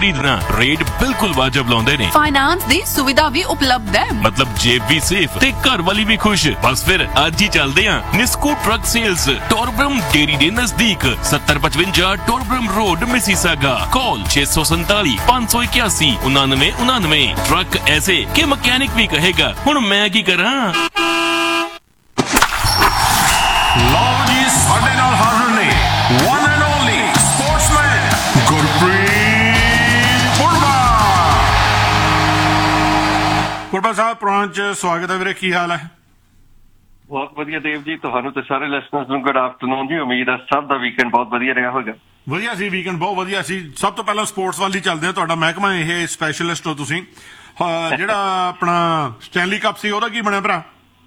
खरीदना। रेट बिल्कुल वाजिब लाउंदे ने। फाइनेंस दी सुविधा भी उपलब्ध है। मतलब जेब भी सेफ ते घर वाली भी खुश। बस फिर आज ही चलदे हां निस्को ट्रक सेल्स टॉरब्रम डेरी दे नजदीक 7055 टॉरब्रम रोड मिसिसागा। कॉल 647 581 99 99। ट्रक ऐसे कि मैकेनिक भी कहेगा हुण मैं की करा। ਲਓ ਜੀ ਸਾਡੇ ਨਾਲ ਹਾਜ਼ਰ ਨੇ one and only sportsman Gurpreet Purba. Purba Sahib programme 'ਚ ਸਵਾਗਤ ਹੈ ਵੀਰੇ, ਕੀ ਹਾਲ ਹੈ? ਬਹੁਤ ਵਧੀਆ ਦੇਵ ਜੀ, ਤੁਹਾਨੂੰ ਤੇ ਸਾਰੇ ਲਿਸਨਰਸ ਨੂੰ ਗੁੱਡ ਆਫਟਰਨੂਨ ਜੀ। ਉਮੀਦ ਹੈ ਸਭ ਦਾ ਵੀਕਐਂਡ ਬਹੁਤ ਵਧੀਆ ਰਿਹਾ ਹੋਵੇਗਾ। ਵਧੀਆ ਸੀ ਵੀਕਐਂਡ, ਬਹੁਤ ਵਧੀਆ ਸੀ। ਸਭ ਤੋਂ ਪਹਿਲਾਂ ਸਪੋਰਟਸ ਵੱਲ ਹੀ ਚੱਲਦੇ ਹਾਂ। ਤੁਹਾਡਾ ਮਹਿਕਮਾ ਇਹ ਸਪੈਸ਼ਲਿਸਟ ਹੋ ਤੁਸੀਂ। ਜਿਹੜਾ ਆਪਣਾ ਸਟੈਨਲੀ ਕੱਪ ਸੀ ਉਹਦਾ ਕੀ ਬਣਿਆ ਭਰਾ?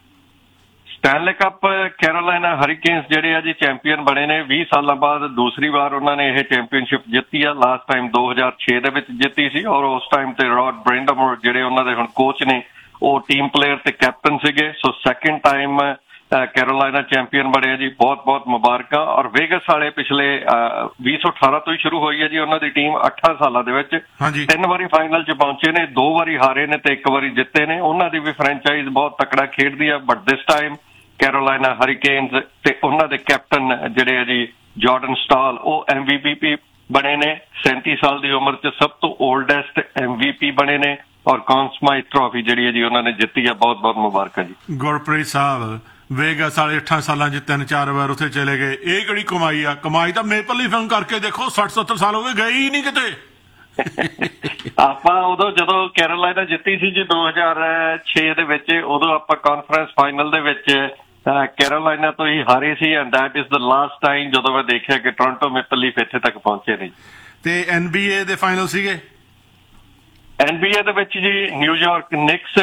ਸਟੈਨਲੇ ਕੱਪ ਕੈਰੋਲਾਈਨਾ ਹਰੀਕੇਨਸ ਜਿਹੜੇ ਆ ਜੀ ਚੈਂਪੀਅਨ ਬਣੇ ਨੇ 20 ਸਾਲਾਂ ਬਾਅਦ। ਦੂਸਰੀ ਵਾਰ ਉਹਨਾਂ ਨੇ ਇਹ ਚੈਂਪੀਅਨਸ਼ਿਪ ਜਿੱਤੀ ਆ। ਲਾਸਟ ਟਾਈਮ 2006 ਦੇ ਵਿੱਚ ਜਿੱਤੀ ਸੀ ਔਰ ਉਸ ਟਾਈਮ ਤੇ ਰੌਡ ਬ੍ਰੈਂਡਮੋਰ ਜਿਹੜੇ ਉਹਨਾਂ ਦੇ ਹੁਣ ਕੋਚ ਨੇ ਉਹ ਟੀਮ ਪਲੇਅਰ ਤੇ ਕੈਪਟਨ ਸੀਗੇ। ਸੋ ਸੈਕਿੰਡ ਟਾਈਮ ਕੈਰੋਲਾਈਨਾ ਚੈਂਪੀਅਨ ਬਣੇ ਜੀ, ਬਹੁਤ ਬਹੁਤ ਮੁਬਾਰਕਾਂ। ਔਰ ਵੇਗਸ ਵਾਲੇ ਪਿਛਲੇ 2018 ਤੋਂ ਹੀ ਸ਼ੁਰੂ ਹੋਈ ਹੈ ਜੀ ਉਹਨਾਂ ਦੀ ਟੀਮ। 8 ਸਾਲਾਂ ਦੇ ਵਿੱਚ 3 ਵਾਰੀ ਫਾਈਨਲ 'ਚ ਪਹੁੰਚੇ ਨੇ, 2 ਵਾਰੀ ਹਾਰੇ ਨੇ ਤੇ 1 ਵਾਰੀ ਜਿੱਤੇ ਨੇ। ਉਹਨਾਂ ਦੀ ਵੀ ਫਰੈਂਚਾਈਜ਼ ਬਹੁਤ ਤਕੜਾ ਖੇਡਦੀ ਆ। ਬਟ ਦਿਸ ਟਾਈਮ ਕੈਰੋਲਾਈਨਾ ਹਰੀਕੇਨਸ ਤੇ ਉਹਨਾਂ ਦੇ ਕੈਪਟਨ ਜਿਹੜੇ ਆ ਜੀ ਜਾਰਡਨ ਸਟਾਲ ਉਹ MVP ਬਣੇ ਨੇ। 37 ਸਾਲ ਦੀ ਉਮਰ 'ਚ ਸਭ ਤੋਂ ਓਲਡੈਸਟ MVP ਬਣੇ ਨੇ ਔਰ ਕੌਨਸਮਾਈਟ ਟਰਾਫੀ ਜਿਹੜੀ ਹੈ ਜੀ ਉਹਨਾਂ ਨੇ ਜਿੱਤੀ ਆ। ਬਹੁਤ ਬਹੁਤ ਮੁਬਾਰਕਾਂ ਜੀ। ਗੁਰਪ੍ਰੀਤ ਸਾਹਿਬ ਵੇਗਸ ਵਾਲੇ 8 ਸਾਲਾਂ 'ਚ 3-4 ਵਾਰ ਉੱਥੇ ਚਲੇ ਗਏ। ਇਹ ਕਿਹੜੀ ਕਮਾਈ ਆ? ਕਮਾਈ ਤਾਂ ਮੇਪਲ ਲੀਫ ਨੂੰ ਕਰਕੇ ਦੇਖੋ, 60-70 ਸਾਲ ਹੋ ਗਏ, ਗਏ ਹੀ ਨਹੀਂ ਕਿਤੇ। ਆਪਾਂ ਉਦੋਂ ਜਦੋਂ ਕੈਰੋਲਾਈਨਾ ਜਿੱਤੀ ਸੀ ਜੀ 2006 ਦੇ ਵਿੱਚ, ਉਦੋਂ ਆਪਾਂ ਕਾਨਫਰੰਸ ਫਾਈਨਲ ਦੇ ਵਿੱਚ ਕੈਰੋਲਾਈਨਾ ਤੋਂ ਹੀ ਹਾਰੇ ਸੀ। And that is the last time ਜਦੋਂ ਮੈਂ ਦੇਖਿਆ ਕਿ ਟੋਰਾਂਟੋ ਮੇਪਲ ਲੀਫ ਇੱਥੇ ਤੱਕ ਪਹੁੰਚੇ ਨੇ। ਤੇ NBA ਦੇ ਫਾਈਨਲ ਸੀਗੇ। NBA ਦੇ ਵਿੱਚ ਜੀ ਨਿਊਯਾਰਕ ਨਿਕਸ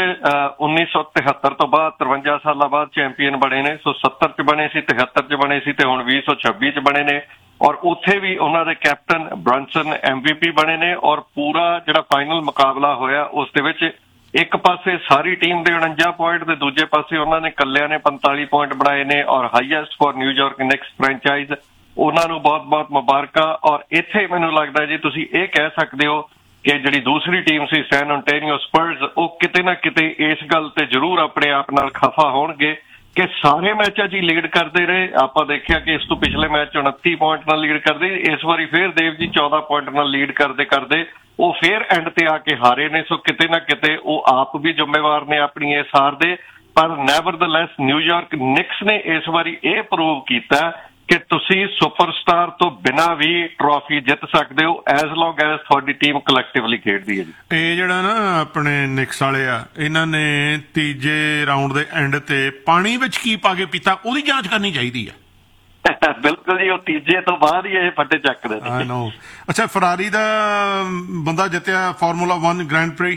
1973 ਤੋਂ ਬਾਅਦ 53 ਸਾਲਾਂ ਬਾਅਦ ਚੈਂਪੀਅਨ ਬਣੇ ਨੇ। ਸੋ 70 ਚ ਬਣੇ ਸੀ, 73 ਚ ਬਣੇ ਸੀ ਤੇ ਹੁਣ 2026 ਚ ਬਣੇ ਨੇ। ਔਰ ਉੱਥੇ ਵੀ ਉਹਨਾਂ ਦੇ ਕੈਪਟਨ ਬ੍ਰਾਂਸਨ MVP ਬਣੇ ਨੇ। ਔਰ ਪੂਰਾ ਜਿਹੜਾ ਫਾਈਨਲ ਮੁਕਾਬਲਾ ਹੋਇਆ ਉਸ ਦੇ ਵਿੱਚ ਇੱਕ ਪਾਸੇ ਸਾਰੀ ਟੀਮ ਦੇ 49 ਪੁਆਇੰਟ ਤੇ ਦੂਜੇ ਪਾਸੇ ਉਹਨਾਂ ਨੇ ਇਕੱਲਿਆਂ ਨੇ 45 ਪੁਆਇੰਟ ਬਣਾਏ ਨੇ। ਔਰ ਹਾਈਐਸਟ ਫॉर ਨਿਊਯਾਰਕ ਨਿਕਸ ਫਰੈਂਚਾਈਜ਼, ਉਹਨਾਂ ਨੂੰ ਬਹੁਤ ਬਹੁਤ ਮੁਬਾਰਕਾਂ। ਔਰ ਇੱਥੇ ਮੈਨੂੰ ਲੱਗਦਾ ਜੀ ਤੁਸੀਂ ਇਹ ਕਹਿ ਸਕਦੇ ਹੋ ਕਿ ਜਿਹੜੀ ਦੂਸਰੀ ਟੀਮ ਸੀ ਸੈਨ ਐਂਟੋਨੀਓ ਸਪਰਸ, ਉਹ ਕਿਤੇ ਨਾ ਕਿਤੇ ਇਸ ਗੱਲ ਤੇ ਜ਼ਰੂਰ ਆਪਣੇ ਆਪ ਨਾਲ ਖਫਾ ਹੋਣਗੇ ਕਿ ਸਾਰੇ ਮੈਚਾਂ 'ਚ ਹੀ ਲੀਡ ਕਰਦੇ ਰਹੇ। ਆਪਾਂ ਦੇਖਿਆ ਕਿ ਇਸ ਤੋਂ ਪਿਛਲੇ ਮੈਚ 'ਚ 29 ਪੁਆਇੰਟ ਨਾਲ ਲੀਡ ਕਰਦੇ, ਇਸ ਵਾਰੀ ਫੇਰ ਦੇਵ ਜੀ 14 ਪੁਆਇੰਟ ਨਾਲ ਲੀਡ ਕਰਦੇ ਕਰਦੇ ਉਹ ਫੇਰ ਐਂਡ ਤੇ ਆ ਕੇ ਹਾਰੇ ਨੇ। ਸੋ ਕਿਤੇ ਨਾ ਕਿਤੇ ਉਹ ਆਪ ਵੀ ਜ਼ਿੰਮੇਵਾਰ ਨੇ ਆਪਣੀ ਇਸ ਹਾਰ ਦੇ। ਪਰ ਨੈਵਰਦਲੈਸ ਨਿਊਯਾਰਕ ਨਿਕਸ ਨੇ ਇਸ ਵਾਰੀ ਇਹ ਪ੍ਰੂਵ ਕੀਤਾ ਕਿ ਤੁਸੀਂ ਸੁਪਰਸਟਾਰ ਤੋਂ ਬਿਨਾਂ ਵੀ ਟਰਾਫੀ ਜਿੱਤ ਸਕਦੇ ਹੋ ਐਜ਼ ਲੌਂਗ ਐਜ਼ ਤੁਹਾਡੀ ਟੀਮ ਕਲੈਕਟਿਵਲੀ ਖੇਡਦੀ ਹੈ ਜੀ। ਇਹ ਜਿਹੜਾ ਨਾ ਆਪਣੇ ਨਿਕਸ ਵਾਲੇ ਆ, ਇਹਨਾਂ ਨੇ ਤੀਜੇ ਰਾਊਂਡ ਦੇ ਐਂਡ ਤੇ ਪਾਣੀ ਵਿੱਚ ਕੀ ਪਾ ਕੇ ਪੀਤਾ ਉਹਦੀ ਜਾਂਚ ਕਰਨੀ ਚਾਹੀਦੀ ਆ। ਬਿਲਕੁਲ ਜੀ, ਉਹ ਤੀਜੇ ਤੋਂ ਬਾਅਦ ਹੀ ਇਹ ਫੱਟੇ ਚੱਕਦੇ ਨੇ। ਆਈ ਨੋ। ਅੱਛਾ, ਫਰਾਰੀ ਦਾ ਬੰਦਾ ਜਿੱਤਿਆ ਫਾਰਮੂਲਾ 1 ਗ੍ਰੈਂਡ ਪ੍ਰੀ।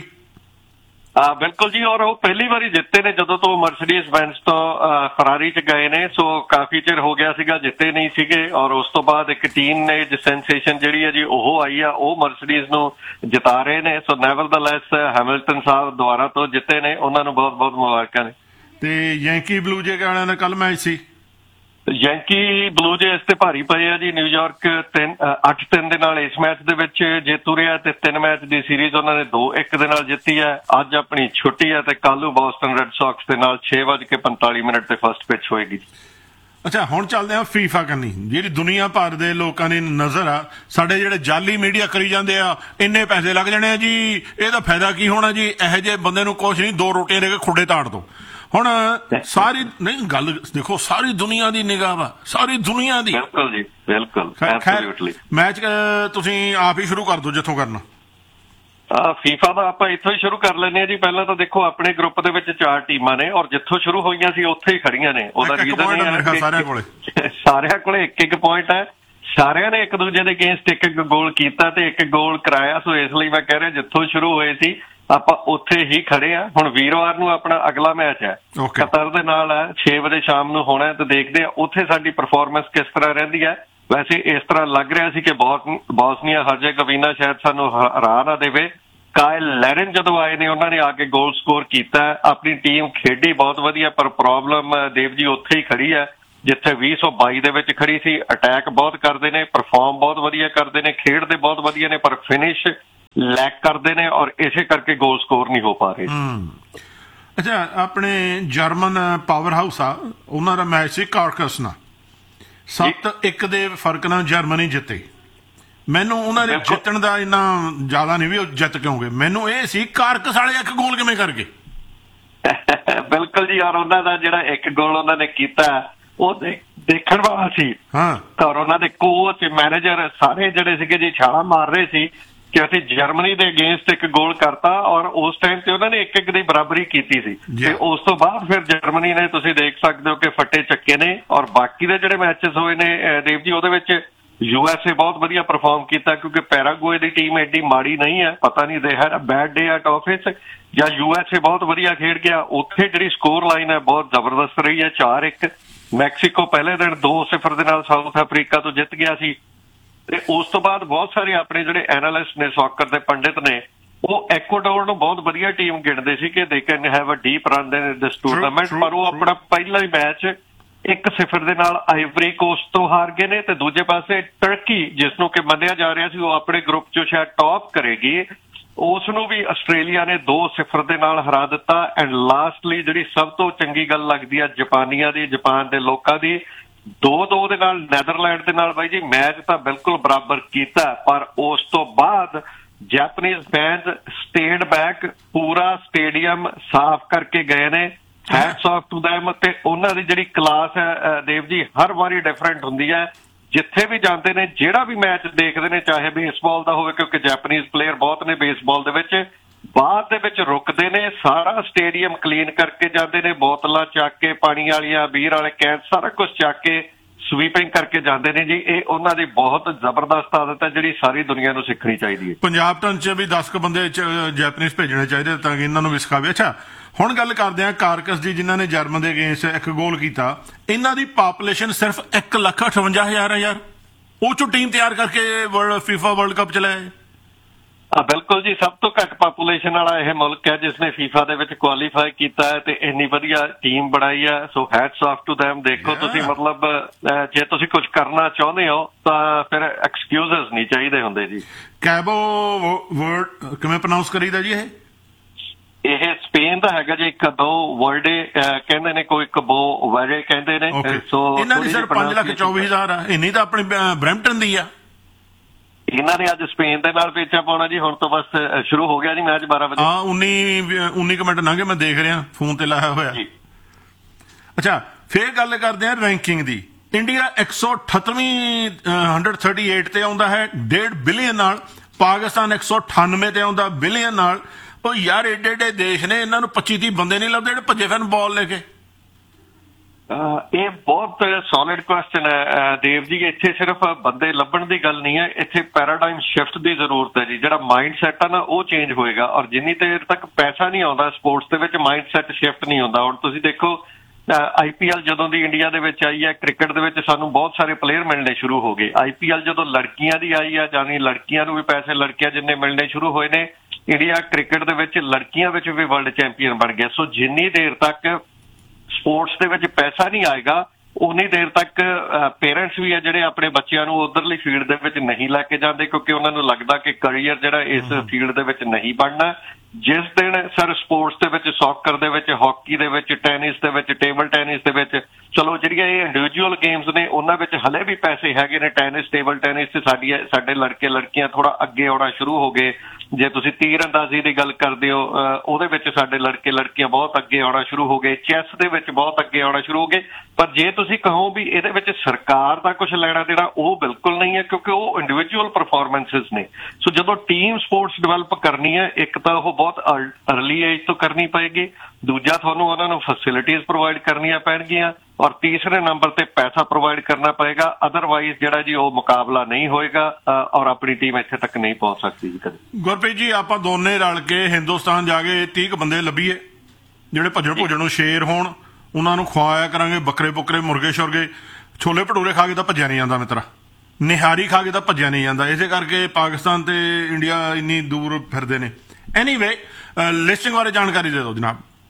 ਬਿਲਕੁਲ ਜੀ, ਔਰ ਉਹ ਪਹਿਲੀ ਵਾਰੀ ਜਿੱਤੇ ਨੇ ਜਦੋਂ ਤੋਂ ਮਰਸੀਡੀਜ਼ ਬੈਂਜ਼ ਤੋਂ ਫਰਾਰੀ 'ਚ ਗਏ ਨੇ। ਸੋ ਕਾਫੀ ਚਿਰ ਹੋ ਗਿਆ ਸੀਗਾ ਜਿੱਤੇ ਨਹੀਂ ਸੀਗੇ। ਔਰ ਉਸ ਤੋਂ ਬਾਅਦ ਇੱਕ ਟੀਮ ਨੇ ਸੈਂਸੇਸ਼ਨ ਜਿਹੜੀ ਹੈ ਜੀ ਉਹ ਆਈ ਆ, ਉਹ ਮਰਸੀਡੀਜ਼ ਨੂੰ ਜਿਤਾ ਰਹੇ ਨੇ। ਸੋ ਨੈਵਰਦਲੈਸ ਹੈਮਿਲਟਨ ਸਾਹਿਬ ਦੁਬਾਰਾ ਤੋਂ ਜਿੱਤੇ ਨੇ, ਉਹਨਾਂ ਨੂੰ ਬਹੁਤ ਬਹੁਤ ਮੁਬਾਰਕਾਂ ਨੇ। ਤੇ ਯੈਂਕੀ ਬਲੂ ਜੇ ਵਾਲਿਆਂ ਦਾ ਕੱਲ ਮੈਚ ਸੀ। ਯੈਂਕੀ ਬਲੂ ਜੇਜ਼ ਤੇ ਭਾਰੀ ਪਏ ਆ ਜੀ। ਨਿਊਯਾਰਕ 8-3 ਦੇ ਨਾਲ ਇਸ ਮੈਚ ਦੇ ਵਿੱਚ ਜੇਤੂ ਰਿਹਾ ਤੇ 3 ਮੈਚ ਦੀ ਸੀਰੀਜ਼ ਉਹਨਾਂ ਨੇ 2-1 ਦੇ ਨਾਲ ਜਿੱਤੀ ਹੈ। ਅੱਜ ਆਪਣੀ ਛੁੱਟੀ ਹੈ ਤੇ ਕੱਲ ਨੂੰ ਬੋਸਟਨ ਰੈੱਡ ਸੌਕਸ ਦੇ ਨਾਲ 6:45 ਤੇ ਫਸਟ ਪਿਚ ਹੋਏਗੀ। ਅੱਛਾ, ਹੁਣ ਚੱਲਦੇ ਆ ਫੀਫਾ ਕਰਨੀ, ਜਿਹੜੀ ਦੁਨੀਆ ਭਰ ਦੇ ਲੋਕਾਂ ਦੀ ਨਜ਼ਰ ਆ। ਸਾਡੇ ਜਿਹੜੇ ਜਾਲੀ ਮੀਡੀਆ ਕਰੀ ਜਾਂਦੇ ਆ, ਇੰਨੇ ਪੈਸੇ ਲੱਗ ਜਾਣੇ ਆ ਜੀ, ਇਹਦਾ ਫਾਇਦਾ ਕੀ ਹੋਣਾ ਜੀ, ਇਹੋ ਜਿਹੇ ਬੰਦੇ ਨੂੰ ਕੁਛ ਨਹੀਂ, 2 ਰੋਟੀਆਂ ਦੇ ਕੇ ਖੁੱਡੇ ਤਾੜ ਦੋ। ਹੁਣ ਸਾਰੀ ਨਹੀਂ ਗੱਲ ਦੇਖੋ, ਸਾਰੀ ਦੁਨੀਆ ਦੀ ਨਿਗਾਹ ਵਾ, ਸਾਰੀ ਦੁਨੀਆ ਦੀ। ਬਿਲਕੁਲ ਜੀ, ਬਿਲਕੁਲ। ਮੈਚ ਤੁਸੀਂ ਆਪ ਹੀ ਸ਼ੁਰੂ ਕਰ ਦਿਓ ਜਿੱਥੋਂ ਕਰਨਾ। ਫੀਫਾ ਦਾ ਆਪਾਂ ਇੱਥੋਂ ਹੀ ਸ਼ੁਰੂ ਕਰ ਲੈਂਦੇ ਹਾਂ ਜੀ। ਪਹਿਲਾਂ ਤਾਂ ਦੇਖੋ ਆਪਣੇ ਗਰੁੱਪ ਦੇ ਵਿੱਚ 4 ਟੀਮਾਂ ਨੇ ਔਰ ਜਿੱਥੋਂ ਸ਼ੁਰੂ ਹੋਈਆਂ ਸੀ ਉੱਥੇ ਹੀ ਖੜੀਆਂ ਨੇ। ਉਹਦਾ ਰੀਜ਼ਨ ਸਾਰਿਆਂ ਕੋਲੇ 1-1 ਪੁਆਇੰਟ ਹੈ। ਸਾਰਿਆਂ ਨੇ ਇੱਕ ਦੂਜੇ ਦੇ ਅਗੇਂਸਟ 1-1 ਗੋਲ ਕੀਤਾ ਤੇ 1 ਗੋਲ ਕਰਾਇਆ। ਸੋ ਇਸ ਲਈ ਮੈਂ ਕਹਿ ਰਿਹਾ ਜਿੱਥੋਂ ਸ਼ੁਰੂ ਹੋਏ ਸੀ ਆਪਾਂ ਉੱਥੇ ਹੀ ਖੜੇ ਆ। ਹੁਣ ਵੀਰਵਾਰ ਨੂੰ ਆਪਣਾ ਅਗਲਾ ਮੈਚ ਹੈ ਕਤਰ ਦੇ ਨਾਲ ਹੈ, 6 ਵਜੇ ਸ਼ਾਮ ਨੂੰ ਹੋਣਾ ਤੇ ਦੇਖਦੇ ਆ ਉੱਥੇ ਸਾਡੀ ਪਰਫਾਰਮੈਂਸ ਕਿਸ ਤਰ੍ਹਾਂ ਰਹਿੰਦੀ ਹੈ। ਵੈਸੇ ਇਸ ਤਰ੍ਹਾਂ ਲੱਗ ਰਿਹਾ ਸੀ ਕਿ ਬੋਸਨੀਆ ਹਰਜ਼ੇਗੋਵੀਨਾ ਸ਼ਾਇਦ ਸਾਨੂੰ ਹਰਾ ਨਾ ਦੇਵੇ। ਕਾਇਲ ਲੈਰਨ ਜਦੋਂ ਆਏ ਨੇ ਉਹਨਾਂ ਨੇ ਆ ਕੇ ਗੋਲ ਸਕੋਰ ਕੀਤਾ। ਆਪਣੀ ਟੀਮ ਖੇਡੀ ਬਹੁਤ ਵਧੀਆ, ਪਰ ਪ੍ਰੋਬਲਮ ਦੇਵ ਜੀ ਉੱਥੇ ਹੀ ਖੜੀ ਹੈ ਜਿੱਥੇ 2022 ਦੇ ਵਿੱਚ ਖੜੀ ਸੀ। ਅਟੈਕ ਬਹੁਤ ਕਰਦੇ ਨੇ, ਪਰਫਾਰਮ ਬਹੁਤ ਵਧੀਆ ਕਰਦੇ ਨੇ, ਖੇਡਦੇ ਬਹੁਤ ਵਧੀਆ ਨੇ, ਪਰ ਫਿਨਿਸ਼ ਲੈਕ ਕਰਦੇ ਨੇ ਔਰ ਇਸੇ ਕਰਕੇ ਗੋਲ ਸਕੋਰ ਨਹੀਂ ਹੋ ਪਾ ਰਹੇ। ਅੱਛਾ, ਆਪਣੇ ਜਰਮਨ ਪਾਵਰ ਹਾਊਸ ਆ, ਉਹਨਾਂ ਦਾ ਮੈਚ ਸੀ ਕਾਰਕਸ ਨਾਲ, 7-1 ਦੇ ਫਰਕ ਨਾਲ ਜਰਮਨੀ ਜਿੱਤੇ। ਮੈਨੂੰ ਉਹਨਾਂ ਦੇ ਜਿੱਤਣ ਦਾ ਇੰਨਾ ਜ਼ਿਆਦਾ ਨਹੀਂ ਵੀ ਉਹ ਜਿੱਤ ਕਿਉਂ ਗਏ, ਮੈਨੂੰ ਇਹ ਸੀ ਕਾਰਕਸ ਵਾਲੇ 1 ਗੋਲ ਕਿਵੇਂ ਕਰ ਗਏ। ਬਿਲਕੁਲ ਜੀ, ਔਰ ਉਹਨਾਂ ਦਾ ਜਿਹੜਾ 1 ਗੋਲ ਉਹਨਾਂ ਨੇ ਕੀਤਾ ਉਹ ਦੇਖਣ ਵਾਲਾ ਸੀ। ਔਰ ਉਹਨਾਂ ਦੇ ਕੋਚ, ਮੈਨੇਜਰ ਸਾਰੇ ਜਿਹੜੇ ਸੀਗੇ ਜੀ ਛਾਲਾਂ ਮਾਰ ਰਹੇ ਸੀ ਕਿ ਅਸੀਂ ਜਰਮਨੀ ਦੇ ਅਗੇਂਸਟ 1 ਗੋਲ ਕਰਤਾ, ਔਰ ਉਸ ਟਾਈਮ ਤੇ ਉਹਨਾਂ ਨੇ 1-1 ਦੀ ਬਰਾਬਰੀ ਕੀਤੀ ਸੀ। ਤੇ ਉਸ ਤੋਂ ਬਾਅਦ ਫਿਰ ਜਰਮਨੀ ਨੇ, ਤੁਸੀਂ ਦੇਖ ਸਕਦੇ ਹੋ ਕਿ ਫੱਟੇ ਚੱਕੇ ਨੇ। ਔਰ ਬਾਕੀ ਦੇ ਜਿਹੜੇ ਮੈਚਸ ਹੋਏ ਨੇ ਦੇਵ ਜੀ, ਉਹਦੇ ਵਿੱਚ USA ਬਹੁਤ ਵਧੀਆ ਪਰਫਾਰਮ ਕੀਤਾ, ਕਿਉਂਕਿ ਪੈਰਾਗੁਏ ਦੀ ਟੀਮ ਐਡੀ ਮਾੜੀ ਨਹੀਂ ਹੈ। ਪਤਾ ਨਹੀਂ ਦੇ had a bed day at office, ਜਾਂ USA ਬਹੁਤ ਵਧੀਆ ਖੇਡ ਗਿਆ। ਉੱਥੇ ਜਿਹੜੀ ਸਕੋਰ ਲਾਈਨ ਹੈ ਬਹੁਤ ਜ਼ਬਰਦਸਤ ਰਹੀ ਹੈ, 4-1। ਮੈਕਸੀਕੋ ਪਹਿਲੇ ਦਿਨ 2-0 ਦੇ ਨਾਲ ਸਾਊਥ ਅਫਰੀਕਾ ਤੋਂ ਜਿੱਤ ਗਿਆ ਸੀ। ਤੇ ਉਸ ਤੋਂ ਬਾਅਦ ਬਹੁਤ ਸਾਰੇ ਆਪਣੇ ਜਿਹੜੇ ਐਨਾਲਿਸਟ ਨੇ, ਸੌਕਰ ਦੇ ਪੰਡਿਤ ਨੇ, ਉਹ ਐਕਵਾਡੋਰ ਨੂੰ ਬਹੁਤ ਵਧੀਆ ਟੀਮ ਗਿਣਦੇ ਸੀ ਕਿ they can have a deep run in this tournament, ਪਰ ਉਹ ਆਪਣਾ ਪਹਿਲਾ ਹੀ ਮੈਚ 1-0 ਦੇ ਨਾਲ ਆਈਵਰੀ ਕੋਸਟ ਤੋਂ ਹਾਰ ਗਏ ਨੇ। ਤੇ ਦੂਜੇ ਪਾਸੇ ਟਰਕੀ, ਜਿਸ ਨੂੰ ਕਿ ਮੰਨਿਆ ਜਾ ਰਿਹਾ ਸੀ ਉਹ ਆਪਣੇ ਗਰੁੱਪ 'ਚੋਂ ਸ਼ਾਇਦ ਟੌਪ ਕਰੇਗੀ, ਉਸ ਨੂੰ ਵੀ ਆਸਟ੍ਰੇਲੀਆ ਨੇ 2-0 ਦੇ ਨਾਲ ਹਰਾ ਦਿੱਤਾ। ਐਂਡ ਲਾਸਟਲੀ ਜਿਹੜੀ ਸਭ ਤੋਂ ਚੰਗੀ ਗੱਲ ਲੱਗਦੀ ਆ ਜਾਪਾਨੀਆਂ ਦੀ, ਜਾਪਾਨ ਦੇ ਲੋਕਾਂ ਦੀ, 2-2 ਦੇ ਨਾਲ ਨੈਦਰਲੈਂਡ ਦੇ ਨਾਲ ਬਾਈ ਜੀ ਮੈਚ ਤਾਂ ਬਿਲਕੁਲ ਬਰਾਬਰ ਕੀਤਾ, ਪਰ ਉਸ ਤੋਂ ਬਾਅਦ ਜੈਪਨੀਜ਼ ਫੈਨਸ ਸਟੇਡ ਬੈਕ, ਪੂਰਾ ਸਟੇਡੀਅਮ ਸਾਫ਼ ਕਰਕੇ ਗਏ ਨੇ। Hats of to them. ਤੇ ਉਹਨਾਂ ਦੀ ਜਿਹੜੀ ਕਲਾਸ ਹੈ ਦੇਵ ਜੀ, ਹਰ ਵਾਰੀ ਡਿਫਰੈਂਟ ਹੁੰਦੀ ਹੈ। ਜਿੱਥੇ ਵੀ ਜਾਂਦੇ ਨੇ, ਜਿਹੜਾ ਵੀ ਮੈਚ ਦੇਖਦੇ ਨੇ, ਚਾਹੇ ਬੇਸਬਾਲ ਦਾ ਹੋਵੇ, ਕਿਉਂਕਿ ਜੈਪਨੀਜ਼ ਪਲੇਅਰ ਬਹੁਤ ਨੇ ਬੇਸਬਾਲ ਦੇ ਵਿੱਚ, ਬਾਅਦ ਦੇ ਵਿੱਚ ਰੁਕਦੇ ਨੇ, ਸਾਰਾ ਸਟੇਡੀਅਮ ਕਲੀਨ ਕਰਕੇ ਜਾਂਦੇ ਨੇ, ਬੋਤਲਾਂ ਚੱਕ ਕੇ, ਪਾਣੀ ਵਾਲੀਆਂ, ਬੀਅਰ ਵਾਲੇ ਕੈਨ, ਸਾਰਾ ਕੁਝ ਚੱਕ ਕੇ ਸਵੀਪਿੰਗ ਕਰਕੇ ਜਾਂਦੇ ਨੇ ਜੀ। ਇਹ ਉਹਨਾਂ ਦੀ ਬਹੁਤ ਜ਼ਬਰਦਸਤ ਆਦਤ ਹੈ ਜਿਹੜੀ ਸਾਰੀ ਦੁਨੀਆ ਨੂੰ ਸਿੱਖਣੀ ਚਾਹੀਦੀ ਹੈ। ਪੰਜਾਬ ਟਨ 'ਚ ਵੀ 10 ਕੁ ਬੰਦੇ ਜੈਪਨੀਜ਼ ਭੇਜਣੇ ਚਾਹੀਦੇ ਤਾਂ ਕਿ ਇਹਨਾਂ ਨੂੰ ਵੀ ਸਿਖਾਵੇ। ਅੱਛਾ, ਹੁਣ ਗੱਲ ਕਰਦੇ ਆ ਕਾਰਕਸ ਦੀ, ਜਿਨ੍ਹਾਂ ਨੇ ਜਰਮਨ ਦੇ ਅਗੇਂਸਟ 1 ਗੋਲ ਕੀਤਾ। ਇਹਨਾਂ ਦੀ ਪਾਪੂਲੇਸ਼ਨ ਸਿਰਫ 1,58,000 ਹੈ ਯਾਰ, ਉਹ ਚੋਂ ਟੀਮ ਤਿਆਰ ਕਰਕੇ ਫੀਫਾ ਵਰਲਡ ਕੱਪ ਚਲਾਇਆ। ਬਿਲਕੁਲ ਜੀ, ਸਭ ਤੋਂ ਘੱਟ ਪਾਪੂਲੇਸ਼ਨ ਵਾਲਾ ਇਹ ਮੁਲਕ ਹੈ ਜਿਸ ਨੇ ਫੀਫਾ ਦੇ ਵਿੱਚ ਕੁਆਲੀਫਾਈ ਕੀਤਾ ਹੈ ਤੇ ਇੰਨੀ ਵਧੀਆ ਟੀਮ ਬਣਾਈ ਹੈ। ਸੋ ਹੈਟਸ ਆਫ ਟੂ ਦੈਮ। ਦੇਖੋ ਤੁਸੀਂ, ਮਤਲਬ ਜੇ ਤੁਸੀਂ ਕੁਝ ਕਰਨਾ ਚਾਹੁੰਦੇ ਹੋ ਤਾਂ ਫਿਰ ਐਕਸਕਿਊਜ਼ਸ ਨਹੀਂ ਚਾਹੀਦੇ ਹੁੰਦੇ ਜੀ। ਕੈਬੋ ਵਰਡ ਕਿਵੇਂ ਪ੍ਰੋਨਾਂਸ ਕਰੀਦਾ ਜੀ? ਇਹ ਸਪੇਨ ਦਾ ਹੈਗਾ ਜੀ। ਕਬੋ ਵਰਡੇ ਕਹਿੰਦੇ ਨੇ, ਕੋਈ ਕਬੋ ਵਰੇ ਕਹਿੰਦੇ ਨੇ। ਸੋ ਇਹਨਾਂ ਦੀ ਸਿਰ 5,24,000 ਆ, ਇੰਨੀ ਤਾਂ ਆਪਣੀ ਬਰੈਂਪਟਨ ਦੀ ਆ। ਇਹਨਾਂ ਨੇ ਅੱਜ ਸਪੇਨ ਦੇ ਨਾਲ ਪੇਚਾ ਪਾਉਣਾ ਜੀ। ਹੁਣ ਤੋਂ ਬਸ ਸ਼ੁਰੂ ਹੋ ਗਿਆ ਜੀ ਮੈਚ 12 ਵਜੇ। ਹਾਂ, 19 ਮਿੰਟ ਲੰਘੇ, ਮੈਂ ਦੇਖ ਰਿਹਾ ਫੋਨ ਤੇ ਲਾਇਆ ਹੋਇਆ। ਅੱਛਾ, ਫੇਰ ਗੱਲ ਕਰਦੇ ਆ ਰੈਂਕਿੰਗ ਦੀ। ਇੰਡੀਆ 138ਵੀਂ 138 ਤੇ ਆਉਂਦਾ ਹੈ 1.5 ਬਿਲੀਅਨ ਨਾਲ। ਪਾਕਿਸਤਾਨ 198 ਤੇ ਆਉਂਦਾ ਬਿਲੀਅਨ ਨਾਲ। ਉਹ ਯਾਰ ਏਡੇ ਏਡੇ ਦੇਸ਼ ਨੇ, ਇਹਨਾਂ ਨੂੰ 25-30 ਬੰਦੇ ਨਹੀਂ ਲੱਭਦੇ ਜਿਹੜੇ ਭੱਜੇ ਫਿਰਨ ਬਾਲ ਲੈ ਕੇ। ਇਹ ਬਹੁਤ ਸੋਲਿਡ ਕੁਐਸਚਨ ਹੈ ਦੇਵ ਜੀ। ਇੱਥੇ ਸਿਰਫ ਬੰਦੇ ਲੱਭਣ ਦੀ ਗੱਲ ਨਹੀਂ ਹੈ, ਇੱਥੇ ਪੈਰਾਡਾਈਮ ਸ਼ਿਫਟ ਦੀ ਜ਼ਰੂਰਤ ਹੈ ਜੀ। ਜਿਹੜਾ ਮਾਈਂਡ ਸੈਟ ਆ ਨਾ, ਉਹ ਚੇਂਜ ਹੋਏਗਾ। ਔਰ ਜਿੰਨੀ ਦੇਰ ਤੱਕ ਪੈਸਾ ਨਹੀਂ ਆਉਂਦਾ ਸਪੋਰਟਸ ਦੇ ਵਿੱਚ, ਮਾਈਂਡ ਸੈਟ ਸ਼ਿਫਟ ਨਹੀਂ ਹੁੰਦਾ। ਹੁਣ ਤੁਸੀਂ ਦੇਖੋ, IPL ਜਦੋਂ ਦੀ ਇੰਡੀਆ ਦੇ ਵਿੱਚ ਆਈ ਹੈ, ਕ੍ਰਿਕਟ ਦੇ ਵਿੱਚ ਸਾਨੂੰ ਬਹੁਤ ਸਾਰੇ ਪਲੇਅਰ ਮਿਲਣੇ ਸ਼ੁਰੂ ਹੋ ਗਏ। IPL ਜਦੋਂ ਲੜਕੀਆਂ ਦੀ ਆਈ ਹੈ, ਯਾਨੀ ਲੜਕੀਆਂ ਨੂੰ ਵੀ ਪੈਸੇ ਲੜਕੀਆਂ ਜਿੰਨੇ ਮਿਲਣੇ ਸ਼ੁਰੂ ਹੋਏ ਨੇ, ਇੰਡੀਆ ਕ੍ਰਿਕਟ ਦੇ ਵਿੱਚ ਲੜਕੀਆਂ ਵਿੱਚ ਵੀ ਵਰਲਡ ਚੈਂਪੀਅਨ ਬਣ ਗਿਆ। ਸੋ ਜਿੰਨੀ ਦੇਰ ਤੱਕ ਸਪੋਰਟਸ ਦੇ ਵਿੱਚ ਪੈਸਾ ਨਹੀਂ ਆਏਗਾ, ਉਨੀ ਦੇਰ ਤੱਕ ਪੇਰੈਂਟਸ ਵੀ ਆ ਜਿਹੜੇ ਆਪਣੇ ਬੱਚਿਆਂ ਨੂੰ ਉਧਰਲੀ ਫੀਲਡ ਦੇ ਵਿੱਚ ਨਹੀਂ ਲੈ ਕੇ ਜਾਂਦੇ, ਕਿਉਂਕਿ ਉਹਨਾਂ ਨੂੰ ਲੱਗਦਾ ਕਿ ਕਰੀਅਰ ਜਿਹੜਾ ਇਸ ਫੀਲਡ ਦੇ ਵਿੱਚ ਨਹੀਂ ਬਣਨਾ। ਜਿਸ ਦਿਨ ਸਰ ਸਪੋਰਟਸ ਦੇ ਵਿੱਚ, ਸੌਕਰ ਦੇ ਵਿੱਚ, ਹਾਕੀ ਦੇ ਵਿੱਚ, ਟੈਨਿਸ ਦੇ ਵਿੱਚ, ਟੇਬਲ ਟੈਨਿਸ ਦੇ ਵਿੱਚ, ਚਲੋ ਜਿਹੜੀਆਂ ਇਹ ਇੰਡੀਵਿਜੂਅਲ ਗੇਮਸ ਨੇ ਉਹਨਾਂ ਵਿੱਚ ਹਲੇ ਵੀ ਪੈਸੇ ਹੈਗੇ ਨੇ। ਟੈਨਿਸ, ਟੇਬਲ ਟੈਨਿਸ ਤੇ ਸਾਡੇ ਲੜਕੇ ਲੜਕੀਆਂ ਥੋੜਾ ਅੱਗੇ ਆਉਣਾ ਸ਼ੁਰੂ ਹੋ ਗਏ। ਜੇ ਤੁਸੀਂ ਤੀਰ ਅੰਦਾਜ਼ੀ ਦੀ ਗੱਲ ਕਰਦੇ ਹੋ, ਉਹਦੇ ਵਿੱਚ ਸਾਡੇ ਲੜਕੇ ਲੜਕੀਆਂ ਬਹੁਤ ਅੱਗੇ ਆਉਣਾ ਸ਼ੁਰੂ ਹੋ ਗਏ। ਚੈਸ ਦੇ ਵਿੱਚ ਬਹੁਤ ਅੱਗੇ ਆਉਣਾ ਸ਼ੁਰੂ ਹੋ ਗਏ। ਪਰ ਜੇ ਤੁਸੀਂ ਕਹੋ ਵੀ ਇਹਦੇ ਵਿੱਚ ਸਰਕਾਰ ਦਾ ਕੁਝ ਲੈਣਾ ਦੇਣਾ, ਉਹ ਬਿਲਕੁਲ ਨਹੀਂ ਹੈ, ਕਿਉਂਕਿ ਉਹ ਇੰਡੀਵਿਜੂਅਲ ਪਰਫਾਰਮੈਂਸਿਸ ਨੇ। ਸੋ ਜਦੋਂ ਟੀਮ ਸਪੋਰਟਸ ਡਿਵੈਲਪ ਕਰਨੀ ਹੈ, ਇੱਕ ਤਾਂ ਉਹ ਬਹੁਤ ਅਰਲੀ ਏਜ ਤੋਂ ਕਰਨੀ ਪਏਗੀ, ਦੂਜਾ ਤੁਹਾਨੂੰ ਉਹਨਾਂ ਨੂੰ ਫੈਸਿਲਿਟੀਜ਼ ਪ੍ਰੋਵਾਈਡ ਕਰਨੀਆਂ ਪੈਣਗੀਆਂ, ਔਰ ਤੀਸਰੇ ਨੰਬਰ ਤੇ ਪੈਸਾ ਪ੍ਰੋਵਾਈਡ ਕਰਨਾ ਪਏਗਾ। ਅਦਰਵਾਈਜ਼ ਜਿਹੜਾ ਜੀ ਉਹ ਮੁਕਾਬਲਾ ਨਹੀਂ ਹੋਏਗਾ ਔਰ ਆਪਣੀ ਟੀਮ ਇੱਥੇ ਤੱਕ ਨਹੀਂ ਪਹੁੰਚ ਸਕਦੀ ਜੀ ਕਦੇ। ਗੁਰਪ੍ਰੀਤ ਜੀ, ਆਪਾਂ ਦੋਨੇ ਰਲ ਕੇ ਹਿੰਦੁਸਤਾਨ ਜਾ ਕੇ 30 ਬੰਦੇ ਲੱਭੀਏ ਜਿਹੜੇ ਭੱਜਣ ਨੂੰ ਸ਼ੇਰ ਹੋਣ, ਉਹਨਾਂ ਨੂੰ ਖਵਾਇਆ ਕਰਾਂਗੇ ਬੱਕਰੇ ਬੁੱਕਰੇ, ਮੁਰਗੇ ਸ਼ੁਰਗੇ। ਛੋਲੇ ਭਟੂਰੇ ਖਾ ਕੇ ਤਾਂ ਭੱਜਿਆ ਨਹੀਂ ਜਾਂਦਾ ਮਿੱਤਰਾ, ਨਿਹਾਰੀ ਖਾ ਕੇ ਤਾਂ ਭੱਜਿਆ ਨਹੀਂ ਜਾਂਦਾ। ਇਸੇ ਕਰਕੇ ਪਾਕਿਸਤਾਨ ਤੇ ਇੰਡੀਆ ਇੰਨੀ ਦੂਰ ਫਿਰਦੇ ਨੇ। ਐਨੀਵੇ, ਲਿਸਟਿੰਗ ਬਾਰੇ ਜਾਣਕਾਰੀ ਦੇ ਦਿਓ ਜਨਾਬ।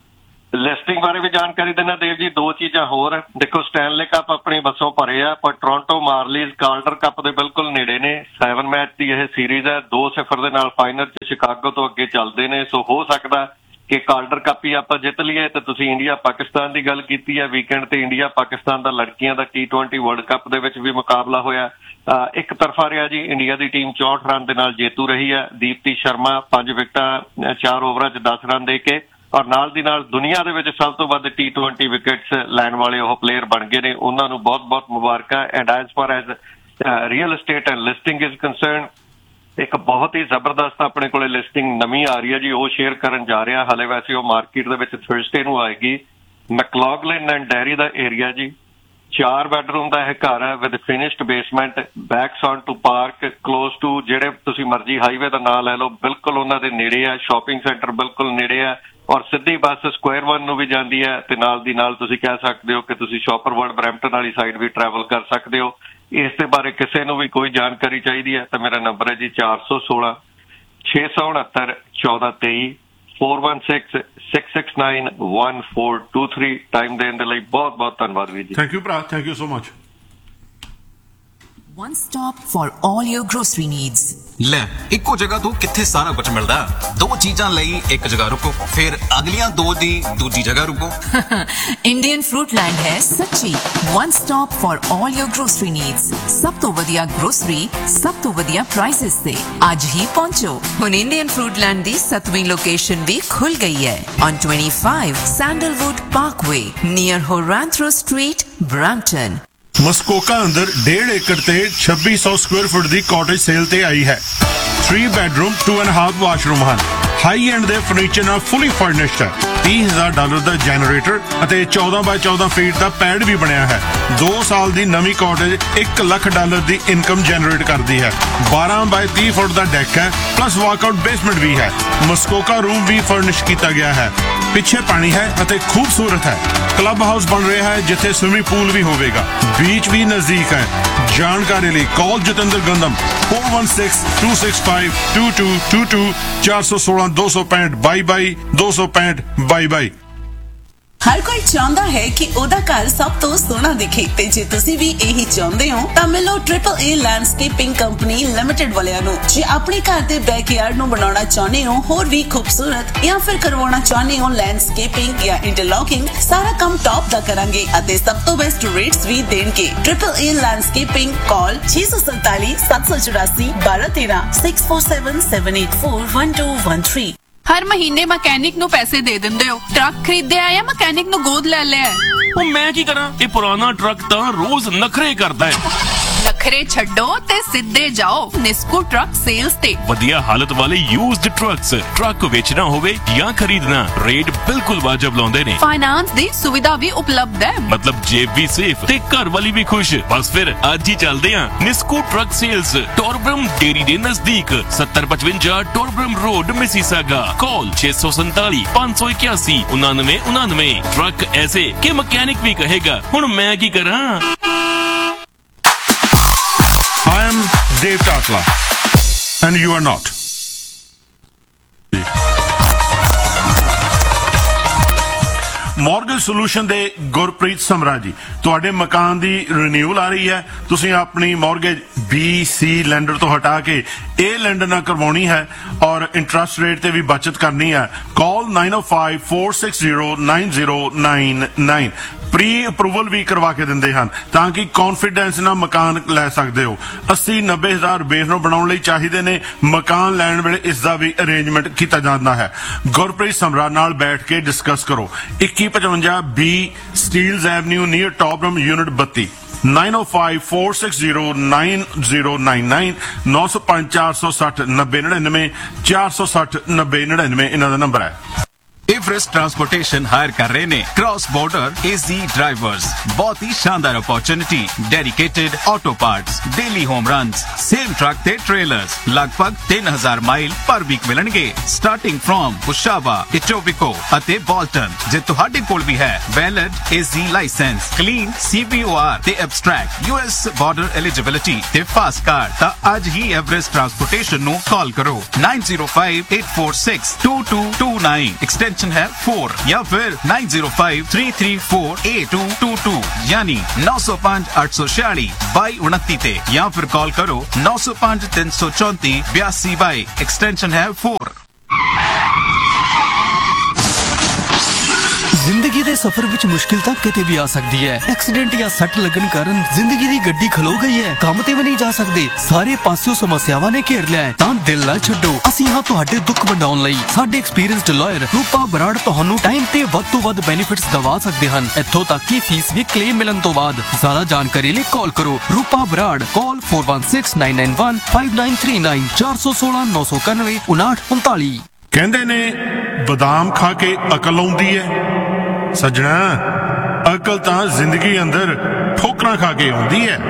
ਲਿਸਟਿੰਗ ਬਾਰੇ ਵੀ ਜਾਣਕਾਰੀ ਦੇਣਾ ਦੇਵ ਜੀ। ਦੋ ਚੀਜ਼ਾਂ ਹੋਰ, ਦੇਖੋ ਸਟੈਨਲੇ ਕੱਪ ਆਪਣੀ ਬੱਸੋਂ ਭਰੇ ਆ, ਪਰ ਟੋਰਾਂਟੋ ਮਾਰਲੀਜ਼ ਕਾਲਡਰ ਕੱਪ ਦੇ ਬਿਲਕੁਲ ਨੇੜੇ ਨੇ। 7 ਮੈਚ ਦੀ ਇਹ ਸੀਰੀਜ਼ ਹੈ, 2-0 ਦੇ ਨਾਲ ਫਾਈਨਲ 'ਚ ਸ਼ਿਕਾਗੋ ਤੋਂ ਅੱਗੇ ਚੱਲਦੇ ਨੇ। ਸੋ ਹੋ ਸਕਦਾ ਕਿ ਕਾਲਡਰ ਕੱਪ ਹੀ ਆਪਾਂ ਜਿੱਤ ਲਈਏ। ਤੇ ਤੁਸੀਂ ਇੰਡੀਆ ਪਾਕਿਸਤਾਨ ਦੀ ਗੱਲ ਕੀਤੀ ਹੈ, ਵੀਕਐਂਡ ਤੇ ਇੰਡੀਆ ਪਾਕਿਸਤਾਨ ਦਾ ਲੜਕੀਆਂ ਦਾ T20 ਵਰਲਡ ਕੱਪ ਦੇ ਵਿੱਚ ਵੀ ਮੁਕਾਬਲਾ ਹੋਇਆ। ਇੱਕ ਤਰਫਾ ਰਿਹਾ ਜੀ, ਇੰਡੀਆ ਦੀ ਟੀਮ 64 ਰਨ ਦੇ ਨਾਲ ਜੇਤੂ ਰਹੀ ਹੈ। ਦੀਪਤੀ ਸ਼ਰਮਾ 5 ਵਿਕਟਾਂ 4 ਓਵਰਾਂ 'ਚ 10 ਰਨ ਦੇ ਕੇ, ਔਰ ਨਾਲ ਦੀ ਨਾਲ ਦੁਨੀਆ ਦੇ ਵਿੱਚ ਸਭ ਤੋਂ ਵੱਧ T20 ਵਿਕਟਸ ਲੈਣ ਵਾਲੇ ਉਹ ਪਲੇਅਰ ਬਣ ਗਏ ਨੇ। ਉਹਨਾਂ ਨੂੰ ਬਹੁਤ-ਬਹੁਤ ਮੁਬਾਰਕਾਂ। And as for as real estate and listing is concern, ਇੱਕ ਬਹੁਤ ਹੀ ਜ਼ਬਰਦਸਤ ਆਪਣੇ ਕੋਲੇ ਲਿਸਟਿੰਗ ਨਵੀਂ ਆ ਰਹੀ ਹੈ ਜੀ, ਉਹ ਸ਼ੇਅਰ ਕਰਨ ਜਾ ਰਿਹਾ। ਹਾਲੇ ਵੈਸੇ ਉਹ ਮਾਰਕੀਟ ਦੇ ਵਿੱਚ ਥਰਸਡੇ ਨੂੰ ਆਏਗੀ। ਮੈਕਲੌਗਲਿਨ ਐਂਡ ਡੈਰੀ ਦਾ ਏਰੀਆ ਜੀ, 4 ਬੈਡਰੂਮ ਦਾ ਇਹ ਘਰ ਹੈ with finished basement, ਬੈਕਸ on to park, close to ਜਿਹੜੇ ਤੁਸੀਂ ਮਰਜ਼ੀ ਹਾਈਵੇ ਦਾ ਨਾਂ ਲੈ ਲਓ, ਬਿਲਕੁਲ ਉਹਨਾਂ ਦੇ ਨੇੜੇ ਆ। ਸ਼ਾਪਿੰਗ ਸੈਂਟਰ ਬਿਲਕੁਲ ਨੇੜੇ ਆ, ਔਰ ਸਿੱਧੀ ਬੱਸ ਸਕੁਆਇਰ 1 ਨੂੰ ਵੀ ਜਾਂਦੀ ਹੈ। ਤੇ ਨਾਲ ਦੀ ਨਾਲ ਤੁਸੀਂ ਕਹਿ ਸਕਦੇ ਹੋ ਕਿ ਤੁਸੀਂ ਸ਼ਾਪਰ ਵਰਡ ਬਰੈਂਪਟਨ ਵਾਲੀ ਸਾਈਡ ਵੀ ਟਰੈਵਲ ਕਰ ਸਕਦੇ ਹੋ। ਇਸ ਦੇ ਬਾਰੇ ਕਿਸੇ ਨੂੰ ਵੀ ਕੋਈ ਜਾਣਕਾਰੀ ਚਾਹੀਦੀ ਹੈ ਤਾਂ ਮੇਰਾ ਨੰਬਰ ਹੈ ਜੀ 416 669 1423 4166691423। ਟਾਈਮ ਦੇਣ ਦੇ ਲਈ ਬਹੁਤ ਬਹੁਤ ਧੰਨਵਾਦ ਵੀਰ ਜੀ। ਥੈਂਕ ਯੂ ਭਰਾ, thank you so much. One stop for all your grocery needs. ਲੈ ਇੱਕੋ ਜਗ੍ਹਾ ਤੋਂ ਕਿੱਥੇ ਸਾਰਾ ਕੁਝ ਮਿਲਦਾ। 2 ਚੀਜ਼ਾਂ ਲਈ ਇੱਕ ਜਗ੍ਹਾ ਰੁਕੋ, ਫਿਰ ਅਗਲੀਆਂ 2 ਦੀ ਦੂਜੀ ਜਗ੍ਹਾ ਰੁਕੋ। Indian Fruitland ਹੈ ਸੱਚੀ one stop for all your grocery needs. ਸਭ ਤੋਂ ਵਧੀਆ grocery, ਸਭ ਤੋਂ ਵਧੀਆ prices ਤੇ ਅੱਜ ਹੀ ਪਹੁੰਚੋ। ਹੁਣ Indian Fruitland ਦੀ 7ਵੀਂ ਲੋਕੇਸ਼ਨ ਵੀ ਖੁੱਲ ਗਈ ਹੈ on 25 Sandalwood Parkway near Horantro Street, Brampton। ਮਸਕੋਕਾ ਅੰਦਰ 1.5 ਏਕੜ ਤੇ 2600 ਸਕੁਆਇਰ ਫੁੱਟ ਦੀ ਕਾਟੇਜ ਸੇਲ ਤੇ ਆਈ ਹੈ। 3 ਬੈਡਰੂਮ 2.5 ਵਾਸ਼ਰੂਮ ਹਨ। ਹਾਈ ਐਂਡ ਦੇ ਫਰਨੀਚਰ ਨਾਲ ਫੁੱਲੀ ਫਰਨਿਸ਼ਡ ਹੈ। $30,000 ਦਾ ਜਨਰੇਟਰ ਅਤੇ 14 ਬਾਈ 14 ਫੀਟ ਦਾ ਪੈਡ ਵੀ ਬਣਿਆ ਹੈ। 2 ਸਾਲ ਦੀ ਨਵੀਂ ਕਾਟੇਜ $1 ਲੱਖ ਦੀ ਇਨਕਮ ਜਨਰੇਟ ਕਰਦੀ ਹੈ। 12 ਬਾਈ 30 ਫੁੱਟ ਦਾ ਡੈਕ ਹੈ, ਪਲੱਸ ਵਾਕਆਊਟ ਬੇਸਮੈਂਟ ਵੀ ਹੈ। ਮਸਕੋਕਾ ਰੂਮ ਵੀ ਫਰਨਿਸ਼ ਕੀਤਾ ਗਿਆ ਹੈ। ਪਿੱਛੇ ਪਾਣੀ ਹੈ ਅਤੇ ਖੂਬਸੂਰਤ ਹੈ। ਕਲੱਬ ਹਾਊਸ ਬਣ ਰਿਹਾ ਹੈ ਜਿੱਥੇ ਸਵਿਮਿੰਗ ਪੂਲ ਵੀ ਹੋਵੇਗਾ। ਬੀਚ ਵੀ ਨਜ਼ਦੀਕ ਹੈ। ਜਾਣਕਾਰੀ ਲਈ ਕਾਲ ਜਤਿੰਦਰ ਗੰਦਮ 4162652222 416 265 22 265 22। ਹਰ ਕੋਈ ਚਾਹੁੰਦਾ ਹੈ ਕਿ ਉਹਦਾ ਘਰ ਸਭ ਤੋਂ ਸੋਹਣਾ ਦਿਖੇ ਤੇ ਜੇ ਤੁਸੀਂ ਵੀ ਇਹੀ ਚਾਹੁੰਦੇ ਹੋ ਤਾਂ ਮਿਲੋ AAA ਲੈਂਡਸਕੇਪਿੰਗ ਕੰਪਨੀ ਲਿਮਟਿਡ ਵਾਲਿਆਂ ਨੂੰ। ਜੇ ਆਪਣੇ ਘਰ ਦੇ ਬੈਕਯਾਰਡ ਨੂੰ ਬਣਾਉਣਾ ਚਾਹੁੰਦੇ ਹੋ ਹੋਰ ਵੀ ਖੂਬਸੂਰਤ ਜਾਂ ਫਿਰ ਕਰਵਾਉਣਾ ਚਾਹੁੰਦੇ ਹੋ ਲੈਂਡਸਕੇਪਿੰਗ ਜਾਂ ਇੰਟਰਲੌਕਿੰਗ, ਸਾਰਾ ਕੰਮ ਟੌਪ ਦਾ ਕਰਾਂਗੇ ਅਤੇ ਸਭ ਤੋਂ ਬੈਸਟ ਰੇਟਸ ਵੀ ਦੇਣਗੇ। AAA ਲੈਂਡਸਕੇਪਿੰਗ, ਕਾਲ 647 784 1213 647 784 1213। ਹਰ ਮਹੀਨੇ ਮਕੈਨਿਕ ਨੂੰ ਪੈਸੇ ਦੇ ਦਿੰਦੇ ਹੋ। ਟਰੱਕ ਖਰੀਦਿਆ ਜਾਂ ਮਕੈਨਿਕ ਨੂੰ ਗੋਦ ਲੈ ਲਿਆ? ਉਹ ਮੈਂ ਕੀ ਕਰਾਂ, ਇਹ ਪੁਰਾਣਾ ਟਰੱਕ ਤਾਂ ਰੋਜ਼ ਨਖਰੇ ਕਰਦਾ ਹੈ। ਨਖਰੇ ਛੱਡੋ ਤੇ ਸਿੱਧੇ ਜਾਓ ਨਿਸਕੂ ਟਰੱਕ ਸੇਲਸ ਤੇ। ਵਧੀਆ ਹਾਲਤ ਵਾਲੇ ਯੂਜ਼ਡ ਟਰੱਕਸ, ਟਰੱਕ ਵੇਚਣਾ ਹੋਵੇ ਜਾਂ ਖਰੀਦਣਾ, ਰੇਟ ਬਿਲਕੁਲ ਵਾਜਬ ਲਾਉਂਦੇ ਨੇ। ਫਾਈਨਾਂਸ ਦੀ ਸੁਵਿਧਾ ਵੀ ਉਪਲਬਧ ਹੈ, ਮਤਲਬ ਜੇਬ ਵੀ ਸੇਫ ਤੇ ਘਰ ਵਾਲੀ ਵੀ ਖੁਸ਼। ਬਸ ਫਿਰ ਅੱਜ ਹੀ ਚੱਲਦੇ ਆਂ ਨਿਸਕੂ ਟਰੱਕ ਸੇਲਸ, ਟੋਰਬਰਮ ਡੇਰੀ ਦੇ ਨਜ਼ਦੀਕ, 7055 ਟੋਰਬਰਮ ਰੋਡ, ਮਿਸੀਸਾਗਾ। ਕਾਲ 647 581 9999। ਟਰੱਕ ਐਸੇ ਕਿ ਮਕੈਨਿਕ ਵੀ ਕਹੇਗਾ ਹੁਣ ਮੈਂ ਕੀ ਕਰਾਂ। I am Dave Tatla and you are not. Mortgage solution ਦੇ ਗੁਰਪ੍ਰੀਤ ਸਮਰਾ ਜੀ, ਤੁਹਾਡੇ ਮਕਾਨ ਦੀ ਰੀਨਿਊਅਲ ਆ ਰਹੀ ਹੈ। ਤੁਸੀਂ ਆਪਣੀ ਮਾਰਗੇਜ BC ਲੈਂਡਰ ਤੋਂ ਹਟਾ ਕੇ ਇਹ ਲੈਂਡਰ ਨਾਲ ਕਰਵਾਉਣੀ ਹੈ ਔਰ ਇੰਟਰਸਟ ਰੇਟ ਤੇ ਵੀ ਬਚਤ ਕਰਨੀ ਹੈ। ਕਾਲ 9054609099। ਪ੍ਰੀ ਅਪਰੂਵਲ ਵੀ ਕਰਵਾ ਕੇ ਦਿੰਦੇ ਹਨ ਤਾਂ ਕਿ ਕੌਨਫੀਡੈਂਸ ਨਾਲ ਮਕਾਨ ਲੈ ਸਕਦੇ ਹੋ। 80-90 ਹਜ਼ਾਰ ਬੇਸ ਨੂੰ ਬਣਾਉਣ ਲਈ ਚਾਹੀਦੇ ਨੇ। ਮਕਾਨ ਲੈਣ ਵੇਲੇ ਇਸ ਦਾ ਵੀ ਅਰੇਂਜਮੈਂਟ ਕੀਤਾ ਜਾਂਦਾ ਹੈ। ਗੁਰਪ੍ਰੀਤ ਸਮਰਾ ਨਾਲ ਬੈਠ ਕੇ ਡਿਸਕਸ ਕਰੋ। 2155 B ਸਟੀਲਜ਼ ਐਵਨਿਊ ਨੀਅਰ ਟੌਪਰਮ ਯੂਨਿਟ 32, 9054609099 905 460 9099 460 9099 ਇਹਨਾਂ ਦਾ ਨੰਬਰ ਹੈ। एवरेस्ट ट्रांसपोर्टेशन हायर कर रहे ने क्रॉस बॉर्डर एजी ड्राइवर्स। बहुत ही शानदार opportunity, dedicated auto parts, daily home runs, same truck ते ट्रेलर्स, लगभग 3000 माइल पर वीक मिलणगे स्टार्टिंग फ्रॉम पुशावा, इटोबिको अते बॉल्टन। जे तुहाडे कोल भी है वैलिड एजी लाइसेंस, क्लीन CBOR ते एब्स्ट्रैक्ट US बॉर्डर एलिजिबिलिटी ते फास्ट कार्ड, ता आज ही एवरेस्ट ट्रांसपोर्टेशन नु कॉल करो 9058462229। एक्सटेंशन है है 4 या फिर 9053348222 यानी 905-846-2229 ते या फिर कॉल करो 905-334-8222 एक्सटेंशन है 4। ਜ਼ਿੰਦਗੀ ਦੇ ਸਫ਼ਰ ਵਿੱਚ ਮੁਸ਼ਕਿਲ ਤਾਂ ਕਿਤੇ ਵੀ ਆ ਸਕਦੀ ਹੈ। ਐਕਸੀਡੈਂਟ ਜਾਂ ਸੱਟ ਲੱਗਣ ਕਾਰਨ ਜ਼ਿੰਦਗੀ ਦੀ ਗੱਡੀ ਖਲੋ ਗਈ ਹੈ, ਕੰਮ ਤੇ ਵੀ ਨਹੀਂ ਜਾ ਸਕਦੇ, ਸਾਰੇ ਪਾਸਿਓਂ ਸਮੱਸਿਆਵਾਂ ਨੇ ਘੇਰ ਲਿਆ ਹੈ, ਤਾਂ ਦਿਲ ਨਾ ਛੱਡੋ। ਅਸੀਂ ਹਾਂ ਤੁਹਾਡੇ ਦੁੱਖ ਵੰਡਾਉਣ ਲਈ। ਸਾਡੇ ਐਕਸਪੀਰੀਅੰਸਡ ਲਾਇਰ ਰੂਪਾ ਬਰਾੜ ਤੁਹਾਨੂੰ ਟਾਈਮ ਤੇ ਵੱਧ ਤੋਂ ਵੱਧ ਬੈਨੀਫਿਟਸ ਦਵਾ ਸਕਦੇ ਹਨ, ਇੱਥੋਂ ਤੱਕ ਕਿ ਫੀਸ ਵੀ ਕਲੇਮ ਮਿਲਣ ਤੋਂ ਬਾਅਦ। ਜ਼ਿਆਦਾ ਜਾਣਕਾਰੀ ਲਈ ਕਾਲ ਕਰੋ ਰੂਪਾ ਬਰਾੜ, ਕਾਲ 4169915939 416-991-5939। ਕਹਿੰਦੇ ਨੇ ਬਦਾਮ ਖਾ ਕੇ ਅਕਲ ਆਉਂਦੀ ਹੈ। ਸੱਜਣਾ, ਅਕਲ ਤਾਂ ਜ਼ਿੰਦਗੀ ਅੰਦਰ ਠੋਕਰਾਂ ਖਾ ਕੇ ਆਉਂਦੀ ਹੈ।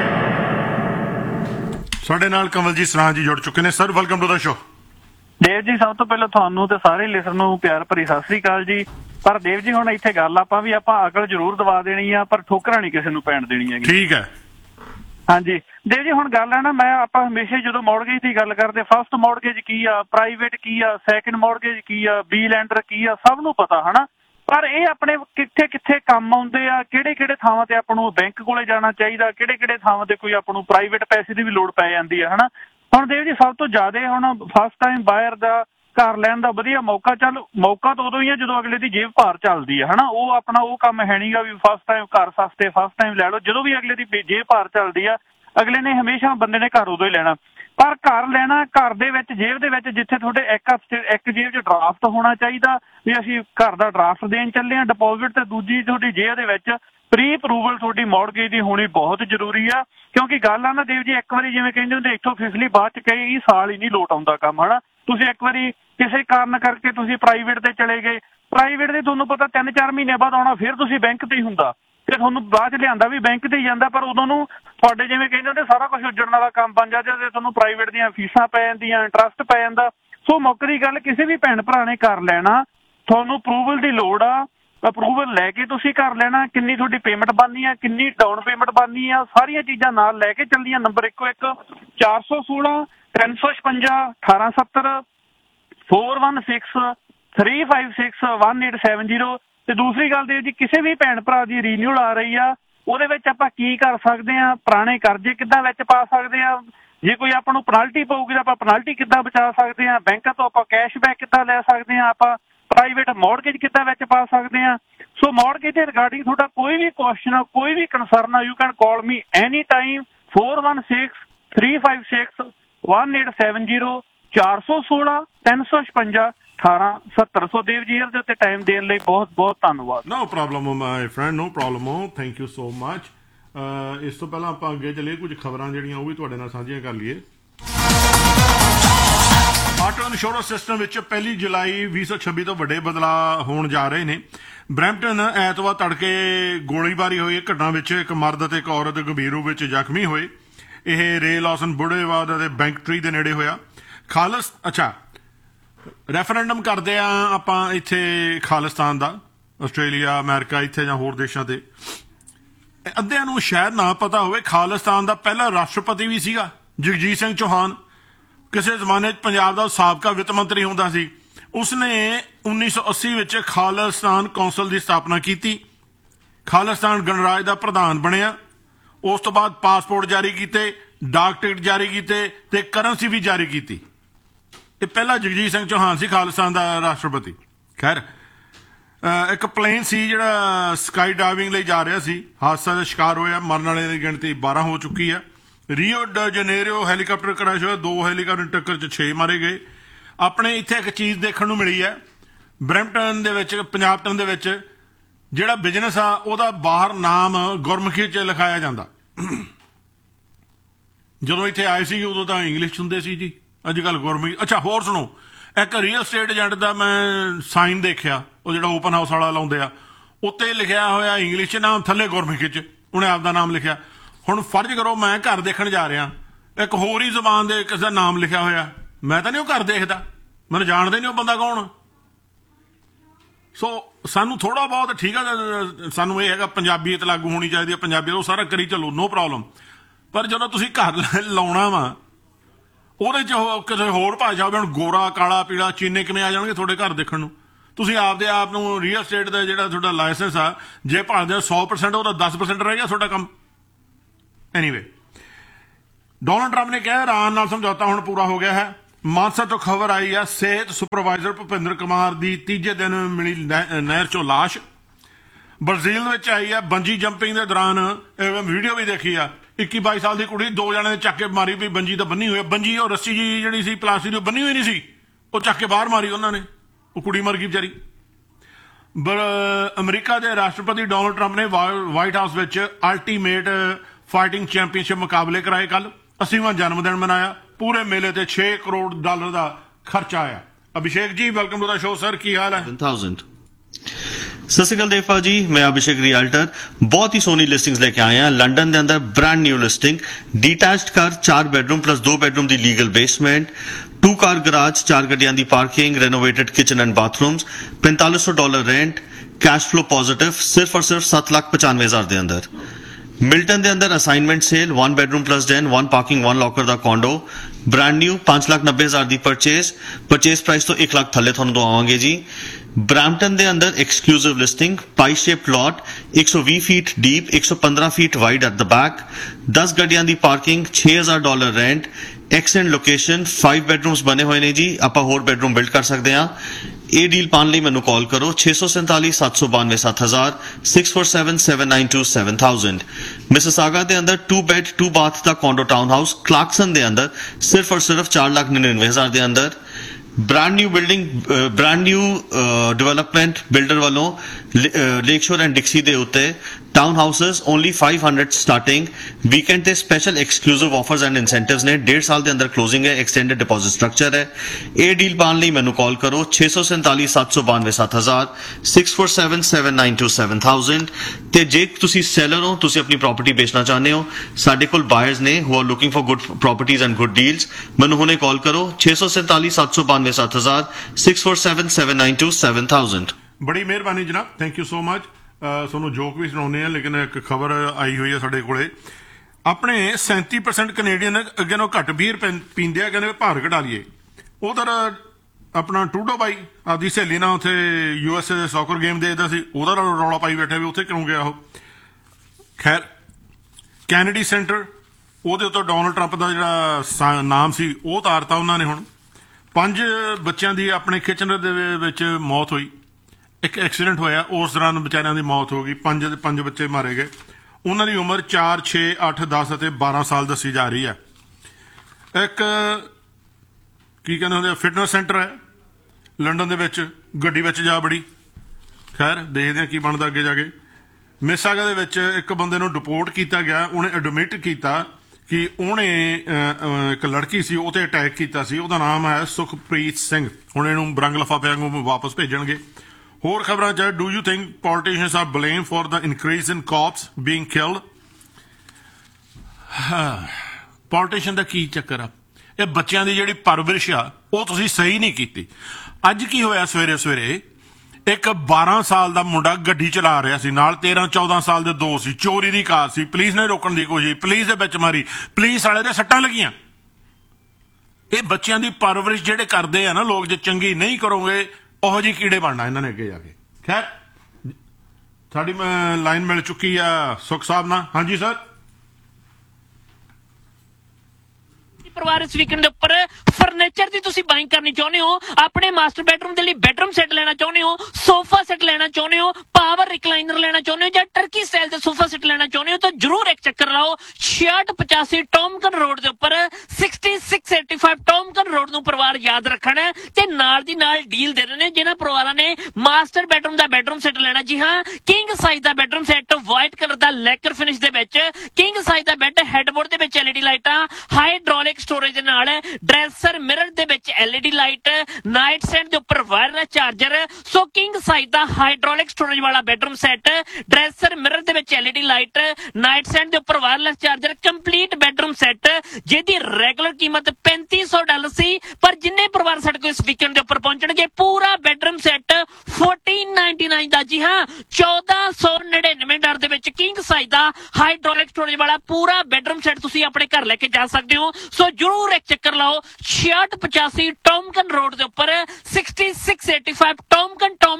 ਸਾਡੇ ਨਾਲ ਕਮਲਜੀਤ ਸਰਾਂ ਜੀ ਜੁੜ ਚੁੱਕੇ ਨੇ। Sir, welcome to the show. Dev ji, ਸਭ ਤੋਂ ਪਹਿਲਾਂ ਤੁਹਾਨੂੰ ਤੇ ਸਾਰੇ ਲਿਸਨਰ ਨੂੰ ਪਿਆਰ ਭਰੀ ਸਤਿ ਸ੍ਰੀ ਅਕਾਲ ਜੀ। ਪਰ ਦੇਵ ਜੀ, ਹੁਣ ਇੱਥੇ ਗੱਲ ਆਪਾਂ ਅਕਲ ਜ਼ਰੂਰ ਦਵਾ ਦੇਣੀ ਆ, ਪਰ ਠੋਕਰਾਂ ਨਹੀਂ ਕਿਸੇ ਨੂੰ ਪੈਣ ਦੇਣੀ ਹੈਗੀ। ਠੀਕ ਹੈ। ਹਾਂਜੀ ਦੇਵ ਜੀ, ਹੁਣ ਗੱਲ ਹੈ ਨਾ, ਆਪਾਂ ਹਮੇਸ਼ਾ ਜਦੋਂ ਮੌਰਗੇਜ ਦੀ ਗੱਲ ਕਰਦੇ, ਫਸਟ ਮੌਰਗੇਜ ਕੀ ਆ, ਪ੍ਰਾਈਵੇਟ ਕੀ ਆ, ਸੈਕਿੰਡ ਮੌਰਗੇਜ ਕੀ ਆ, ਬੀ ਲੈਂਡਰ ਕੀ ਆ, ਸਭ ਨੂੰ ਪਤਾ ਹਨਾ। ਪਰ ਇਹ ਆਪਣੇ ਕਿੱਥੇ ਕਿੱਥੇ ਕੰਮ ਆਉਂਦੇ ਆ, ਕਿਹੜੇ ਕਿਹੜੇ ਥਾਵਾਂ ਤੇ ਆਪਾਂ ਨੂੰ ਬੈਂਕ ਕੋਲੇ ਜਾਣਾ ਚਾਹੀਦਾ, ਕਿਹੜੇ ਕਿਹੜੇ ਥਾਵਾਂ ਤੇ ਕੋਈ ਆਪਾਂ ਨੂੰ ਪ੍ਰਾਈਵੇਟ ਪੈਸੇ ਦੀ ਵੀ ਲੋੜ ਪੈ ਜਾਂਦੀ ਹੈ ਹਨਾ। ਹੁਣ ਦੇਵ ਜੀ, ਸਭ ਤੋਂ ਜ਼ਿਆਦਾ ਹੁਣ ਫਸਟ ਟਾਈਮ ਬਾਇਰ ਦਾ ਘਰ ਲੈਣ ਦਾ ਵਧੀਆ ਮੌਕਾ ਤਾਂ ਉਦੋਂ ਹੀ ਆ ਜਦੋਂ ਅਗਲੇ ਦੀ ਜੇਬ ਭਾਰ ਚੱਲਦੀ ਹੈ ਹਨਾ। ਉਹ ਆਪਣਾ ਉਹ ਕੰਮ ਹੈ ਨਹੀਂਗਾ ਵੀ ਫਸਟ ਟਾਈਮ ਘਰ ਸਸਤੇ, ਫਸਟ ਟਾਈਮ ਲੈ ਲਓ। ਜਦੋਂ ਵੀ ਅਗਲੇ ਦੀ ਜੇਬ ਭਾਰ ਚੱਲਦੀ ਆ, ਅਗਲੇ ਨੇ ਹਮੇਸ਼ਾ ਬੰਦੇ ਨੇ ਘਰ ਉਦੋਂ ਹੀ ਲੈਣਾ। ਪਰ ਘਰ ਲੈਣਾ, ਘਰ ਦੇ ਵਿੱਚ ਜੇਬ ਦੇ ਵਿੱਚ ਜਿੱਥੇ ਤੁਹਾਡੇ ਇੱਕ ਜੇਬ 'ਚ ਡਰਾਫਟ ਹੋਣਾ ਚਾਹੀਦਾ ਵੀ ਅਸੀਂ ਘਰ ਦਾ ਡਰਾਫਟ ਦੇਣ ਚੱਲੇ ਹਾਂ ਡਿਪੋਜ਼ਿਟ, ਤੇ ਦੂਜੀ ਤੁਹਾਡੀ ਜੇਬ ਦੇ ਵਿੱਚ ਪ੍ਰੀ ਅਪਰੂਵਲ ਤੁਹਾਡੀ ਮੌਰਗੇਜ ਦੀ ਹੋਣੀ ਬਹੁਤ ਜ਼ਰੂਰੀ ਆ। ਕਿਉਂਕਿ ਗੱਲ ਆ ਨਾ ਦੇਵ ਜੀ, ਇੱਕ ਵਾਰੀ ਜਿਵੇਂ ਕਹਿੰਦੇ ਹੁੰਦੇ ਇੱਥੋਂ ਫਿਸਲੀ ਬਾਅਦ 'ਚ ਕਈ ਸਾਲ ਹੀ ਨਹੀਂ ਲੋਟ ਆਉਂਦਾ ਕੰਮ ਹਨਾ। ਤੁਸੀਂ ਇੱਕ ਵਾਰੀ ਕਿਸੇ ਕਾਰਨ ਕਰਕੇ ਤੁਸੀਂ ਪ੍ਰਾਈਵੇਟ ਤੇ ਚਲੇ ਗਏ, ਪ੍ਰਾਈਵੇਟ ਦੇ ਤੁਹਾਨੂੰ ਪਤਾ 3-4 ਮਹੀਨੇ ਬਾਅਦ ਆਉਣਾ ਫਿਰ ਤੁਸੀਂ ਬੈਂਕ ਤੇ ਹੀ ਹੁੰਦਾ, ਤੇ ਤੁਹਾਨੂੰ ਬਾਅਦ 'ਚ ਲਿਆਂਦਾ ਵੀ ਬੈਂਕ ਤੇ ਹੀ ਜਾਂਦਾ, ਪਰ ਉਦੋਂ ਨੂੰ ਤੁਹਾਡੇ ਜਿਵੇਂ ਕਹਿੰਦੇ ਹੁੰਦੇ ਸਾਰਾ ਕੁਝ ਉੱਜੜਨ ਵਾਲਾ ਕੰਮ ਬਣ ਜਾਂਦਾ, ਤੇ ਤੁਹਾਨੂੰ ਪ੍ਰਾਈਵੇਟ ਦੀਆਂ ਫੀਸਾਂ ਪੈ ਜਾਂਦੀਆਂ, ਇੰਟਰਸਟ ਪੈ ਜਾਂਦਾ। ਸੋ ਮੁੱਕ ਦੀ ਗੱਲ, ਕਿਸੇ ਵੀ ਭੈਣ ਭਰਾ ਨੇ ਕਰ ਲੈਣਾ, ਤੁਹਾਨੂੰ ਅਪਰੂਵਲ ਦੀ ਲੋੜ ਆ। ਅਪਰੂਵਲ ਲੈ ਕੇ ਤੁਸੀਂ ਕਰ ਲੈਣਾ, ਕਿੰਨੀ ਤੁਹਾਡੀ ਪੇਮੈਂਟ ਬਣਨੀ ਆ, ਕਿੰਨੀ ਡਾਊਨ ਪੇਮੈਂਟ ਬਣਨੀ ਆ, ਸਾਰੀਆਂ ਚੀਜ਼ਾਂ ਨਾਲ ਲੈ ਕੇ ਚੱਲਦੀਆਂ। ਨੰਬਰ 416-356-1870 4163561870। ਤੇ ਦੂਸਰੀ ਗੱਲ ਦੇ ਜੀ, ਕਿਸੇ ਵੀ ਭੈਣ ਭਰਾ ਦੀ ਰੀਨਿਊਲ ਆ ਰਹੀ ਆ, ਉਹਦੇ ਵਿੱਚ ਆਪਾਂ ਕੀ ਕਰ ਸਕਦੇ ਆ, ਪੁਰਾਣੇ ਕਰਜ਼ੇ ਕਿੱਦਾਂ ਵਿੱਚ ਪਾ ਸਕਦੇ ਆ, ਜੇ ਕੋਈ ਆਪਾਂ ਨੂੰ ਪੈਨਲਟੀ ਪਊਗੀ ਤਾਂ ਆਪਾਂ ਪੈਨਲਟੀ ਕਿੱਦਾਂ ਬਚਾ ਸਕਦੇ ਆ, ਬੈਂਕਾਂ ਤੋਂ ਆਪਾਂ ਕੈਸ਼ਬੈਕ ਕਿੱਦਾਂ ਲੈ ਸਕਦੇ ਆ, ਆਪਾਂ ਪ੍ਰਾਈਵੇਟ ਮੌਰਗੇਜ ਕਿੱਦਾਂ ਵਿੱਚ ਪਾ ਸਕਦੇ ਆ। ਸੋ ਮੌਰਗੇਜ ਦੇ ਰਿਗਾਰਡਿੰਗ ਤੁਹਾਡਾ ਕੋਈ ਵੀ ਕੁਐਸਚਨ ਆ, ਕੋਈ ਵੀ ਕੰਸਰਨ ਆ, you can call me any time 4163561870 416-356-1870। ਸੋ ਦੇਵ ਜੀ ਦੇ ਉੱਤੇ ਟਾਈਮ ਦੇਣ ਲਈ ਬਹੁਤ ਬਹੁਤ ਧੰਨਵਾਦ। No problem my friend, no problem, thank you so much. ਇਸ ਤੋਂ ਪਹਿਲਾਂ ਆਪਾਂ ਅੱਗੇ ਚੱਲੀਏ, ਕੁਝ ਖਬਰਾਂ ਜਿਹੜੀਆਂ ਉਹ ਵੀ ਤੁਹਾਡੇ ਨਾਲ ਸਾਂਝੀਆਂ ਕਰ ਲਈਏ। ਆਟੋ ਇੰਸ਼ੋਰੈਂਸ ਸਿਸਟਮ ਵਿੱਚ 1 ਜੁਲਾਈ 2026 ਤੋਂ ਵੱਡੇ ਬਦਲਾਅ ਹੋਣ ਜਾ ਰਹੇ ਨੇ। ਬਰੈਂਪਟਨ ਐਤਵਾਰ ਤੜਕੇ ਗੋਲੀਬਾਰੀ ਹੋਈ ਘਟਨਾ ਵਿੱਚ ਇੱਕ ਮਰਦ ਅਤੇ ਇੱਕ ਔਰਤ ਗੰਭੀਰ ਰੂਪ ਵਿੱਚ ਜ਼ਖਮੀ ਹੋਏ। ਇਹ ਰੇ ਲੌਸਨ ਬੁੜੇਵਾਦ ਅਤੇ ਬੈਂਕ ਟਰੀ ਦੇ ਨੇੜੇ ਹੋਇਆ। ਰੈਫਰੈਂਡਮ ਕਰਦੇ ਆ ਆਪਾਂ ਇੱਥੇ ਖਾਲਿਸਤਾਨ ਦਾ, ਆਸਟ੍ਰੇਲੀਆ, ਅਮਰੀਕਾ, ਇੱਥੇ ਜਾਂ ਹੋਰ ਦੇਸ਼ਾਂ ਤੇ। ਅੱਧਿਆਂ ਨੂੰ ਸ਼ਾਇਦ ਨਾ ਪਤਾ ਹੋਵੇ, ਖਾਲਿਸਤਾਨ ਦਾ ਪਹਿਲਾ ਰਾਸ਼ਟਰਪਤੀ ਵੀ ਸੀਗਾ ਜਗਜੀਤ ਸਿੰਘ ਚੌਹਾਨ। ਕਿਸੇ ਜ਼ਮਾਨੇ 'ਚ ਪੰਜਾਬ ਦਾ ਸਾਬਕਾ ਵਿੱਤ ਮੰਤਰੀ ਹੁੰਦਾ ਸੀ। ਉਸਨੇ 1980 ਵਿੱਚ ਖਾਲਿਸਤਾਨ ਕੌਂਸਲ ਦੀ ਸਥਾਪਨਾ ਕੀਤੀ, ਖਾਲਿਸਤਾਨ ਗਣਰਾਜ ਦਾ ਪ੍ਰਧਾਨ ਬਣਿਆ। ਉਸ ਤੋਂ ਬਾਅਦ ਪਾਸਪੋਰਟ ਜਾਰੀ ਕੀਤੇ, ਡਾਕ ਟਿਕਟ ਜਾਰੀ ਕੀਤੇ ਤੇ ਕਰੰਸੀ ਵੀ ਜਾਰੀ ਕੀਤੀ। ਇਹ ਪਹਿਲਾ ਜਗਜੀਤ ਸਿੰਘ ਚੌਹਾਨ ਸੀ ਖਾਲਿਸਤਾਨ ਦਾ ਰਾਸ਼ਟਰਪਤੀ। ਖੈਰ, ਇੱਕ ਪਲੇਨ ਸੀ ਜਿਹੜਾ ਸਕਾਈ ਡਾਈਵਿੰਗ ਲਈ ਜਾ ਰਿਹਾ ਸੀ, ਹਾਦਸਾ ਦਾ ਸ਼ਿਕਾਰ ਹੋਇਆ। ਮਰਨ ਵਾਲਿਆਂ ਦੀ ਗਿਣਤੀ 12 ਹੋ ਚੁੱਕੀ ਹੈ। ਰੀਓ ਡ ਜਨੇਰੀਓ ਹੈਲੀਕਾਪਟਰ ਕ੍ਰੈਸ਼ ਹੋਇਆ, 2 ਹੈਲੀਕਾਪਟਰ ਟੱਕਰ 'ਚ 6 ਮਾਰੇ ਗਏ। ਆਪਣੇ ਇੱਥੇ ਇੱਕ ਚੀਜ਼ ਦੇਖਣ ਨੂੰ ਮਿਲੀ ਹੈ, ਬਰੈਂਪਟਨ ਦੇ ਵਿੱਚ, ਪੰਜਾਬਟਨ ਦੇ ਵਿੱਚ ਜਿਹੜਾ ਬਿਜ਼ਨਸ ਆ ਉਹਦਾ ਬਾਹਰ ਨਾਮ ਗੁਰਮੁਖੀ 'ਚ ਲਿਖਾਇਆ ਜਾਂਦਾ। ਜਦੋਂ ਇੱਥੇ ਆਏ ਸੀ ਉਦੋਂ ਤਾਂ ਇੰਗਲਿਸ਼ ਹੁੰਦੇ ਸੀ ਜੀ, ਅੱਜ ਕੱਲ੍ਹ ਗੁਰਮੁਖੀ। ਅੱਛਾ, ਹੋਰ ਸੁਣੋ, ਇੱਕ ਰੀਅਲ ਸਟੇਟ ਏਜੰਟ ਦਾ ਮੈਂ ਸਾਈਨ ਦੇਖਿਆ, ਉਹ ਜਿਹੜਾ ਓਪਨ ਹਾਊਸ ਵਾਲਾ ਲਾਉਂਦੇ ਆ, ਉੱਤੇ ਲਿਖਿਆ ਹੋਇਆ ਇੰਗਲਿਸ਼ 'ਚ ਨਾਮ, ਥੱਲੇ ਗੁਰਮੁਖੀ 'ਚ ਉਹਨੇ ਆਪਦਾ ਨਾਮ ਲਿਖਿਆ। ਹੁਣ ਫਰਜ਼ ਕਰੋ ਮੈਂ ਘਰ ਦੇਖਣ ਜਾ ਰਿਹਾ, ਇੱਕ ਹੋਰ ਹੀ ਜ਼ਬਾਨ ਦੇ ਕਿਸੇ ਦਾ ਨਾਮ ਲਿਖਿਆ ਹੋਇਆ, ਮੈਂ ਤਾਂ ਨਹੀਂ ਉਹ ਘਰ ਦੇਖਦਾ, ਮੈਨੂੰ ਜਾਣਦੇ ਨਹੀਂ ਉਹ ਬੰਦਾ ਕੌਣ। ਸੋ ਸਾਨੂੰ ਥੋੜਾ ਬਹੁਤ ਠੀਕ ਆ, ਸਾਨੂੰ ਇਹ ਹੈਗਾ ਪੰਜਾਬੀਅਤ ਲਾਗੂ ਹੋਣੀ ਚਾਹੀਦੀ ਹੈ, ਪੰਜਾਬੀਅਤ ਉਹ ਸਾਰਾ ਕਰੀ ਚੱਲੋ, ਨੋ ਪ੍ਰੋਬਲਮ। ਪਰ ਜਦੋਂ ਤੁਸੀਂ ਘਰ ਲਾਉਣਾ ਵਾ, ਉਹਦੇ 'ਚ ਕਿਸੇ ਹੋਰ ਭਾਸ਼ਾ ਹੋਵੇ, ਹੁਣ ਗੋਰਾ, ਕਾਲਾ, ਪੀਲਾ, ਚੀਨੇ ਕਿਵੇਂ ਆ ਜਾਣਗੇ ਤੁਹਾਡੇ ਘਰ ਦੇਖਣ ਨੂੰ? ਤੁਸੀਂ ਆਪਦੇ ਆਪ ਨੂੰ ਰੀਅਲ ਸਟੇਟ ਦਾ ਜਿਹੜਾ ਤੁਹਾਡਾ ਲਾਇਸੈਂਸ ਆ ਜੇ ਭਾਲਦੇ ਹੋ 100% ਉਹਦਾ 10% ਰਹਿ ਗਿਆ ਤੁਹਾਡਾ ਕੰਮ। ਐਨੀਵੇ, ਡੋਨਲਡ ਟਰੰਪ ਨੇ ਕਿਹਾ ਇਰਾਨ ਨਾਲ ਸਮਝੌਤਾ ਹੁਣ ਪੂਰਾ ਹੋ ਗਿਆ ਹੈ। ਮਾਨਸਾ ਤੋਂ ਖਬਰ ਆਈ ਆ ਸਿਹਤ ਸੁਪਰਵਾਈਜ਼ਰ ਭੁਪਿੰਦਰ ਕੁਮਾਰ ਦੀ ਤੀਜੇ ਦਿਨ ਮਿਲੀ ਨਹਿਰ ਚੋਂ ਲਾਸ਼। ਬ੍ਰਾਜ਼ੀਲ ਵਿੱਚ ਆਈ ਆ ਬੰਜੀ ਜੰਪਿੰਗ ਦੇ ਦੌਰਾਨ ਵੀਡੀਓ ਵੀ ਦੇਖੀ ਆ 21-22 ਸਾਲ ਦੀ ਕੁੜੀ 2 ਜਣੇ ਚੱਕ ਕੇ ਮਾਰੀ ਵੀ ਬੰਜੀ ਤਾਂ ਬੰਨੀ ਹੋਈ ਬੰਜੀ ਉਹ ਰੱਸੀ ਜੀ ਜਿਹੜੀ ਸੀ ਪਲਾਸਟਿਕ ਦੀ ਬੰਨੀ ਹੋਈ ਨਹੀਂ ਸੀ ਉਹ ਚੱਕ ਕੇ ਬਾਹਰ ਮਾਰੀ ਉਹਨਾਂ ਨੇ ਉਹ ਕੁੜੀ ਮਰ ਗਈ ਵਿਚਾਰੀ। ਅਮਰੀਕਾ ਦੇ ਰਾਸ਼ਟਰਪਤੀ ਡੋਨਲਡ ਟਰੰਪ ਨੇ ਵਾਈਟ ਹਾਊਸ ਵਿੱਚ ਅਲਟੀਮੇਟ ਫਾਈਟਿੰਗ ਚੈਂਪੀਅਨਸ਼ਿਪ ਮੁਕਾਬਲੇ ਕਰਾਏ। ਕੱਲ 80ਵਾਂ ਜਨਮ ਦਿਨ ਮਨਾਇਆ। ਪੂਰੇ ਮੇਲੇ ਤੇ $6 ਕਰੋੜ ਦਾ ਖਰਚਾ ਆਇਆ। ਅਭਿਸ਼ੇਕ ਜੀ welcome to the show sir, ਕੀ ਹਾਲ ਹੈ? 1000 ਸਤਿ ਸ਼੍ਰੀ ਅਕਾਲ ਦੇਵਪਾਲ ਜੀ, ਮੈਂ ਅਭਿਸ਼ੇਕ ਰਿਆਲਟਰ। ਬਹੁਤ ਹੀ ਸੋਹਣੀ ਲਿਸਟਿੰਗਸ ਲੈ ਕੇ ਆਏ ਹਾਂ। ਲੰਡਨ ਦੇ ਅੰਦਰ ਬ੍ਰਾਂਡ ਨਿਊ ਲਿਸਟਿੰਗ, ਡੀਟੈਚਡ ਘਰ 4 ਬੈਡਰੂਮ ਪਲੱਸ 2 ਬੈਡਰੂਮ ਦੀ ਲੀਗਲ ਬੇਸਮੈਂਟ, 2 ਕਾਰ ਗਰਾਜ, 4 ਗੱਡੀਆਂ ਦੀ parking, ਰੈਨੋਵੇਟਡ kitchen and bathrooms, $4500 rent, cash flow positive, ਸਿਰਫ ਔਰ ਸਿਰਫ 7,95,000 ਦੇ ਅੰਦਰ। ਮਿਲਟਨ ਦੇ ਅੰਦਰ assignment sale, 1 bedroom plus den, 1 parking 1 locker ਦਾ ਕੋਂਡੋ, ਬ੍ਰਾਂਡ ਨਿਊ, 5,90,000 ਦੀ ਪਰਚੇਸ ਪ੍ਰਾਈਸ ਤੋਂ 1 ਲੱਖ ਥੱਲੇ ਤੁਹਾਨੂੰ ਦਵਾਵਾਂਗੇ ਜੀ। ਬ੍ਰੈਂਪਟਨ ਦੇ ਅੰਦਰ exclusive listing, Bhai shape plot, 120 feet deep, 115 feet wide at the back, 10 ਗੱਡੀਆਂ ਦੀ ਪਾਰਕਿੰਗ, $6,000 ਰੈਂਟ, ਐਕਸੈਂਟ ਲੋਕੇਸ਼ਨ, 5 ਬੈਡਰੂਮਸ ਬਣੇ ਹੋਏ ਨੇ ਜੀ। ਆਪਾਂ ਹੋਰ ਬੈਡਰੂਮ ਬਿਲਡ ਕਰ ਸਕਦੇ ਹਾਂ। ਇਹ ਡੀਲ ਪਾਉਣ ਲਈ ਮੈਨੂੰ ਕਾਲ ਕਰੋ 647 792 7000 647 792 7000। ਮਿਸਿਸਾਗਾ ਦੇ ਅੰਦਰ 2 ਬੈਡ 2 ਬਾਥ ਦਾ ਕੋਂਡੋ ਟਾਊਨ ਹਾਊਸ ਕਲਾਰਕਸਨ ਦੇ ਅੰਦਰ ਸਿਰਫ ਔਰ ਸਿਰਫ 4,99,000 ਦੇ ਅੰਦਰ। Brand new building, brand new development builder ਵੱਲੋਂ ਲੇਕ ਸ਼ੋਰ ਐਂਡ ਡਿਕਸੀ ਦੇ ਉੱਤੇ town houses only 500 starting. Weekend ਤੇ special exclusive offers and incentives ਨੇ। 1.5 ਸਾਲ ਦੇ ਅੰਦਰ ਕਲੋਜ਼ਿੰਗ ਹੈ, ਐਕਸਟੈਂਡਡ ਡਿਪੋਜ਼ਿਟ ਸਟਰਕਚਰ ਹੈ। ਇਹ ਡੀਲ ਪਾਉਣ ਲਈ ਮੈਨੂੰ ਕਾਲ ਕਰੋ 647 792 7000 647 792 7000। ਤੇ ਜੇ ਤੁਸੀਂ ਸੈਲਰ ਹੋ, ਤੁਸੀਂ ਆਪਣੀ ਪ੍ਰਾਪਰਟੀ ਵੇਚਣਾ ਚਾਹੁੰਦੇ ਹੋ, ਸਾਡੇ ਕੋਲ ਬਾਇਰਸ ਨੇ who are looking for good properties and good deals. ਮੈਨੂੰ ਹੁਣੇ ਕਾਲ ਕਰੋ 647 792 7000 647 792 7000। ਬੜੀ ਮਿਹਰਬਾਨੀ ਜਨਾਬ, ਥੈਂਕ ਯੂ ਸੋ ਮਚ। ਤੁਹਾਨੂੰ ਜੋਕ ਵੀ ਸੁਣਾਉਂਦੇ ਆ, ਲੇਕਿਨ ਇੱਕ ਖਬਰ ਆਈ ਹੋਈ ਹੈ ਸਾਡੇ ਕੋਲੇ। ਆਪਣੇ 37% ਕੈਨੇਡੀਅਨ ਅੱਗੇ ਨੂੰ ਘੱਟ ਬੀਅਰ ਪੀਂਦੇ ਆ, ਕਹਿੰਦੇ ਭਾਰ ਘਟਾ ਲਈਏ। ਉਧਰ ਆਪਣਾ ਟੂਡੋ ਬਾਈ ਆਪਦੀ ਸਹੇਲੀ ਨਾਲ ਉੱਥੇ USA ਦੇ ਸੌਕਰ ਗੇਮ ਦੇਖਦਾ ਸੀ, ਉਹਦਾ ਰੌਲਾ ਪਾਈ ਬੈਠਾ ਵੀ ਉੱਥੇ ਕਿਉਂ ਗਿਆ ਉਹ। ਖੈਰ, ਕੈਨੇਡੀ ਸੈਂਟਰ ਉਹਦੇ ਉੱਤੇ ਡੋਨਲਡ ਟਰੰਪ ਦਾ ਜਿਹੜਾ ਨਾਮ ਸੀ ਉਹ ਤਾਰਤਾ ਉਹਨਾਂ ਨੇ। ਹੁਣ 5 ਬੱਚਿਆਂ ਦੀ ਆਪਣੇ ਕਿਚਨ ਦੇ ਵਿੱਚ ਮੌਤ ਹੋਈ। ਇੱਕ ਐਕਸੀਡੈਂਟ ਹੋਇਆ, ਉਸ ਦੌਰਾਨ ਵਿਚਾਰਿਆਂ ਦੀ ਮੌਤ ਹੋ ਗਈ। 5 ਬੱਚੇ ਮਾਰੇ ਗਏ। ਉਹਨਾਂ ਦੀ ਉਮਰ 4, 6, 8, 10 ਅਤੇ 12 ਸਾਲ ਦੱਸੀ ਜਾ ਰਹੀ ਹੈ। ਇੱਕ ਕੀ ਕਹਿੰਦੇ ਹੁੰਦੇ ਫਿਟਨੈਸ ਸੈਂਟਰ ਹੈ ਲੰਡਨ ਦੇ ਵਿੱਚ, ਗੱਡੀ ਵਿੱਚ ਜਾ ਬੜੀ। ਖੈਰ, ਦੇਖਦੇ ਹਾਂ ਕੀ ਬਣਦਾ ਅੱਗੇ ਜਾ ਕੇ। ਮਿਸਾਗਾ ਦੇ ਵਿੱਚ ਇੱਕ ਬੰਦੇ ਨੂੰ ਡਿਪੋਰਟ ਕੀਤਾ ਗਿਆ। ਉਹਨੇ ਐਡਮਿਟ ਕੀਤਾ ਕਿ ਉਹਨੇ ਇੱਕ ਲੜਕੀ ਸੀ ਉਹ ਤੇ ਅਟੈਕ ਕੀਤਾ ਸੀ। ਉਹਦਾ ਨਾਮ ਹੈ ਸੁਖਪ੍ਰੀਤ ਸਿੰਘ। ਹੁਣ ਇਹਨੂੰ ਬਰੰਗ ਲਫਾਫੇ ਵਾਂਗੂ ਵਾਪਸ ਭੇਜਣਗੇ। ਹੋਰ ਖਬਰਾਂ ਚ do you think politicians R blame for the increase in cops being killed? Politician ਦਾ ਕੀ ਚੱਕਰ ਆ? ਇਹ ਬੱਚਿਆਂ ਦੀ ਜਿਹੜੀ ਪਰਵਰਿਸ਼ ਆ ਉਹ ਤੁਸੀਂ ਸਹੀ ਨਹੀਂ ਕੀਤੀ। ਅੱਜ ਕੀ ਹੋਇਆ, ਸਵੇਰੇ ਸਵੇਰੇ ਇੱਕ 12 ਸਾਲ ਦਾ ਮੁੰਡਾ ਗੱਡੀ ਚਲਾ ਰਿਹਾ ਸੀ, ਨਾਲ 13-14 ਸਾਲ ਦੇ 2 ਸੀ। ਚੋਰੀ ਦੀ ਕਾਰ ਸੀ, ਪੁਲਿਸ ਨੇ ਰੋਕਣ ਦੀ ਕੋਸ਼ਿਸ਼, ਪੁਲਿਸ ਦੇ ਵਿੱਚ ਮਾਰੀ, ਪੁਲਿਸ ਵਾਲੇ ਦੇ ਸੱਟਾਂ ਲੱਗੀਆਂ। ਇਹ ਬੱਚਿਆਂ ਦੀ ਪਰਵਰਿਸ਼ ਜਿਹੜੇ ਕਰਦੇ ਆ ਨਾ ਲੋਕ, ਜੇ ਚੰਗੀ ਨਹੀਂ ਕਰੋਗੇ ਉਹੋ ਜਿਹੇ ਕੀੜੇ ਬਣਨਾ ਇਹਨਾਂ ਨੇ ਅੱਗੇ ਜਾ ਕੇ। ਖੈਰ, ਸਾਡੀ ਲਾਈਨ ਮਿਲ ਚੁੱਕੀ ਆ ਸੁਖ ਸਾਹਿਬ ਨਾਲ। ਹਾਂਜੀ ਸਰ। ਪਰਿਵਾਰ ਇਸ ਵੀਕਐਂਡ ਦੇ ਉੱਪਰ ਫਰਨੀਚਰ ਦੀ ਤੁਸੀਂ ਬਾਇੰਗ ਕਰਨੀ ਚਾਹੁੰਦੇ ਹੋ, ਆਪਣੇ ਮਾਸਟਰ ਬੈਡਰੂਮ ਦੇ ਲਈ ਬੈਡਰੂਮ ਸੈੱਟ ਲੈਣਾ ਚਾਹੁੰਦੇ ਹੋ, ਸੋਫਾ ਸੈੱਟ ਲੈਣਾ ਚਾਹੁੰਦੇ ਹੋ, ਪਾਵਰ ਰਿਕਲਾਈਨਰ ਲੈਣਾ ਚਾਹੁੰਦੇ ਹੋ, ਜਾਂ ਟਰਕੀ ਸਟਾਈਲ ਦੇ ਸੋਫਾ ਸੈੱਟ ਲੈਣਾ ਚਾਹੁੰਦੇ ਹੋ, ਤਾਂ ਜਰੂਰ ਇੱਕ ਚੱਕਰ ਲਾਓ 6685 ਟੌਮਕਨ ਰੋਡ ਦੇ ਉੱਪਰ। 6685 ਟੌਮਕਨ ਰੋਡ ਨੂੰ ਪਰਿਵਾਰ ਯਾਦ ਰੱਖਣਾ ਤੇ ਨਾਲ ਦੀ ਨਾਲ ਡੀਲ ਦੇ ਰਹੇ ਨੇ ਜਿਨ੍ਹਾਂ ਪਰਿਵਾਰਾਂ ਨੇ ਮਾਸਟਰ ਬੈਡਰੂਮ ਦਾ ਬੈਡਰੂਮ ਸੈੱਟ ਲੈਣਾ। ਜੀ ਹਾਂ, ਕਿੰਗ ਸਾਈਜ਼ ਦਾ ਬੈਡਰੂਮ ਸੈੱਟ ਵਾਈਟ ਕਲਰ ਦਾ ਲੈਕਰ ਫਿਨਿਸ਼ ਦੇ ਵਿੱਚ, ਕਿੰਗ ਸਾਈਜ਼ ਦਾ ਬੈੱਡ ਹੈਡਬੋਰਡ ਦੇ ਵਿੱਚ LED ਲਾਈਟਾਂ, ਹਾਈਡ੍ਰੋਲਿਕ ਸਟੋਰੇਜ ਦੇ ਨਾਲ, ਡਰੈਸਰ ਮਿਰਰ ਦੇ ਵਿੱਚ LED ਲਾਈਟ, ਨਾਈਟ ਸਟੈਂਡ ਦੇ ਉੱਪਰ ਵਾਇਰਲੈਸ ਚਾਰਜਰ। ਸੋ ਕਿੰਗ ਸਾਈਜ਼ ਦਾ ਹਾਈਡ੍ਰੋਲਿਕ ਸਟੋਰੇਜ ਵਾਲਾ ਬੈਡਰੂਮ ਸੈੱਟ, ਡਰੈਸਰ ਮਿਰਰ ਦੇ ਵਿੱਚ LED ਲਾਈਟ, ਨਾਈਟ ਸਟੈਂਡ ਦੇ ਉੱਪਰ wireless charger, complete bedroom set ਜਿਹਦੀ ਰੈਗੂਲਰ ਕੀਮਤ $3500 ਸੀ, ਪਰ ਜਿੰਨੇ ਪਰਿਵਾਰ ਸਾਡੇ ਕੋਲ ਇਸ ਵੀਕਐਂਡ ਦੇ ਉੱਪਰ ਪਹੁੰਚਣਗੇ ਪੂਰਾ ਬੈਡਰੂਮ ਸੈੱਟ $1499 ਦਾ। ਜੀ ਹਾਂ, $1499 ਦੇ ਵਿੱਚ ਕਿੰਗ ਸਾਈਜ਼ ਦਾ ਹਾਈਡ੍ਰੋਲਿਕ ਸਟੋਰੇਜ ਵਾਲਾ ਪੂਰਾ ਬੈਡਰੂਮ ਸੈੱਟ ਤੁਸੀਂ ਆਪਣੇ ਘਰ ਲੈ ਕੇ ਜਾ ਸਕਦੇ ਹੋ। ਸੋ ਜਰੂਰ ਇੱਕ ਚੱਕਰ ਲਾਓ 6685 ਟੌਮਕਨ ਰੋਡ ਦੇ ਉੱਪਰ। 6685 ਟੌਮਕਨ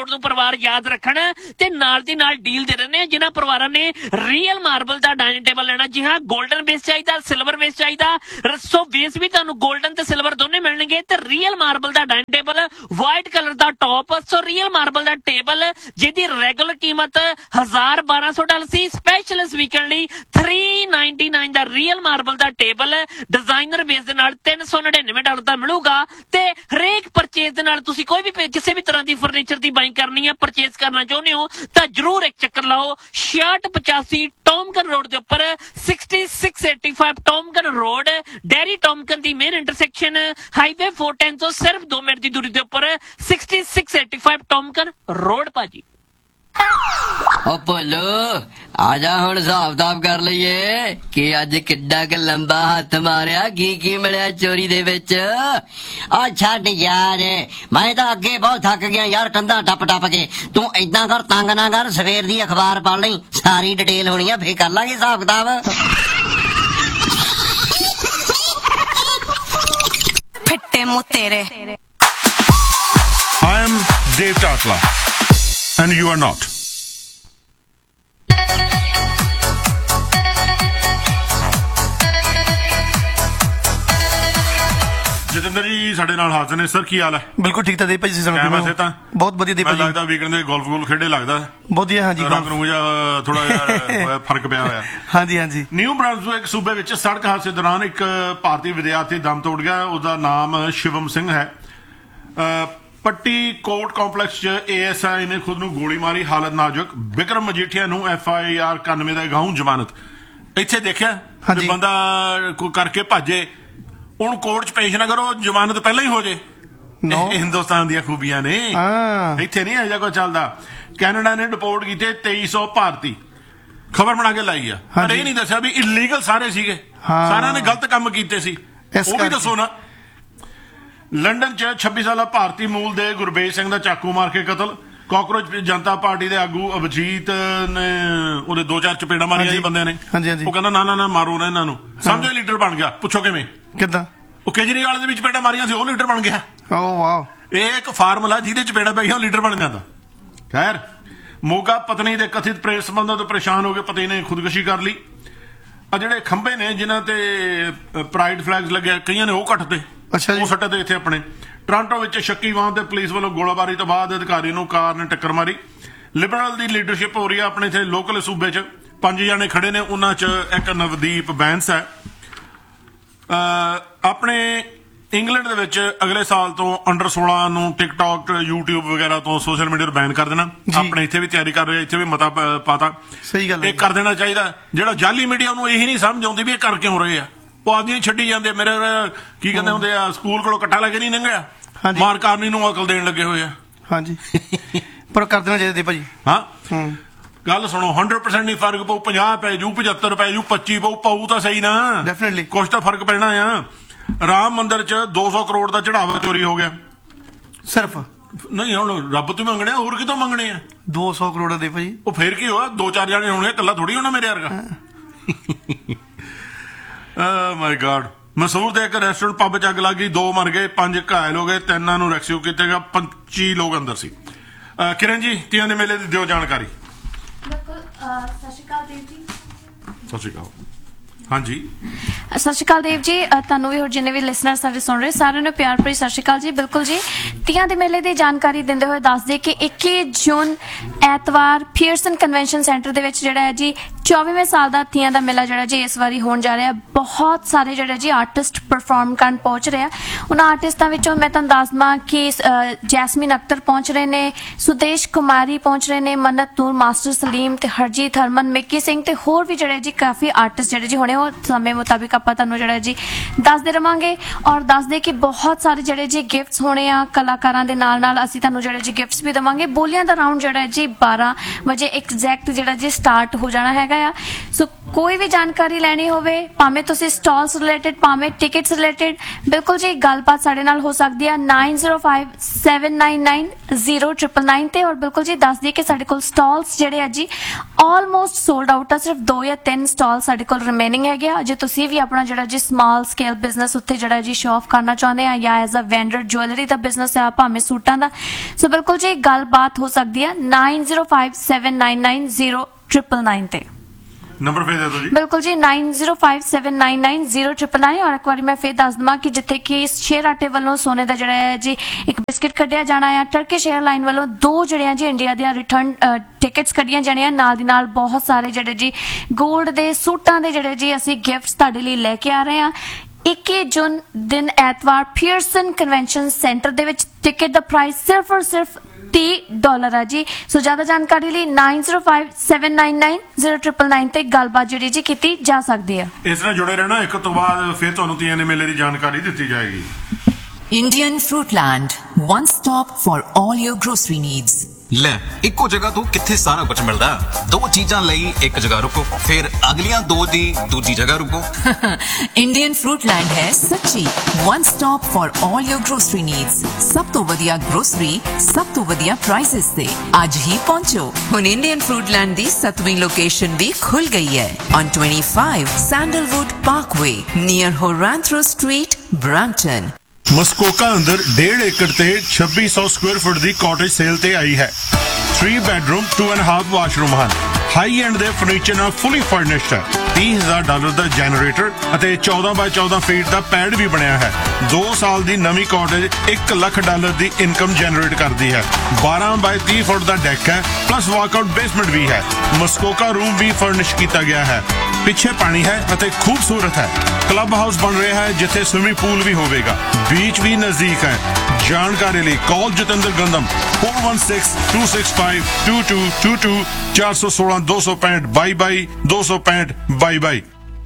ਕਰੋੜ ਨੂੰ ਪਰਿਵਾਰ ਯਾਦ ਰੱਖਣ ਤੇ ਨਾਲ ਦੀ ਨਾਲ ਡੀਲ ਦੇ ਰਹੇ ਨੇ ਜਿਨ੍ਹਾਂ ਪਰਿਵਾਰਾਂ ਨੇ ਰੀਅਲ ਮਾਰਬਲ ਦਾ ਡਾਈਨਿੰਗ ਟੇਬਲ ਲੈਣਾ। ਜੀ ਹਾਂ, 골ਡਨ ਬੇਸ ਚਾਹੀਦਾ, ਸਿਲਵਰ ਬੇਸ ਚਾਹੀਦਾ, ਸੋ ਬੇਸ ਵੀ ਤੁਹਾਨੂੰ 골ਡਨ ਤੇ ਸਿਲਵਰ ਦੋਨੇ ਮਿਲਣਗੇ ਤੇ ਰੀਅਲ ਮਾਰਬਲ ਦਾ ਡਾਈਨਿੰਗ ਟੇਬਲ, ਵਾਈਟ ਕਲਰ ਦਾ ਟੌਪ, ਸੋ ਰੀਅਲ ਮਾਰਬਲ ਦਾ ਟੇਬਲ ਜਿਹਦੀ ਰੈਗੂਲਰ ਕੀਮਤ $1,200 ਸੀ, ਸਪੈਸ਼ਲ ਇਸ ਵੀਕਐਂਡ ਲਈ $399 ਦਾ ਰੀਅਲ ਮਾਰਬਲ ਦਾ ਟੇਬਲ ਡਿਜ਼ਾਈਨਰ ਬੇਸ ਦੇ ਨਾਲ $399 ਦਾ ਮਿਲੂਗਾ। ਤੇ ਹਰੇਕ ਪਰਚੇਜ਼ ਦੇ ਨਾਲ ਤੁਸੀਂ ਕੋਈ ਵੀ ਕਿਸੇ ਵੀ ਤਰ੍ਹਾਂ ਦੀ ਫਰਨੀਚਰ ਦੀ ਬਾਈਂਗ ਕਰਨੀ ਹੈ, ਪਰਚੇਜ਼ ਕਰਨਾ ਚਾਹੁੰਦੇ ਹੋ ਤਾਂ ਜਰੂਰ ਇੱਕ ਚੱਕਰ ਲਾਓ 6685 ਟੌਮਕਨ ਰੋਡ ਦੇ ਉੱਪਰ, 6685 ਟੌਮਕਨ ਰੋਡ, ਡੈਰੀ ਟੌਮਕਨ ਦੀ ਮੇਨ ਇੰਟਰਸੈਕਸ਼ਨ ਹਾਈਵੇ 410 ਤੋਂ ਸਿਰਫ 2 ਮਿੰਟ ਦੀ ਦੂਰੀ ਦੇ ਉੱਪਰ 6685 ਟੌਮਕਨ ਰੋਡ ਭਾਜੀ। ਓ ਭੋਲੂ ਆ ਜਾ ਹੁਣ ਹਿਸਾਬ ਕਿਤਾਬ ਕਰ ਲਈਏ ਕਿ ਅੱਜ ਕਿੱਡਾ ਕੁ ਲੰਬਾ ਹੱਥ ਮਾਰਿਆ, ਕੀ ਮਿਲਿਆ ਚੋਰੀ ਦੇ ਵਿੱਚ। ਆ ਛੱਡ ਯਾਰ, ਮੈਂ ਤਾਂ ਅੱਗੇ ਬਹੁਤ ਥੱਕ ਗਿਆ ਯਾਰ ਕੰਧਾਂ ਟੱਪ ਕੇ। ਤੂੰ ਏਦਾਂ ਕਰ, ਤੰਗ ਨਾ ਕਰ, ਸਵੇਰ ਦੀ ਅਖਬਾਰ ਪੜ੍ਹ ਲਈ, ਸਾਰੀ ਡਿਟੇਲ ਹੋਣੀ ਆ, ਫੇਰ ਕਰ ਲਾਂਗੇ ਹਿਸਾਬ ਕਿਤਾਬ। ਫਿੱਟੇ ਮੂੰਹ ਤੇਰੇ। I am Dave Tatla and you are not. Jatinder ਜੀ ਸਾਡੇ ਨਾਲ ਹਾਜ਼ਰ ਨੇ। ਸਰ ਕੀ ਹਾਲ ਹੈ? ਬਿਲਕੁਲ ਠੀਕ ਤਾਂ ਦੇ ਭਾਈ ਜੀ, ਸਾਨੂੰ ਵੈਸੇ ਤਾਂ ਬਹੁਤ ਵਧੀਆ ਦੇ ਭਾਈ। ਲੱਗਦਾ ਵੀਕਐਂਡ ਦੇ ਗੋਲਫ ਗੋਲ ਖੇਡੇ ਲੱਗਦਾ ਵਧੀਆ। ਹਾਂਜੀ, ਰੰਗ ਨੂੰ ਜਿਹਾ ਥੋੜਾ ਜਿਹਾ ਫਰਕ ਪਿਆ ਹੋਇਆ। ਹਾਂਜੀ। ਨਿਊ ਬ੍ਰਾਂਜ਼ਵਿਕ ਸੂਬੇ ਵਿੱਚ ਸੜਕ ਹਾਦਸੇ ਦੌਰਾਨ ਇੱਕ ਭਾਰਤੀ ਵਿਦਿਆਰਥੀ ਦਮ ਤੋੜ ਗਿਆ। ਉਹਦਾ ਨਾਮ ਸ਼ਿਵਮ ਸਿੰਘ ਹੈ। ਪੱਟੀ ਕੋਰਟ ਕੰਪਲੈਕਸ 'ਚ ASI ਨੇ ਖੁਦ ਨੂੰ ਗੋਲੀ ਮਾਰੀ, ਹਾਲਤ ਨਾਜ਼ੁਕ। ਵਿਕਰਮ ਮਜੀਠੀਆ ਨੂੰ FIR 91 ਦਾ ਗਾਉਂ ਜ਼ਮਾਨਤ। ਇੱਥੇ ਦੇਖਿਆ ਬੰਦਾ ਕੋਈ ਕਰਕੇ ਭਾਜੇ, ਹੁਣ ਕੋਰਟ 'ਚ ਪੇਸ਼ ਨਾ ਕਰੋ, ਜ਼ਮਾਨਤ ਪਹਿਲਾਂ ਹੀ ਹੋ ਜੇ। ਹਿੰਦੁਸਤਾਨ ਦੀਆਂ ਖੂਬੀਆਂ ਨੇ, ਇੱਥੇ ਨਹੀਂ ਇਹੋ ਕੋਈ ਚੱਲਦਾ। ਕੈਨੇਡਾ ਨੇ ਡਿਪੋਰਟ ਕੀਤੇ 2300 ਭਾਰਤੀ, ਖਬਰ ਬਣਾ ਕੇ ਲਾਈ ਆ, ਪਰ ਇਹ ਨਹੀਂ ਦੱਸਿਆ ਵੀ ਇਲੀਗਲ ਸਾਰੇ ਸੀਗੇ, ਸਾਰਿਆਂ ਨੇ ਗਲਤ ਕੰਮ ਕੀਤੇ ਸੀ, ਉਹ ਵੀ ਦੱਸੋ ਨਾ। ਲੰਡਨ 'ਚ 26 ਸਾਲਾ ਭਾਰਤੀ ਮੂਲ ਦੇ ਗੁਰਬੇਜ ਸਿੰਘ ਦਾ ਚਾਕੂ ਮਾਰ ਕੇ ਕਤਲ। ਕਾਕਰੋਚ ਜਨਤਾ ਪਾਰਟੀ ਦੇ ਆਗੂ ਅਭਿਜੀਤ ਨੇ ਉਹਦੇ 2-4 ਚਪੇੜਾਂ ਮਾਰੀਆਂ ਜੀ ਬੰਦਿਆਂ ਨੇ। ਉਹ ਕਹਿੰਦਾ ਨਾ ਮਾਰੋ ਨਾ ਇਹਨਾਂ ਨੂੰ, ਸਮਝੋ ਲੀਡਰ ਬਣ ਗਿਆ। ਪੁੱਛੋ ਕਿਵੇਂ? ਕਿੱਦਾਂ? ਉਹ ਕੇਜਰੀਵਾਲ ਦੇ ਵਿੱਚ ਚਪੇੜਾਂ ਮਾਰੀਆਂ ਸੀ, ਉਹ ਲੀਡਰ ਬਣ ਗਿਆ। ਓ ਵਾਓ, ਇਹ ਇੱਕ ਫਾਰਮੂਲਾ ਜਿਹਦੇ ਚਪੇੜਾਂ ਪੈ ਗਈਆਂ ਉਹ ਲੀਡਰ ਬਣ ਜਾਂਦਾ। ਖੈਰ, ਮੋਗਾ ਪਤਨੀ ਦੇ ਕਥਿਤ ਪ੍ਰੇਮ ਸੰਬੰਧਾਂ ਤੋਂ ਪਰੇਸ਼ਾਨ ਹੋ ਕੇ ਪਤੀ ਨੇ ਖੁਦਕੁਸ਼ੀ ਕਰ ਲਈ। ਆ ਜਿਹੜੇ ਖੰਭੇ ਨੇ ਜਿਨ੍ਹਾਂ ਤੇ ਪ੍ਰਾਈਡ ਫਲੈਗਸ ਲੱਗੇ, ਕਈਆਂ ਨੇ ਉਹ ਕੱਟਦੇ, ਉਹ ਸੱਟੇ ਤੇ ਇੱਥੇ ਆਪਣੇ। ਟੋਰਾਂਟੋ ਵਿੱਚ ਸ਼ੱਕੀ ਵਾਹਨ ਤੇ ਪੁਲਿਸ ਵੱਲੋਂ ਗੋਲਾਬਾਰੀ ਤੋਂ ਬਾਅਦ ਅਧਿਕਾਰੀ ਨੂੰ ਕਾਰ ਨੇ ਟੱਕਰ ਮਾਰੀ। ਲਿਬਰਲ ਦੀ ਲੀਡਰਸ਼ਿਪ ਹੋ ਰਹੀ ਹੈ ਆਪਣੇ ਇੱਥੇ ਲੋਕਲ ਸੂਬੇ 'ਚ। 5 ਜਣੇ ਖੜੇ ਨੇ, ਉਹਨਾਂ 'ਚ ਇੱਕ ਨਵਦੀਪ ਬੈਂਸ ਹੈ। ਆਪਣੇ ਇੰਗਲੈਂਡ ਦੇ ਵਿੱਚ ਅਗਲੇ ਸਾਲ ਤੋਂ ਅੰਡਰ 16 ਨੂੰ ਟਿਕਟੌਕ, YouTube ਵਗੈਰਾ ਤੋਂ ਸੋਸ਼ਲ ਮੀਡੀਆ ਤੋਂ ਬੈਨ ਕਰ ਦੇਣਾ। ਆਪਣੇ ਇੱਥੇ ਵੀ ਤਿਆਰੀ ਕਰ ਰਹੇ, ਇੱਥੇ ਵੀ ਮਤਾ ਪਾਤਾ। ਸਹੀ ਗੱਲ, ਇਹ ਕਰ ਦੇਣਾ ਚਾਹੀਦਾ। ਜਿਹੜਾ ਜਾਲੀ ਮੀਡੀਆ ਉਹਨੂੰ ਇਹੀ ਨਹੀਂ ਸਮਝ ਆਉਂਦੀ ਵੀ ਇਹ ਕਰ ਕਿਉਂ ਰਹੇ ਆ। ਉਹ ਆਦਮੀ ਛੱਡੀ ਜਾਂਦੇ। ਮੇਰੇ ਕੀ ਕਹਿੰਦੇ ਹੁੰਦੇ ਆ, ਸਕੂਲ ਕੋਲੋਂ ਇਕੱਠਾ ਲੈ ਕੇ ਨਹੀਂ ਲੰਘਿਆ, ਮਾਰ ਕਾਰਨੀ ਨੂੰ ਅਕਲ ਦੇਣ ਲੱਗੇ ਹੋਏ ਆ। ਹਾਂਜੀ, ਪਰ ਕਰ ਦੇਣਾ ਚਾਹੀਦਾ ਭਾਜੀ। ਹਾਂ, ਗੱਲ ਸੁਣੋ, 100% ਨਹੀਂ ਫਰਕ ਪਊ। 50 ਪੈ ਜੂ, 75 ਪੈ ਜੂ, 25 ਪਊ ਤਾਂ ਸਹੀ ਨਾ। ਡੈਫੀਨਿਟਲੀ ਕੁਛ ਤਾਂ ਫਰਕ ਪੈਣਾ ਆ। ਰਾਮ ਮੰਦਿਰ 'ਚ 200 ਕਰੋੜ ਦਾ ਚੜਾਵਾ ਚੋਰੀ ਹੋ ਗਿਆ। ਸਿਰਫ ਨਹੀਂ, ਹੁਣ ਰੱਬ ਤੋਂ ਮੰਗਣੇ, ਹੋਰ ਕਿਤੋਂ ਮੰਗਣੇ ਆ? 200 ਕਰੋੜ ਦੇ ਭਾਜੀ। ਉਹ ਫੇਰ ਕੀ ਹੋਇਆ? 2-4 ਜਾਣੇ ਹੋਣੇ, ਇਕੱਲਾ ਥੋੜੀ ਹੋਣਾ ਮੇਰੇ ਵਰਗਾ। ਮਾਈ ਗॉड। ਮਸੂਰ ਦੇ ਇੱਕ ਰੈਸਟੋਰੈਂਟ ਪੱਬ 'ਚ ਅੱਗ ਲੱਗ ਗਈ, 2 ਮਰ ਗਏ, 5 ਘਾਇਲ ਹੋ ਗਏ, 3 ਨੂੰ ਰੈਸਕਿਊ ਕੀਤਾ ਗਿਆ, 25 ਲੋਕ ਅੰਦਰ ਸੀ। ਕਿਰਨ ਜੀ, ਤੀਆਂ ਦੇ ਮੇਲੇ ਦੀ ਦਿਓ ਜਾਣਕਾਰੀ। ਬਿਲਕੁਲ। ਸਤਿ ਸ਼੍ਰੀ ਅਕਾਲ ਦੇਵ ਜੀ। ਸਤਿ ਸ਼੍ਰੀ ਅਕਾਲ। ਹਾਂਜੀ, ਸਤਿ ਸ਼੍ਰੀ ਅਕਾਲ ਦੇਵ ਜੀ, ਤੁਹਾਨੂੰ ਵੀ ਹੋਰ ਜਿੰਨੇ ਵੀ ਲਿਸਨਰ ਸਾਡੇ ਸੁਣ ਰਹੇ ਸਾਰਿਆਂ ਨੂੰ ਪਿਆਰ ਭਰੀ ਸਤਿ ਸ਼੍ਰੀ ਅਕਾਲ ਜੀ। ਬਿਲਕੁਲ ਜੀ, ਤੀਆਂ ਦੇ ਮੇਲੇ ਦੀ ਜਾਣਕਾਰੀ ਦਿੰਦੇ ਹੋਏ ਦੱਸ ਦੇ ਕਿ 21 ਜੂਨ ਐਤਵਾਰ ਪੀਅਰਸਨ ਕਨਵੈਨਸ਼ਨ ਸੈਂਟਰ ਦੇ ਵਿੱਚ ਜਿਹੜਾ ਹੈ ਜੀ 24ਵੇਂ ਸਾਲ ਦਾ ਤੀਆਂ ਦਾ ਮੇਲਾ ਜਿਹੜਾ ਜੀ ਇਸ ਵਾਰੀ ਹੋਣ ਜਾ ਰਿਹਾ। ਬਹੁਤ ਸਾਰੇ ਜਿਹੜੇ ਜੀ ਆਰਟਿਸਟ ਪਰਫਾਰਮ ਕਰਨ ਪਹੁੰਚ ਰਹੇ ਆ। ਉਹਨਾਂ ਆਰਟਿਸਟਾਂ ਵਿੱਚੋਂ ਮੈਂ ਤੁਹਾਨੂੰ ਦੱਸ ਦਵਾਂ ਕਿ ਜੈਸਮੀਨ ਅਖਤਰ ਪਹੁੰਚ ਰਹੇ ਨੇ, ਸੁਦੇਸ਼ ਕੁਮਾਰੀ ਪਹੁੰਚ ਰਹੇ ਨੇ, ਮੰਨਤ ਨੂਰ, ਮਾਸਟਰ ਸਲੀਮ ਤੇ ਹਰਜੀਤ ਹਰਮਨ, ਮਿੱਕੀ ਸਿੰਘ ਤੇ ਹੋਰ ਵੀ ਜਿਹੜੇ ਜੀ ਕਾਫੀ ਆਰਟਿਸਟ ਜਿਹੜੇ ਜੀ ਹੋਣੇ, ਉਹ ਸਮੇਂ ਮੁਤਾਬਿਕ ਆਪਾਂ ਤੁਹਾਨੂੰ ਜਿਹੜਾ ਜੀ ਦੱਸਦੇ ਰਵਾਂਗੇ। ਔਰ ਦੱਸਦੇ ਕਿ ਬਹੁਤ ਸਾਰੇ ਜਿਹੜੇ ਜੀ ਗਿਫਟਸ ਹੋਣੇ ਆ ਕਲਾਕਾਰਾਂ ਦੇ ਨਾਲ ਅਸੀਂ ਤੁਹਾਨੂੰ ਜਿਹੜੇ ਜੀ ਗਿਫਟਸ ਵੀ ਦੇਵਾਂਗੇ। ਬੋਲੀਆਂ ਦਾ ਰਾਊਂਡ ਜਿਹੜਾ ਜੀ 12 ਵਜੇ ਐਗਜ਼ੈਕਟ ਜਿਹੜਾ ਜੀ ਸਟਾਰਟ ਹੋ ਜਾਣਾ ਹੈਗਾ ਹੈਗਾ ਆ। ਸੋ ਕੋਈ ਵੀ ਜਾਣਕਾਰੀ ਲੈਣੀ ਹੋਵੇ, ਭਾਵੇਂ ਤੁਸੀਂ ਸਟਾਲਸ ਰਿਲੇਟਡ, ਭਾਵੇਂ ਟਿਕਟਸ ਰਿਲੇਟਡ, ਬਿਲਕੁਲ ਜੀ ਗੱਲਬਾਤ ਸਾਡੇ ਨਾਲ ਹੋ ਸਕਦੀ ਆ 9057990999 ਤੇ। ਔਰ ਬਿਲਕੁਲ ਜੀ ਦੱਸ ਦਈਏ ਕਿ ਸਾਡੇ ਕੋਲ ਸਟਾਲਸ ਜਿਹੜੇ ਆ ਜੀ ਆਲਮੋਸਟ ਸੋਲਡ ਆਊਟ ਆ, ਸਿਰਫ 2 ਜਾਂ 3 ਸਟਾਲ ਸਾਡੇ ਕੋਲ ਰਿਮੇਨਿੰਗ ਹੈਗੇ ਆ। ਜੇ ਤੁਸੀਂ ਵੀ ਆਪਣਾ ਜਿਹੜਾ ਜੀ ਸਮਾਲ ਸਕੇਲ ਬਿਜ਼ਨਸ ਉੱਥੇ ਜਿਹੜਾ ਜੀ ਸ਼ੋ ਆਫ ਕਰਨਾ ਚਾਹੁੰਦੇ ਆ, ਜਾਂ as a vendor jewellery the business ਆ, ਭਾਵੇਂ ਸੂਟਾਂ ਦਾ, ਸੋ ਬਿਲਕੁਲ ਜੀ ਗੱਲਬਾਤ ਹੋ ਸਕਦੀ ਆ 9057990999 ਤੇ। ਨੰਬਰ ਫੇਰ ਦੇ ਦਿਓ ਜੀ। ਬਿਲਕੁਲ ਜੀ 9057990999 ਔਰ ਇੱਕ ਵਾਰੀ ਮੈਂ ਫੇਰ ਦੱਸ ਦਵਾਂ ਕਿ ਜਿੱਥੇ ਕਿ ਸ਼ੇਅਰ ਆਟੇ ਵੱਲੋਂ ਸੋਨੇ ਦਾ ਜਿਹੜਾ ਹੈ ਜੀ ਇੱਕ ਬਿਸਕਿਟ ਕੱਢਿਆ ਜਾਣਾ ਆ, ਟਰਕਿਸ਼ 에ਅਰਲਾਈਨ ਵੱਲੋਂ 2 ਜਿਹੜੀਆਂ ਜੀ ਇੰਡੀਆ ਦੀਆਂ ਰਿਟਰਨ ਟਿਕਟਸ ਕੱਢੀਆਂ ਜਾਣੀਆਂ, ਨਾਲ ਦੀ ਨਾਲ ਬਹੁਤ ਸਾਰੇ ਜਿਹੜੇ ਜੀ 골ਡ ਦੇ ਸੂਟਾਂ ਦੇ ਜਿਹੜੇ ਜੀ ਅਸੀਂ ਗਿਫਟਸ ਤੁਹਾਡੇ ਲਈ ਲੈ ਕੇ ਆ ਰਹੇ ਹਾਂ। 21 ਜੂਨ ਦਿਨ ਐਤਵਾਰ ਪੀਅਰਸਨ ਕਨਵੈਨਸ਼ਨ ਸੈਂਟਰ ਦੇ ਵਿੱਚ ਟਿਕਟ ਦਾ ਪ੍ਰਾਈਸ ਸਿਰਫ ਔਰ ਸਿਰਫ $30 ਆ ਜੀ। ਸੋ ਜ਼ਿਆਦਾ ਜਾਣਕਾਰੀ ਲਈ 9057990999 ਤੇ ਗੱਲਬਾਤ ਜਿਹੜੀ ਜੀ ਕੀਤੀ ਜਾ ਸਕਦੀ ਹੈ। ਇਸ ਨਾਲ ਜੁੜੇ ਰਹਿਣਾ, ਇੱਕ ਤੋਂ ਬਾਅਦ ਫਿਰ ਤੁਹਾਨੂੰ ਤੀਆਂ ਦੇ ਮੇਲੇ ਦੀ ਜਾਣਕਾਰੀ ਦਿੱਤੀ ਜਾਏਗੀ। Indian Fruitland, one stop for all your grocery needs. ਲੈ ਇੱਕੋ ਜਗ੍ਹਾ ਤੋਂ ਕਿੱਥੇ ਸਾਰਾ ਕੁਝ ਮਿਲਦਾ? 2 ਚੀਜ਼ਾਂ ਲਈ ਇੱਕ ਜਗ੍ਹਾ ਰੁਕੋ, ਫਿਰ ਅਗਲੀਆਂ 2 ਦੀ ਦੂਜੀ ਜਗ੍ਹਾ ਰੁਕੋ। Indian Fruitland ਹੈ ਸੱਚੀ one stop for all your grocery needs. ਸਭ ਤੋਂ ਵਧੀਆ grocery, ਸਭ ਤੋਂ ਵਧੀਆ prices ਤੇ ਅੱਜ ਹੀ ਪਹੁੰਚੋ। ਹੁਣ Indian Fruitland ਦੀ 7ਵੀਂ ਲੋਕੇਸ਼ਨ ਵੀ ਖੁੱਲ ਗਈ ਹੈ on 25 Sandalwood Parkway near Horantro Street, Brampton. ਮਸਕੋਕਾ ਅੰਦਰ 1.5 ਏਕੜ ਤੇ 2600 ਸਕੁਅਰ ਫੁੱਟ ਦੀ ਕਾਟੇਜ ਸੇਲ ਤੇ ਆਈ ਹੈ। 3 ਬੈਡਰੂਮ 2.5 ਵਾਸ਼ਰੂਮ ਹਨ। ਹਾਈ ਐਂਡ ਦੇ ਫਰਨੀਚਰ ਨਾਲ ਫੁੱਲੀ ਫਰਨਿਸ਼ਡ ਹੈ। $30,000 ਦਾ ਜਨਰੇਟਰ ਅਤੇ 14x14 ਫੀਟ ਦਾ ਪੈਡ ਵੀ ਬਣਿਆ ਹੈ। 2 ਸਾਲ ਦੀ ਨਵੀਂ ਕਾਟੇਜ $1,00,000 ਦੀ ਇਨਕਮ ਜਨਰੇਟ ਕਰਦੀ ਹੈ। 12x30 ਫੁੱਟ ਦਾ ਡੈਕ ਹੈ, ਪਲੱਸ ਵਾਕਆਊਟ ਬੇਸਮੈਂਟ ਵੀ ਹੈ। ਮਸਕੋਕਾ ਰੂਮ ਵੀ ਫਰਨਿਸ਼ ਕੀਤਾ ਗਿਆ ਹੈ। ਪਿੱਛੇ ਪਾਣੀ ਹੈ ਅਤੇ ਖੂਬਸੂਰਤ ਹੈ। ਕਲੱਬ ਹਾਊਸ ਬਣ ਰਿਹਾ ਹੈ ਜਿੱਥੇ ਸਵਿਮਿੰਗ ਪੂਲ ਵੀ ਹੋਵੇਗਾ। ਬੀਚ ਵੀ ਨਜ਼ਦੀਕ ਹੈ। ਜਾਣਕਾਰੀ ਲਈ ਕਾਲ ਜਤਿੰਦਰ ਗੰਦਮ 4162652222 416 265 22 265 22।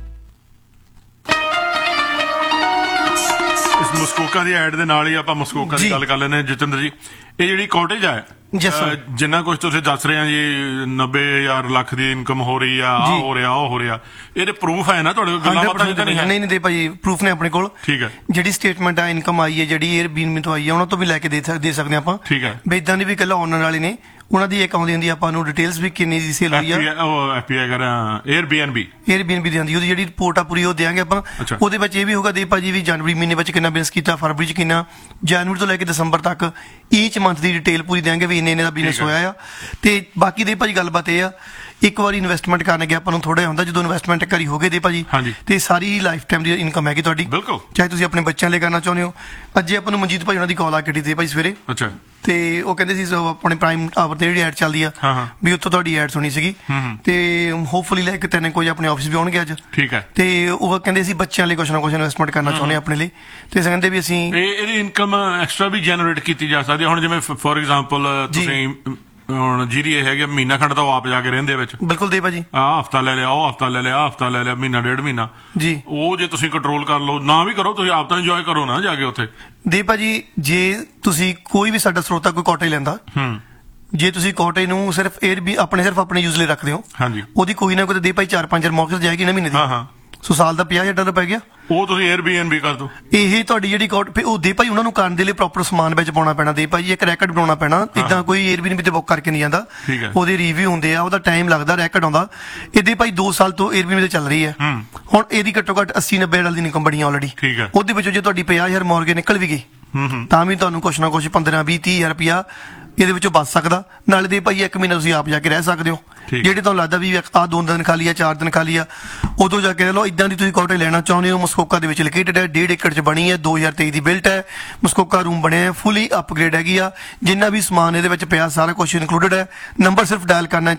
ਇਸ ਮਸਕੋਕਾ ਦੀ ਐਡ ਦੇ ਨਾਲ ਹੀ ਆਪਾਂ ਮਸਕੋਕਾ ਦੀ ਗੱਲ ਕਰ ਲੈਂਦੇ ਹਾਂ। ਜਤਿੰਦਰ ਜੀ, ਇਹ ਜਿਹੜੀ ਕਾਟੇਜ ਹੈ, ਜਿੰਨਾ ਕੁਝ ਤੁਸੀਂ ਦੱਸ ਰਹੇ ਆ ਜੀ 90,000 ਲੱਖ ਦੀ ਇਨਕਮ ਹੋ ਰਹੀ ਆ, ਆ ਹੋ ਰਿਹਾ, ਉਹ ਹੋ ਰਿਹਾ, ਇਹਦੇ ਪ੍ਰੂਫ ਹੈ ਨਾ ਤੁਹਾਡੇ ਕੋਲ? ਗੱਲਾਂ ਬਾਤਾਂ ਤਾਂ ਨਹੀਂ ਦੇ ਭਾਜੀ, ਪ੍ਰੂਫ ਨੇ ਆਪਣੇ ਕੋਲ। ਠੀਕ ਹੈ। ਜਿਹੜੀ ਸਟੇਟਮੈਂਟ ਆ ਇਨਕਮ ਆਈ ਹੈ, ਜਿਹੜੀ 에ਅਰਬੀਐਨਬੀ ਤੋਂ ਆਈ ਹੈ, ਉਹਨਾਂ ਤੋਂ ਵੀ ਲੈ ਕੇ ਦੇ ਸਕਦੇ ਆਪਾਂ। ਠੀਕ ਹੈ। ਇਦਾਂ ਦੀ ਵੀ ਕੱਲਾ ਓਨਰ ਵਾਲੇ ਨੇ, ਉਹਨਾਂ ਦੀ ਇੱਕ ਆਉਂਦੀ ਹੁੰਦੀ ਆਪਾਂ ਨੂੰ ਡਿਟੇਲਸ ਵੀ ਕਿੰਨੀ ਦੀ ਸੇਲ ਹੋਈ ਆ। 에ਅਰਬੀਐਨਬੀ ਦੀ ਆਉਂਦੀ, ਉਹਦੀ ਜਿਹੜੀ ਰਿਪੋਰਟ ਆ ਪੂਰੀ ਉਹ ਦੇਾਂਗੇ ਆਪਾਂ। ਉਹਦੇ ਵਿੱਚ ਇਹ ਵੀ ਹੋਗਾ ਦੇ ਭਾਜੀ ਵੀ ਜਨਵਰੀ ਮਹੀਨੇ ਵਿੱਚ ਕਿੰਨਾ ਬਿਜ਼ਨਸ ਕੀਤਾ, ਫਰਵਰੀ ਚ ਕਿੰਨਾ, ਜਨਵਰੀ ਤੋਂ ਲੈ ਕੇ ਦਸੰਬਰ ਤੱਕ ਈਚ ਮੰਥ ਦੀ ਡਿਟੇਲ ਪੂਰੀ ਦੇਾਂਗੇ ਵੀ ਇੰਨੇ ਦਾ ਬਿਜ਼ਨਸ ਹੋਇਆ ਆ। ਤੇ ਬਾਕੀ ਦੇ ਭਾਜੀ ਗੱਲਬਾਤ ਇਹ ਆ, ਇੱਕ ਵਾਰੀ ਇਨਵੈਸਟਮੈਂਟ ਕਰਨ ਗਿਆ ਆਪਾਂ ਨੂੰ ਥੋੜਾ ਹੁੰਦਾ, ਜਦੋਂ ਇਨਵੈਸਟਮੈਂਟ ਕਰੀ ਹੋਗੇ ਦੇ ਭਾਜੀ ਤੇ ਸਾਰੀ ਲਾਈਫ ਟਾਈਮ ਦੀ ਇਨਕਮ ਹੈਗੀ ਤੁਹਾਡੀ। ਬਿਲਕੁਲ। ਚਾਹੇ ਤੁਸੀਂ ਆਪਣੇ ਬੱਚਿਆਂ ਲਈ ਕਰਨਾ ਚਾਹੁੰਦੇ ਹੋ। ਅੱਜ ਆਪਾਂ ਨੂੰ ਮਨਜੀਤ ਭਾਈ ਉਹਨਾਂ ਦੀ ਕਾਲ ਆ ਕੇ ਭਾਈ ਸਵੇਰੇ। ਅੱਛਾ। ਤੇ ਉਹ ਕਹਿੰਦੇ ਸੀ ਆਪਣੇ ਪ੍ਰਾਈਮ ਆਵਰ ਤੇ ਜਿਹੜੀ ਐਡ ਚੱਲਦੀ ਆ ਵੀ ਉੱਥੋਂ ਤੁਹਾਡੀ ਐਡ ਸੁਣੀ ਸੀਗੀ ਤੇ ਹੋਪਫੁਲੀ ਲੈ ਕੇ ਤੈਨੂੰ ਕੋਈ ਆਪਣੇ ਆਫਿਸ ਵੀ ਆਉਣਗੇ ਅੱਜ। ਠੀਕ ਹੈ। ਤੇ ਉਹ ਕਹਿੰਦੇ ਸੀ ਬੱਚਿਆਂ ਲਈ ਕੁਛ ਨਾ ਕੁਛ ਇਨਵੈਸਟਮੈਂਟ ਕਰਨਾ ਚਾਹੁੰਦੇ ਆਪਣੇ ਲਈ, ਤੇ ਕਹਿੰਦੇ ਵੀ ਅਸੀਂ ਇਹਦੀ ਇਨਕਮ ਐਕਸਟਰਾ ਵੀ ਜਨਰੇਟ ਕੀਤੀ ਜਾ ਸਕਦੀ ਹੈ। ਹੁਣ ਜਿਵੇਂ ਫੋਰ ਐਗਜ਼ਾਮਪਲ ਤੁਸੀਂ ਹੁਣ ਜਿਹੜੀ ਇਹ ਹੈਗੀ ਮਹੀਨਾ ਖੰਡ ਤਾਂ ਉਹ ਆਪ ਜਾ ਕੇ ਰਹਿੰਦੇ ਵਿੱਚ। ਬਿਲਕੁਲ ਦੇ ਭਾਜੀ, ਆਹ ਹਫਤਾ ਲੈ ਲਿਆ, ਉਹ ਹਫਤਾ ਲੈ ਲਿਆ, ਆਹ ਹਫਤਾ ਲੈ ਲਿਆ, ਮਹੀਨਾ 1.5 ਮਹੀਨਾ ਜੀ। ਉਹ ਜੇ ਤੁਸੀਂ ਕੰਟਰੋਲ ਕਰ ਲਓ, ਨਾ ਵੀ ਕਰੋ, ਤੁਸੀਂ ਆਪ ਤਾਂ ਇੰਜੋਏ ਕਰੋ ਨਾ ਜਾ ਕੇ ਉੱਥੇ। ਦੇ ਭਾਜੀ, ਜੇ ਤੁਸੀਂ ਕੋਈ ਵੀ ਸਾਡਾ ਸਰੋਤਾ ਕੋਈ ਕਾਟੇਜ ਲੈਂਦਾ, ਜੇ ਤੁਸੀਂ ਕਾਟੇਜ ਨੂੰ ਸਿਰਫ ਆਪਣੇ ਯੂਜ਼ ਲਈ ਰੱਖਦੇ ਹੋ, ਉਹਦੀ ਕੋਈ ਨਾ ਕੋਈ ਦੇ ਭਾਈ 4-5 ਮੌਕਸ ਜਾਏਗੀ ਨਾ ਮਹੀਨੇ ਦੀ। ਸੋ ਸਾਲ ਦਾ $50,000 ਪੈ ਗਿਆ। ਉਹ ਤੁਸੀਂ 에ਅਰਬੀਐਨਬੀ ਕਰ ਦੋ। ਇਹ ਤੁਹਾਡੀ ਜਿਹੜੀ ਉਹ ਦੇ ਭਾਈ ਉਹਨਾਂ ਨੂੰ ਕਰਨ ਦੇ ਲਈ ਪ੍ਰੋਪਰ ਸਮਾਨ ਵਿੱਚ ਪਾਉਣਾ ਪੈਣਾ। ਦੇ ਭਾਈ ਇੱਕ ਰੈਕਟ ਬਣਾਉਣਾ ਪੈਣਾ। ਇਦਾਂ ਕੋਈ 에ਅਰਬੀਐਨਬੀ ਤੇ ਬੁੱਕ ਕਰਕੇ ਨਹੀਂ ਜਾਂਦਾ। ਉਹਦੇ ਰਿਵਿਊ ਹੁੰਦੇ ਆ, ਉਹਦਾ ਟਾਈਮ ਲੱਗਦਾ, ਰੈਕਟ ਆਉਂਦਾ। ਇਹਦੇ ਭਾਈ 2 ਸਾਲ ਤੋਂ 에ਅਰਬੀਐਨਬੀ ਤੇ ਚੱਲ ਰਹੀ ਹੈ। ਹੁਣ ਇਹਦੀ ਘੱਟੋ ਘੱਟ $80-90 ਦੀ ਇਨਕਮ ਬਣੀ ਆਲਰੇਡੀ। ਉਹਦੇ ਵਿੱਚੋਂ ਜੇ ਤੁਹਾਡੀ 50,000 ਮੌਰਗੇਜ ਨਿਕਲ ਵੀ ਗਈ ਤਾਂ ਵੀ ਤੁਹਾਨੂੰ ਕੁਛ ਨਾ ਕੁਛ 15-20-30,000 ਰੁਪਇਆ ਇਹਦੇ ਵਿੱਚੋਂ ਬਚ ਸਕਦਾ। ਨਾਲੇ ਦੇ ਭਾਈ 1 ਮਹੀਨਾ ਤੁਸੀਂ ਆਪ ਜਾ ਕੇ ਰਹਿ ਸਕਦੇ ਹੋ। ਜਿਹੜੇ ਤੁਹਾਨੂੰ ਲੱਗਦਾ ਵੀ ਆਹ 2 ਦਿਨ ਖਾਲੀ ਆ, 4 ਦਿਨ ਖਾਲੀ ਆ, ਉਦੋਂ ਜਾ ਕੇ ਲੈ ਲਓ। ਇਦਾਂ ਦੀ ਤੁਸੀਂ ਕਾਟੇਜ ਲੈਣਾ ਚਾਹੁੰਦੇ ਹੋ, ਮਸਕੋਕਾ ਦੇ ਵਿੱਚ ਲੋਕੇਟਡ ਹੈ, 1.5 ਏਕੜ ਚ ਬਣੀ ਹੈ, 2023 ਦੀ ਬਿਲਟ ਹੈ। ਮਸਕੋਕਾ ਰੂਮ ਬਣਿਆ ਹੈ, ਫੁੱਲੀ ਅਪਗ੍ਰੇਡ ਹੈਗੀ ਆ। ਜਿੰਨਾ ਵੀ ਸਮਾਨ ਇਹਦੇ ਵਿੱਚ ਪਿਆ ਸਾਰਾ ਕੁਝ ਇਨਕਲੂਡਡ ਹੈ। ਨੰਬਰ ਸਿਰਫ ਡਾਇਲ ਕਰਨਾ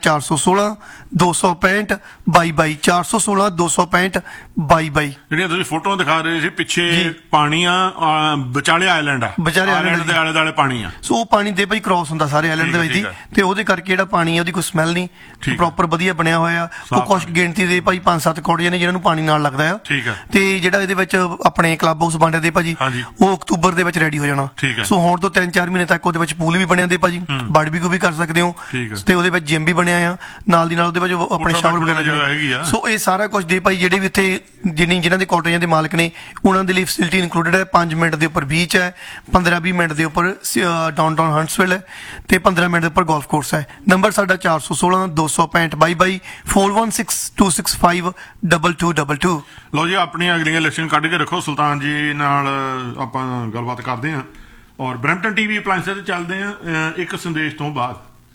416-265-2222 416-265-2222। ਜਿਹੜੀਆਂ ਤੁਸੀਂ ਫੋਟੋਆਂ ਦਿਖਾ ਰਹੇ ਸੀ ਪਿੱਛੇ ਪਾਣੀ ਆ, ਵਿਚਾਲੇ ਆਇਲੈਂਡ ਆ, ਵਿਚਾਲੇ ਆਇਲੈਂਡ ਦੇ ਆਲੇ ਦੁਆਲੇ ਪਾਣੀ ਆ। ਸੋ ਉਹ ਪਾਣੀ ਦੇ ਭਾਈ ਕ੍ਰਾਸ ਹਾਊਸ ਹੁੰਦਾ ਸਾਰੇ ਆਈਲੈਂਡ ਦੇ ਵਿੱਚ ਜੀ, ਤੇ ਉਹਦੇ ਕਰਕੇ ਜਿਹੜਾ ਪਾਣੀ ਹੈ ਉਹਦੀ ਕੋਈ ਸਮੈਲ ਨਹੀਂ, ਪ੍ਰੋਪਰ ਵਧੀਆ ਬਣਿਆ ਹੋਇਆ। ਉਹ ਕੁਛ ਗਿਣਤੀ ਦੇ ਭਾਈ 5-7 ਕੋਠੀਆਂ ਨੇ ਜਿਹਨਾਂ ਨੂੰ ਪਾਣੀ ਨਾਲ ਲੱਗਦਾ ਆ। ਤੇ ਜਿਹੜਾ ਇਹਦੇ ਵਿੱਚ ਆਪਣੇ ਕਲੱਬ ਹਾਊਸ ਬਣ ਰਿਹਾ ਦੇ ਭਾਜੀ, ਉਹ ਅਕਤੂਬਰ ਦੇ ਵਿੱਚ ਰੈਡੀ ਹੋ ਜਾਣਾ। ਸੋ ਹੁਣ ਤੋਂ 3-4 ਮਹੀਨੇ ਤੱਕ ਉਹਦੇ ਵਿੱਚ ਪੂਲ ਵੀ ਬਣਿਆ ਦੇ ਭਾਜੀ, ਬਾਰਬੀਕਿਊ ਵੀ ਕਰ ਸਕਦੇ ਹੋ, ਤੇ ਉਹਦੇ ਵਿੱਚ ਜਿਮ ਵੀ ਬਣਿਆ ਆ ਨਾਲ ਦੀ ਨਾਲ, ਉਹਦੇ ਵਿੱਚ ਆਪਣੇ ਸ਼ਾਵਰ ਵਗੈਰਾ। ਸੋ ਇਹ ਸਾਰਾ ਕੁਝ ਦੇ ਭਾਈ ਜਿਹੜੇ ਵੀ ਇੱਥੇ ਜਿਨ੍ਹਾਂ ਦੇ ਕੋਟੇਜਾਂ ਦੇ ਮਾਲਕ ਨੇ ਉਹਨਾਂ ਦੇ ਲਈ ਫੈਸਿਲਿਟੀ ਇਨਕਲੂਡਡ ਹੈ। 5 ਮਿੰਟ ਦੇ ਉੱਪਰ ਬੀਚ ਹੈ, 15-20 ਮਿੰਟ ਦੇ ਉੱਪਰ ਡਾਊਨਟਾਊਨ ਹੰਟਸਵਿਲ ਹੈ, ਤੇ 15 ਮਿੰਟ ਦੇ ਉੱਪਰ ਗੋਲਫ ਕੋਰਸ ਹੈ। ਨੰਬਰ ਸਾਡਾ 416-265-22 4162652222। ਲਓ ਜੀ, ਆਪਣੀਆਂ ਅਗਲੀਆਂ ਲਿਸਟਿੰਗ ਕੱਢ ਕੇ ਰੱਖੋ। ਸੁਲਤਾਨ ਜੀ ਨਾਲ ਆਪਾਂ ਗੱਲਬਾਤ ਕਰਦੇ ਹਾਂ ਔਰ ਬਰੈਂਪਟਨ ਟੀਵੀ ਅਪਲਾਇੰਸਸ ਤੇ ਚੱਲਦੇ ਹਾਂ ਇੱਕ ਸੰਦੇਸ਼ ਤੋਂ ਬਾਅਦ।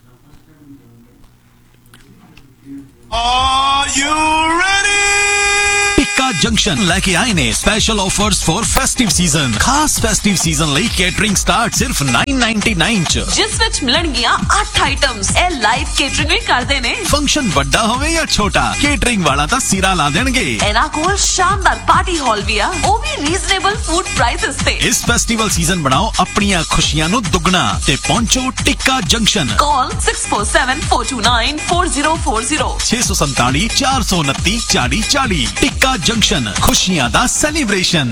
Are you ready? Tikka junction लेके आए ने special offers for festive season. खास फेस्टिव सीजन ਲਈ ਕੇਟਰਿੰਗ ਸਟਾਰਟ ਸਿਰਫ 999 ਚ, ਜਿਸ ਵਿੱਚ ਮਿਲਣਗੀਆਂ 8 ਆਈਟਮਸ। ਇਹ ਲਾਈਵ ਕੇਟਰਿੰਗ ਵੀ ਕਰਦੇ ਨੇ। ਫੰਕਸ਼ਨ ਵੱਡਾ ਹੋਵੇ ਜਾਂ ਛੋਟਾ, ਕੇਟਰਿੰਗ ਵਾਲਾ ਤਾਂ ਸਿਰਾ ਲਾ ਦੇਣਗੇ। ਇਹਨਾਂ ਕੋਲ ਸ਼ਾਨਦਾਰ ਪਾਰਟੀ ਹਾਲ ਵੀ ਆ, ਉਹ ਵੀ ਰੀਜ਼ਨੇਬਲ ਫੂਡ ਪ੍ਰਾਈਸਸ ਤੇ। ਇਸ ਫੈਸਟੀਵਲ ਸੀਜ਼ਨ ਬਣਾਓ ਆਪਣੀਆਂ ਖੁਸ਼ੀਆਂ ਨੂੰ ਦੁੱਗਣਾ ਤੇ ਪਹੁੰਚੋ ਟਿੱਕਾ ਜੰਕਸ਼ਨ। ਕਾਲ 6474294040 647 429 4040। ਟਿੱਕਾ ਜੰਕਸ਼ਨ, ਖੁਸ਼ੀਆਂ ਦਾ ਸੈਲੀਬ੍ਰੇਸ਼ਨ।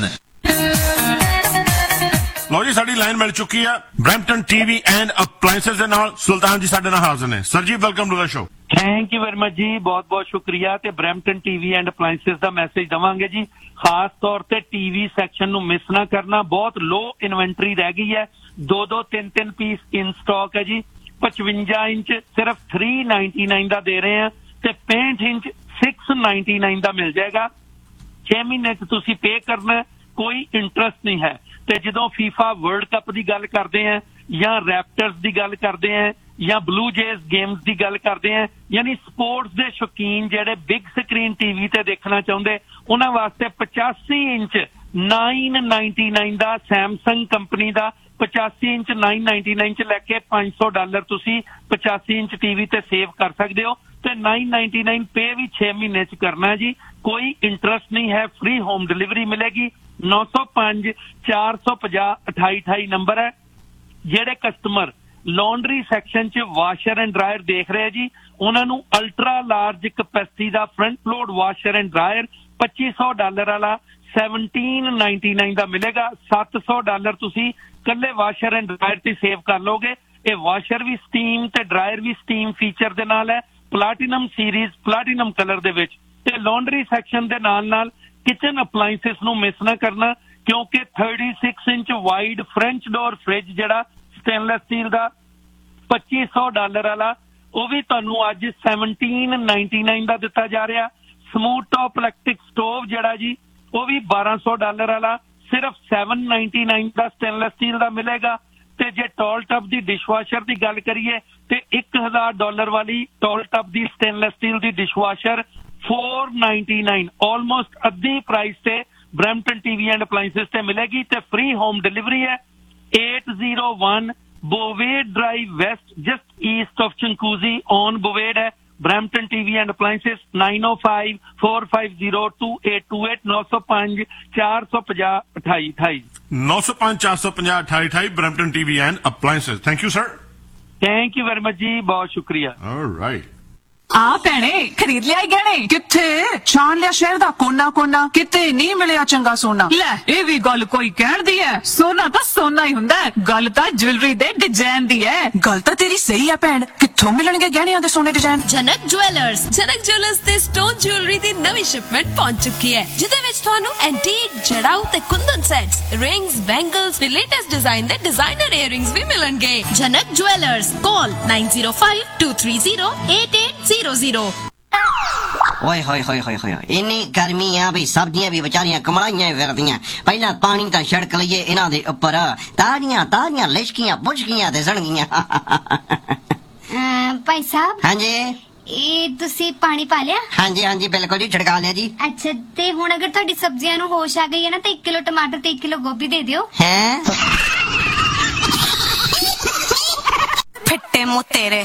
ਲਓ ਜੀ, ਸਾਡੀ ਲਾਈਨ ਮਿਲ ਚੁੱਕੀ ਆ ਬਰੈਂਪਟਨ ਟੀਵੀ ਐਂਡ ਅਪਲਾਇੰਸਸ ਦੇ ਨਾਲ। ਸੁਲਤਾਨ ਜੀ ਸਾਡੇ ਨਾਲ ਹਾਜ਼ਰ ਨੇ। ਸਰ ਜੀ, welcome to the show. Thank you very much ਜੀ, ਬਹੁਤ ਬਹੁਤ ਸ਼ੁਕਰੀਆ। ਤੇ Brampton TV and ਅਪਲਾਇੰਸਸ the message ਦਵਾਂਗੇ ਜੀ, ਖਾਸ ਤੌਰ ਤੇ ਟੀਵੀ ਸੈਕਸ਼ਨ ਨੂੰ ਮਿਸ ਨਾ ਕਰਨਾ। ਬਹੁਤ ਲੋ ਇਨਵੈਂਟਰੀ ਰਹਿ ਗਈ ਹੈ, 2-2, 3-3 ਪੀਸ ਇਨ ਸਟਾਕ ਹੈ ਜੀ। 55 ਇੰਚ ਸਿਰਫ 399 ਦਾ ਦੇ ਰਹੇ ਆ, ਤੇ 65 ਇੰਚ 699 ਦਾ ਮਿਲ ਜਾਏਗਾ। 6 ਮਹੀਨੇ ਚ ਤੁਸੀਂ ਪੇ ਕਰਨਾ, ਕੋਈ ਇੰਟਰਸਟ ਨਹੀਂ ਹੈ। ਤੇ ਜਦੋਂ ਫੀਫਾ ਵਰਲਡ ਕੱਪ ਦੀ ਗੱਲ ਕਰਦੇ ਆ, ਜਾਂ ਰੈਪਟਰਸ ਦੀ ਗੱਲ ਕਰਦੇ ਆ, ਜਾਂ ਬਲੂ ਜੇਜ਼ ਗੇਮਸ ਦੀ ਗੱਲ ਕਰਦੇ ਆ, ਯਾਨੀ ਸਪੋਰਟਸ ਦੇ ਸ਼ੌਕੀਨ ਜਿਹੜੇ ਬਿਗ ਸਕਰੀਨ ਟੀਵੀ ਤੇ ਦੇਖਣਾ ਚਾਹੁੰਦੇ, ਉਹਨਾਂ ਵਾਸਤੇ 85 ਇੰਚ 999 ਦਾ ਸੈਮਸੰਗ ਕੰਪਨੀ ਦਾ 85 ਇੰਚ 999 ਚ ਲੈ ਕੇ $500 ਤੁਸੀਂ 85 ਇੰਚ ਟੀਵੀ ਤੇ ਸੇਵ ਕਰ ਸਕਦੇ ਹੋ। ਤੇ 999 ਪੇ ਵੀ 6 ਮਹੀਨੇ ਚ ਕਰਨਾ ਜੀ, ਕੋਈ ਇੰਟਰਸਟ ਨਹੀਂ ਹੈ। ਫ੍ਰੀ ਹੋਮ ਡਿਲੀਵਰੀ ਮਿਲੇਗੀ। 905-450-2828 ਨੰਬਰ ਹੈ। ਜਿਹੜੇ ਕਸਟਮਰ ਲਾਂਡਰੀ ਸੈਕਸ਼ਨ ਚ ਵਾਸ਼ਰ ਐਂਡ ਡਰਾਇਰ ਦੇਖ ਰਹੇ ਜੀ, ਉਹਨਾਂ ਨੂੰ ultra large capacity the front load washer and dryer $2500 ਵਾਲਾ 1799 ਦਾ ਮਿਲੇਗਾ। $700 ਤੁਸੀਂ ਕੱਲੇ ਵਾਸ਼ਰ ਐਂਡ ਡਰਾਇਰ ਤੇ ਸੇਵ ਕਰ ਲੋਗੇ। ਇਹ ਵਾਸ਼ਰ ਵੀ ਸਟੀਮ ਤੇ ਡਰਾਇਰ ਵੀ ਸਟੀਮ ਫੀਚਰ ਦੇ ਨਾਲ ਹੈ, ਪਲਾਟੀਨਮ ਸੀਰੀਜ਼, ਪਲਾਟੀਨਮ ਕਲਰ ਦੇ ਵਿੱਚ। ਤੇ ਲਾਂਡਰੀ ਸੈਕਸ਼ਨ ਦੇ ਨਾਲ ਨਾਲ ਕਿਚਨ ਅਪਲਾਇੰਸਸ ਨੂੰ ਮਿਸ ਨਾ ਕਰਨਾ, ਕਿਉਂਕਿ 36 inch wide French door fridge ਜਿਹੜਾ ਸਟੇਨਲੈਸ ਸਟੀਲ ਦਾ $2500 ਵਾਲਾ, ਉਹ ਵੀ ਤੁਹਾਨੂੰ ਅੱਜ 1799 ਦਾ ਦਿੱਤਾ ਜਾ ਰਿਹਾ। ਸਮੂਥ ਟੌਪ ਇਲੈਕਟ੍ਰਿਕ ਸਟੋਵ ਜਿਹੜਾ ਜੀ, ਉਹ ਵੀ $1200 ਵਾਲਾ ਸਿਰਫ 799 ਦਾ ਸਟੇਨਲੈਸ ਸਟੀਲ ਦਾ ਮਿਲੇਗਾ। ਤੇ ਜੇ ਟੌਲ ਟੱਬ ਦੀ ਡਿਸ਼ਵਾਸ਼ਰ ਦੀ ਗੱਲ ਕਰੀਏ ਤੇ $1000 ਵਾਲੀ ਟੌਲ ਟੱਬ ਦੀ ਸਟੇਨਲੈਸ ਸਟੀਲ ਦੀ ਡਿਸ਼ਵਾਸ਼ਰ $499, ਆਲਮੋਸਟ ਅੱਧੀ ਪ੍ਰਾਈਸ ਤੇ ਬਰੈਂਪਟਨ ਟੀਵੀ ਐਂਡ ਅਪਲਾਇੰਸਸ ਤੇ ਮਿਲੇਗੀ। ਤੇ ਫ੍ਰੀ ਹੋਮ ਡਿਲੀਵਰੀ ਹੈ। 801 ਬੋਵੇਡ drive West, just East of ਚੰਕੂਜ਼ੀ on ਬੋਵੇਡ ਹੈ। Brampton TV and ਅਪਲਾਇੰਸਸ 905-450-2828 905-450-2828 905-450-2828 Brampton TV and ਅਪਲਾਇੰਸਸ। Thank you sir. Thank you very much ਜੀ, ਬਹੁਤ ਸ਼ੁਕਰੀਆ। ਆਲਰਾਈਟ। ਆ ਭੈਣੇ, ਖਰੀਦ ਲਿਆ ਗਹਿਣੇ? ਕਿੱਥੇ? ਛਾਣ ਲਿਆ ਸ਼ਹਿਰ ਦਾ ਕੋਨਾ ਕੋਨਾ, ਕਿਤੇ ਨਹੀਂ ਮਿਲਿਆ ਚੰਗਾ ਸੋਨਾ। ਲੈ, ਇਹ ਵੀ ਗੱਲ ਕੋਈ ਕਹਿਣ ਦੀ ਹੈ? ਸੋਨਾ ਤਾਂ ਸੋਨਾ ਹੀ ਹੁੰਦਾ, ਗੱਲ ਤਾਂ ਜੁਐਲਰੀ ਦੇ ਡਿਜ਼ਾਈਨ ਦੀ ਹੈ। ਗੱਲ ਤਾਂ ਤੇਰੀ ਸਹੀ ਹੈ ਭੈਣ, ਕਿੱਥੋਂ ਮਿਲਣਗੇ ਗਹਿਣਿਆਂ ਦੇ ਸੋਨੇ ਡਿਜ਼ਾਈਨ? ਜਨਕ ਜੁਐਲਰਸ ਤੇ ਸਟੋਨ ਜੁਐਲਰੀ ਦੀ ਨਵੀਂ ਸ਼ਿਪਮੈਂਟ ਪਹੁੰਚ ਚੁੱਕੀ ਹੈ, ਜਿਹਦੇ ਵਿੱਚ ਤੁਹਾਨੂੰ ਐਂਟੀਕ, ਜੜਾਊ ਤੇ ਕੁੰਦਨ ਸੈਟਸ, ਰਿੰਗਸ, ਬੈਂਗਲਸ ਤੇ ਲੇਟੈਸਟ ਡਿਜ਼ਾਈਨ ਦੇ ਡਿਜ਼ਾਈਨਰ ਇਅਰਿੰਗਸ ਵੀ ਮਿਲਣਗੇ। ਜਨਕ ਜੁਐਲਰਸ, ਕਾਲ 9052308800। ਓਏ ਹੋਏ ਹੋਏ ਹੋਏ ਹੋਏ, ਇੰਨੀ ਗਰਮੀ ਆ ਵੀ ਸਬਜ਼ੀਆਂ ਵੀ ਵਿਚਾਰੀਆਂ ਕਮਲਾਈਆਂ ਫਿਰਦੀਆਂ। ਪਹਿਲਾਂ ਪਾਣੀ ਤਾਂ ਛੜਕ ਲਈਏ ਇਹਨਾਂ ਦੇ ਉੱਪਰ, ਤਾਰੀਆਂ ਲਿਸ਼ਕੀਆਂ ਪੁੱਛਕੀਆਂ ਤੇ ਸਣਗੀਆਂ। ਭਾਈ ਸਾਹਿਬ। ਹਾਂਜੀ, ਇਹ ਤੁਸੀਂ ਪਾਣੀ ਪਾ ਲਿਆ? ਹਾਂਜੀ ਬਿਲਕੁਲ ਜੀ, ਛਿੜਕਾ ਲਿਆ ਜੀ। ਅੱਛਾ, ਤੇ ਹੁਣ ਅਗਰ ਤੁਹਾਡੀ ਸਬਜ਼ੀਆਂ ਨੂੰ ਹੋਸ਼ ਆ ਗਈ ਹੈ ਨਾ, ਤਾਂ 1 ਕਿਲੋ ਟਮਾਟਰ ਤੇ 1 ਕਿਲੋ ਗੋਭੀ ਦੇ ਦਿਓ। ਹੈ ਫਿੱਟੇ ਮੂੰਹ ਤੇਰੇ।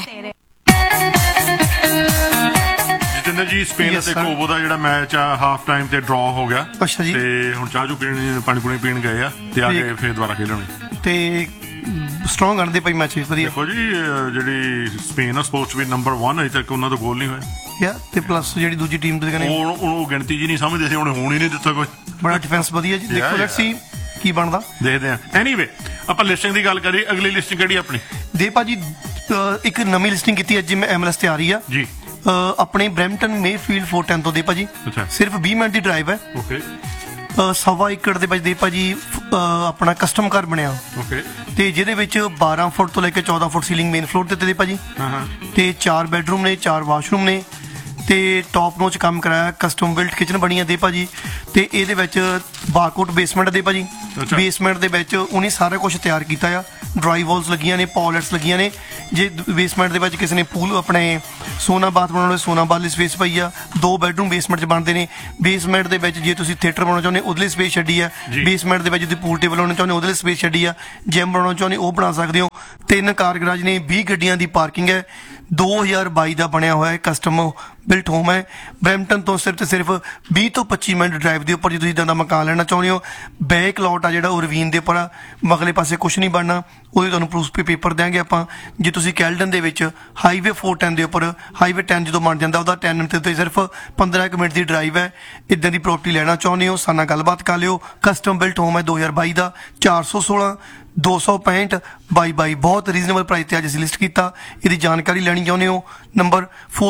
ਜਿਤਨੇ ਜੀ ਸਪੇਨ ਤੇ ਕੋਬੋ ਦਾ ਜਿਹੜਾ ਮੈਚ ਆ ਹਾਫ ਟਾਈਮ ਤੇ ਡਰਾ ਹੋ ਗਿਆ। ਅੱਛਾ ਜੀ। ਤੇ ਹੁਣ ਚਾਹ ਪੀਣ, ਪਾਣੀ ਪੂਣੀ ਪੀਣ ਗਏ ਆ ਤੇ ਆ ਕੇ ਫੇਰ ਦੁਬਾਰਾ ਖੇਲਣਗੇ। ਤੇ ਸਟਰੋਂਗ ਆਣਦੇ ਭਾਈ ਮੈਚ ਵਧੀਆ। ਦੇਖੋ ਜੀ ਜਿਹੜੀ ਸਪੇਨ ਆ ਸਪੋਰਟਸ ਵੀ ਨੰਬਰ 1 ਅਜੇ ਤੱਕ ਉਹਨਾਂ ਦਾ ਗੋਲ ਨਹੀਂ ਹੋਇਆ ਯਾ ਤੇ ਪਲੱਸ ਜਿਹੜੀ ਦੂਜੀ ਟੀਮ ਦੇ ਕਹਿੰਦੇ ਉਹ ਗਿਣਤੀ ਜੀ ਨਹੀਂ ਸਮਝਦੇ ਸੀ, ਉਹਨੇ ਹੋਣ ਹੀ ਨਹੀਂ ਦਿੱਤਾ ਕੁਝ। ਬੜਾ ਡਿਫੈਂਸ ਵਧੀਆ ਜੀ। ਦੇਖੋ ਲੈਟਸ ਸੀ ਕੀ ਬਣਦਾ, ਦੇਖਦੇ ਆ। ਐਨੀਵੇ ਆਪਾਂ ਲਿਸਟਿੰਗ ਦੀ ਗੱਲ ਕਰੀਏ, ਅਗਲੀ ਲਿਸਟਿੰਗ ਕਿਹੜੀ ਆਪਣੀ? ਦੇ ਭਾਜੀ ਇੱਕ ਨਵੀਂ ਲਿਸਟਿੰਗ ਕੀਤੀ ਅੱਜ ਮੈਂ MLS ਤੇ ਆ ਰਹੀ ਆ ਜੀ। ਆਪਣੇ ਬ੍ਰੈਂਪਟਨ ਮੇਫੀਲਡ 410 ਤੋਂ ਦੇ ਭਾਜੀ ਸਿਰਫ 20 ਮਿੰਟ ਦੀ ਡਰਾਈਵ ਹੈ। ਓਕੇ। 1.25 ਏਕੜ ਦੇ ਵਿੱਚ ਦੇ ਭਾਜੀ ਆਪਣਾ ਕਸਟਮ ਘਰ ਬਣਿਆ। ਓਕੇ। ਤੇ ਜਿਹਦੇ ਵਿੱਚ 12 ਫੁੱਟ ਤੋਂ ਲੈ ਕੇ 14 ਫੁੱਟ ਸੀਲਿੰਗ ਮੇਨ ਫਲੋਰ ਤੇ ਭਾਜੀ, ਤੇ 4 ਬੈਡਰੂਮ ਨੇ, 4 ਵਾਸ਼ਰੂਮ ਨੇ, ਤੇ ਟੌਪ ਨੋਚ ਕੰਮ ਕਰਾਇਆ। ਕਸਟਮ ਬਿਲਟ ਕਿਚਨ ਬਣੀ ਆ ਦੇ ਭਾਜੀ, ਤੇ ਇਹਦੇ ਵਿੱਚ ਬਾਰਕੋਟ ਬੇਸਮੈਂਟ ਦੇ ਭਾਜੀ। ਬੇਸਮੈਂਟ ਦੇ ਵਿੱਚ ਉਹਨੇ ਸਾਰਾ ਕੁਝ ਤਿਆਰ ਕੀਤਾ ਆ। ਡਰਾਈ ਵਾਲਸ ਲੱਗੀਆਂ ਨੇ, ਪੌਲਟਸ ਲੱਗੀਆਂ ਨੇ। ਜੇ ਬੇਸਮੈਂਟ ਦੇ ਵਿੱਚ ਕਿਸੇ ਨੇ ਪੂਲ ਆਪਣੇ ਸੋਨਾ ਬਾਥ ਬਣਾਉਣਾ, ਸੋਨਾ ਬਾਥ ਲਈ ਸਪੇਸ ਪਈ ਆ। 2 ਬੈਡਰੂਮ ਬੇਸਮੈਂਟ 'ਚ ਬਣਦੇ ਨੇ। ਬੇਸਮੈਂਟ ਦੇ ਵਿੱਚ ਜੇ ਤੁਸੀਂ ਥੀਏਟਰ ਬਣਾਉਣਾ ਚਾਹੁੰਦੇ ਉਹਦੇ ਲਈ ਸਪੇਸ ਛੱਡੀ ਆ। ਬੇਸਮੈਂਟ ਦੇ ਵਿੱਚ ਤੁਸੀਂ ਪੂਲ ਟੇਬਲ ਬਣਾਉਣਾ ਚਾਹੁੰਦੇ ਉਹਦੇ ਲਈ ਸਪੇਸ ਛੱਡੀ ਆ। ਜਿਮ ਬਣਾਉਣਾ ਚਾਹੁੰਦੇ ਉਹ ਬਣਾ ਸਕਦੇ ਹੋ। 3 ਕਾਰ ਗਰਾਜ ਨੇ, 20 ਗੱਡੀਆਂ ਦੀ ਪਾਰਕਿੰਗ ਹੈ। 2022 ਦਾ ਬਣਿਆ ਹੋਇਆ ਹੈ, ਕਸਟਮ ਬਿਲਟ ਹੋਮ ਹੈ। ਬ੍ਰੈਂਪਟਨ ਤੋਂ ਸਿਰਫ ਤੇ ਸਿਰਫ 20 ਤੋਂ 25 ਮਿੰਟ ਡਰਾਈਵ ਦੇ ਉੱਪਰ ਜੇ ਤੁਸੀਂ ਇੱਦਾਂ ਦਾ ਮਕਾਨ ਲੈਣਾ ਚਾਹੁੰਦੇ ਹੋ। ਬੈਕ ਲੋਟ ਆ ਜਿਹੜਾ ਉਹ ਰਵੀਨ ਦੇ ਉੱਪਰ ਆ, ਮਗਲੇ ਪਾਸੇ ਕੁਝ ਨਹੀਂ ਬਣਨਾ। ਉਹਦੇ ਤੁਹਾਨੂੰ ਪ੍ਰੂਫ ਪੇਪਰ ਦੇਾਂਗੇ ਆਪਾਂ। ਜੇ ਤੁਸੀਂ ਕੈਲਡਨ ਦੇ ਵਿੱਚ ਹਾਈਵੇ 410 ਦੇ ਉੱਪਰ, ਹਾਈਵੇ 10 ਜਦੋਂ ਬਣ ਜਾਂਦਾ ਉਹਦਾ 10 ਮਿੰਟ ਤੇ ਸਿਰਫ 15 ਮਿੰਟ ਦੀ ਡਰਾਈਵ ਹੈ। ਇੱਦਾਂ ਦੀ ਪ੍ਰੋਪਰਟੀ ਲੈਣਾ ਚਾਹੁੰਦੇ ਹੋ ਸਾਡੇ ਨਾਲ ਗੱਲਬਾਤ ਕਰ ਲਿਓ। ਕਸਟਮ ਬਿਲਟ ਹੋਮ ਹੈ 2022 ਦਾ। 416 265 22 ਬਹੁਤ ਰੀਜ਼ਨੇਬਲ ਪ੍ਰਾਈਸ ਤੇ ਅੱਜ ਅਸੀਂ ਲਿਸਟ ਕੀਤਾ। ਇਹਦੀ ਜਾਣਕਾਰੀ ਲੈਣੀ ਚਾਹੁੰਦੇ ਹੋ ਨੰਬਰ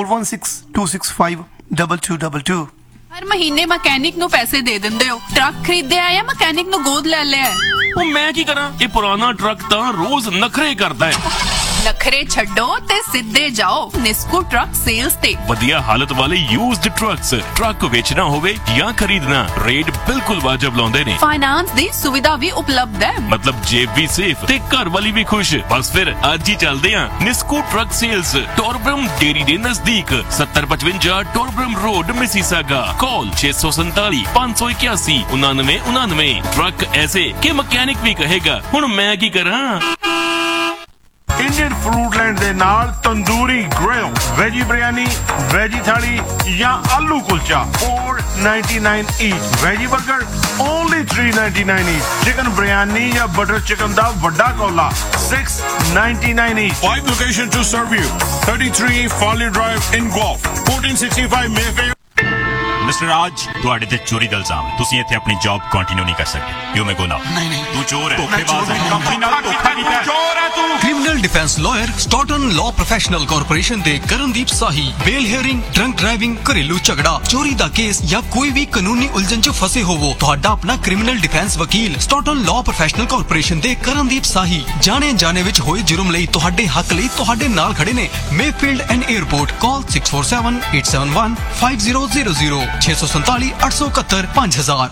4162652222। ਹਰ ਮਹੀਨੇ ਮਕੈਨਿਕ ਨੂੰ ਪੈਸੇ ਦੇ ਦਿੰਦੇ ਹੋ। ਟਰੱਕ ਖਰੀਦਿਆ ਜਾਂ ਮਕੈਨਿਕ ਨੂੰ ਗੋਦ ਲੈ ਲਿਆ? ਉਹ ਮੈਂ ਕੀ ਕਰਾਂ, ਇਹ ਪੁਰਾਣਾ ਟਰੱਕ ਤਾਂ ਰੋਜ਼ ਨਖਰੇ ਕਰਦਾ ਹੈ। ਨਖਰੇ ਛੱਡੋ ਤੇ ਸਿੱਧੇ ਜਾਓ ਨਿਸਕੂ ਟਰੱਕ ਸੇਲਸ ਤੇ। ਵਧੀਆ ਹਾਲਤ ਵਾਲੇ ਯੂਜ਼ਡ ਟਰੱਕਸ, ਟਰੱਕ ਵੇਚਣਾ ਹੋਵੇ ਜਾਂ ਖਰੀਦਣਾ, ਰੇਟ ਬਿਲਕੁਲ ਵਾਜਬ ਲਾਉਂਦੇ ਨੇ। ਫਾਈਨਾਂਸ ਦੀ ਸੁਵਿਧਾ ਵੀ ਉਪਲਬਧ ਹੈ। ਮਤਲਬ ਜੇਬ ਵੀ ਸੇਫ ਤੇ ਘਰ ਵਾਲੀ ਵੀ ਖੁਸ਼। ਬਸ ਫਿਰ ਅੱਜ ਹੀ ਚੱਲਦੇ ਆਂ ਨਿਸਕੂ ਟਰੱਕ ਸੇਲਸ, ਟੋਰਬਰਮ ਡੇਰੀ ਦੇ ਨਜ਼ਦੀਕ, 7055 ਟੋਰਬਰਮ ਰੋਡ, ਮਿਸੀਸਾਗਾ। कॉल 647 581 9999। ट्रक ऐसे कि मैकेनिक भी कहेगा हुण मैं की करा। इंडियन फ्रूटलैंड दे नाल tandoori grill, veggie biryani, veggie थाली या आलू kulcha 499 each. Veggie burger only 399 each. Chicken biryani या बटर चिकन दा वड्डा Cola 699 each. 5 location to serve you। 33 Farley Drive in Guelph, 1465 Mayfair। Mister ਰਾਜ, ਤੁਹਾਡੇ ਤੇ ਚੋਰੀ ਦਾ ਇਲਜ਼ਾਮ ਹੈ। ਤੁਸੀਂ ਇੱਥੇ ਆਪਣੀ ਜੌਬ ਕੰਟੀਨਿਊ ਨਹੀਂ ਕਰ ਸਕਦੇ। ਯੂ ਮੇ ਗੋ ਨਾਓ। ਨਹੀਂ ਤੂੰ ਚੋਰ ਹੈ, ਧੋਖੇਬਾਜ਼ ਹੈ, ਕੰਪਨੀ ਨਾਲ ਧੋਖਾ ਕੀਤਾ ਹੈ। ਚੋਰ ਹੈ ਤੂੰ। Criminal defence lawyer ਸਟਾਰਟਨ law professional corporation ਦੇ ਕਰਨਦੀਪ ਸਾਹੀ ਬੇਲ ਹੀਅਰਿੰਗ, ਡਰੰਕ ਡਰਾਈਵਿੰਗ, ਘਰੇਲੂ ਝਗੜਾ, ਚੋਰੀ ਦਾ ਕੇਸ ਜਾਂ ਕੋਈ ਵੀ ਕਾਨੂੰਨੀ ਉਲਝਣ 'ਚ ਫਸੇ ਹੋਵੋ, ਤੁਹਾਡਾ ਆਪਣਾ ਕ੍ਰਿਮੀਨਲ ਡਿਫੈਂਸ ਵਕੀਲ ਸਟਾਰਟਨ ਲਾਅ ਪ੍ਰੋਫੈਸ਼ਨਲ ਕਾਰਪੋਰੇਸ਼ਨ ਦੇ ਕਰਨਦੀਪ ਸਾਹੀ ਜਾਣੇ ਜਾਣੇ ਵਿੱਚ ਹੋਏ ਜੁਰਮ ਲਈ ਤੁਹਾਡੇ ਹੱਕ ਲਈ ਤੁਹਾਡੇ ਨਾਲ ਖੜੇ ਨੇ। Mayfield and airport. ਕਾਲ 6478715000 647 871 5000।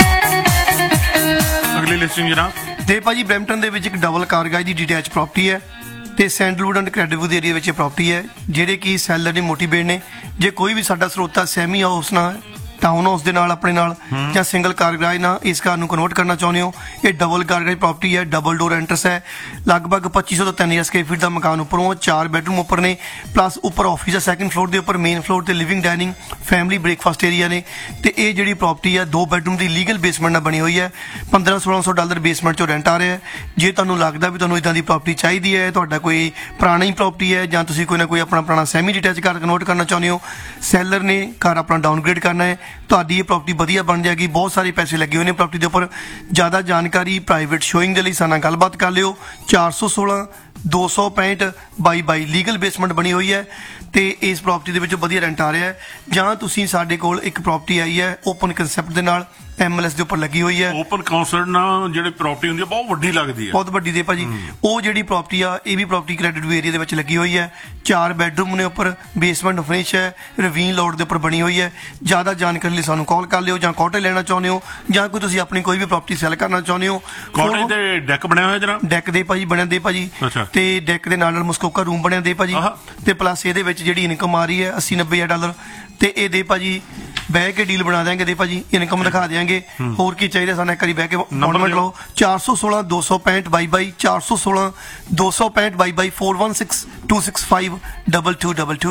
ਅਗਲੀ ਲਿਸਟਿੰਗ ਜਨਾਬ ਤੇ ਭਾਜੀ ਬ੍ਰੈਂਪਟਨ ਦੇ ਵਿੱਚ ਇੱਕ ਡਬਲ ਕਾਰ ਗਾਜ ਦੀ ਡਿਟੈਚ ਪ੍ਰਾਪਰਟੀ ਹੈ ਤੇ ਸੈਂਡਲਵੁੱਡ ਐਂਡ ਕ੍ਰੈਡਿਟਵੁੱਡ ਏਰੀਆ ਵਿੱਚ ਪ੍ਰਾਪਰਟੀ ਹੈ, ਜਿਹੜੇ ਕਿ ਸੈਲਰ ਨੇ ਮੋਟੀਵੇਟ ਨੇ। ਜੇ ਕੋਈ ਵੀ ਸਾਡਾ ਸਰੋਤਾ ਸੈਮੀ ਹਾਊਸ ਨਾਲ, ਟਾਊਨ ਹਾਊਸ ਦੇ ਨਾਲ ਆਪਣੇ ਨਾਲ ਜਾਂ ਸਿੰਗਲ ਕਾਰ ਗਰਾਜ ਨਾਲ ਇਸ ਕਾਰ ਨੂੰ ਕਨਵਰਟ ਕਰਨਾ ਚਾਹੁੰਦੇ ਹੋ, ਇਹ ਡਬਲ ਕਾਰ ਗਰਾਜ ਪ੍ਰਾਪਰਟੀ ਹੈ। ਡਬਲ ਡੋਰ ਐਂਟਰਸ ਹੈ। ਲਗਭਗ 2500 ਤੋਂ 3000 ਸਕੁਅਰ ਫੀਟ ਦਾ ਮਕਾਨ ਉੱਪਰੋਂ 4 ਬੈਡਰੂਮ ਉੱਪਰ ਨੇ, ਪਲੱਸ ਉੱਪਰ ਆਫਿਸ ਹੈ ਸੈਕੰਡ ਫਲੋਰ ਦੇ ਉੱਪਰ। ਮੇਨ ਫਲੋਰ ਤੇ living dining, family breakfast area ਨੇ। ਤੇ ਇਹ ਜਿਹੜੀ ਪ੍ਰਾਪਰਟੀ ਹੈ 2 ਬੈਡਰੂਮ ਦੀ ਲੀਗਲ ਬੇਸਮੈਂਟ ਨਾਲ ਬਣੀ ਹੋਈ ਹੈ। $1500-1600 ਬੇਸਮੈਂਟ 'ਚੋਂ ਰੈਂਟ ਆ ਰਿਹਾ ਹੈ। ਜੇ ਤੁਹਾਨੂੰ ਲੱਗਦਾ ਵੀ ਤੁਹਾਨੂੰ ਇਦਾਂ ਦੀ ਪ੍ਰਾਪਰਟੀ ਚਾਹੀਦੀ ਹੈ, ਤੁਹਾਡਾ ਕੋਈ ਪੁਰਾਣੀ ਪ੍ਰਾਪਰਟੀ ਹੈ ਜਾਂ ਤੁਸੀਂ ਕੋਈ ਨਾ ਕੋਈ ਆਪਣਾ ਪੁਰਾਣਾ ਸੈਮੀ ਡਿਟੈਚ ਘਰ ਕਨਵਰਟ ਕਰਨਾ ਚਾਹੁੰਦੇ ਹੋ, ਸੈਲਰ ਨੇ ਘਰ ਆਪਣਾ ਡਾਊਨਗ੍ਰੇਡ ਕਰਨਾ ਹੈ, ਤੁਹਾਡੀ ਇਹ ਪ੍ਰਾਪਰਟੀ ਵਧੀਆ ਬਣ ਜਾਏਗੀ। ਬਹੁਤ ਸਾਰੇ ਪੈਸੇ ਲੱਗੇ ਹੋਏ ਨੇ ਪ੍ਰਾਪਰਟੀ ਦੇ ਉੱਪਰ। ਜ਼ਿਆਦਾ ਜਾਣਕਾਰੀ ਪ੍ਰਾਈਵੇਟ ਸ਼ੋਇੰਗ ਦੇ ਲਈ ਸਾਡੇ ਨਾਲ ਗੱਲਬਾਤ ਕਰ ਲਿਓ। 416 265 22 ਲੀਗਲ ਬੇਸਮੈਂਟ ਬਣੀ ਹੋਈ ਹੈ ਤੇ ਇਸ ਪ੍ਰਾਪਰਟੀ ਦੇ ਵਿੱਚ ਵਧੀਆ ਰੈਂਟ ਆ ਰਿਹਾ ਹੈ। ਜਾਂ ਤੁਸੀਂ ਸਾਡੇ ਕੋਲ ਇੱਕ ਪ੍ਰਾਪਰਟੀ ਆਈ ਹੈ ਓਪਨ ਕਨਸੈਪਟ ਦੇ ਨਾਲ, MLS ਦੇ ਉੱਪਰ ਲੱਗੀ ਹੋਈ ਹੈ। ਓਪਨ ਕਨਸੈਪਟ ਨਾਲ ਜਿਹੜੀ ਪ੍ਰਾਪਰਟੀ ਹੁੰਦੀ ਹੈ ਬਹੁਤ ਵੱਡੀ ਲੱਗਦੀ ਹੈ, ਬਹੁਤ ਵੱਡੀ ਦੇ ਭਾਜੀ। ਉਹ ਜਿਹੜੀ ਪ੍ਰਾਪਰਟੀ ਆ ਇਹ ਵੀ ਪ੍ਰਾਪਰਟੀ ਕ੍ਰੈਡਿਟ ਏਰੀਆ ਦੇ ਵਿੱਚ ਲੱਗੀ ਹੋਈ ਹੈ। 4 ਬੈਡਰੂਮ ਨੇ ਉੱਪਰ, ਬੇਸਮੈਂਟ ਫਿਨਿਸ਼ ਹੈ, ਰਵੀਨ ਲੋਡ ਦੇ ਉੱਪਰ ਬਣੀ ਹੋਈ ਹੈ। ਜ਼ਿਆਦਾ ਜਾਣਕਾਰੀ ਲਈ ਸਾਨੂੰ ਕਾਲ ਕਰ ਲਿਓ, ਜਾਂ ਕੋਟੇ ਲੈਣਾ ਚਾਹੁੰਦੇ ਹੋ ਜਾਂ ਕੋਈ ਤੁਸੀਂ ਆਪਣੀ ਕੋਈ ਵੀ ਪ੍ਰਾਪਰਟੀ ਸੈਲ ਕਰਨਾ ਚਾਹੁੰਦੇ ਹੋ। ਕੋਟੇ ਦੇ ਡੈਕ ਬਣਿਆ ਹੋਇਆ ਜਰਾ, ਡੈਕ ਦੇ ਭਾਜੀ ਬਣਿਆ ਦੇ ਭਾਜੀ, ਤੇ ਡੈਕ ਦੇ ਨਾਲ ਮੁਸਕੋਕਾ ਰੂਮ ਬਣਿਆ ਦੇ ਭਾਜੀ। ਤੇ ਪਲੱਸ ਇਹਦੇ ਵਿੱਚ ਜਿਹੜੀ ਇਨਕਮ ਆ ਰਹੀ ਹੈ $80-90,000 ਤੇ ਇਹ ਦੇ ਭਾਜੀ ਬਹਿ ਕੇ ਡੀਲ ਬਣਾ ਦਿਆਂਗੇ ਦੇ ਭਾਜੀ, ਇਨਕਮ ਦਿਖਾ ਦਿਆਂਗੇ। ਹੋਰ ਕੀ ਚਾਹੀਦਾ ਸਾਨੂੰ ਇੱਕ ਵਾਰੀ ਬਹਿ ਕੇ ਅਪਾਇੰਟਮੈਂਟ ਲਓ। 416 265 22 416 265 22 416265 2222।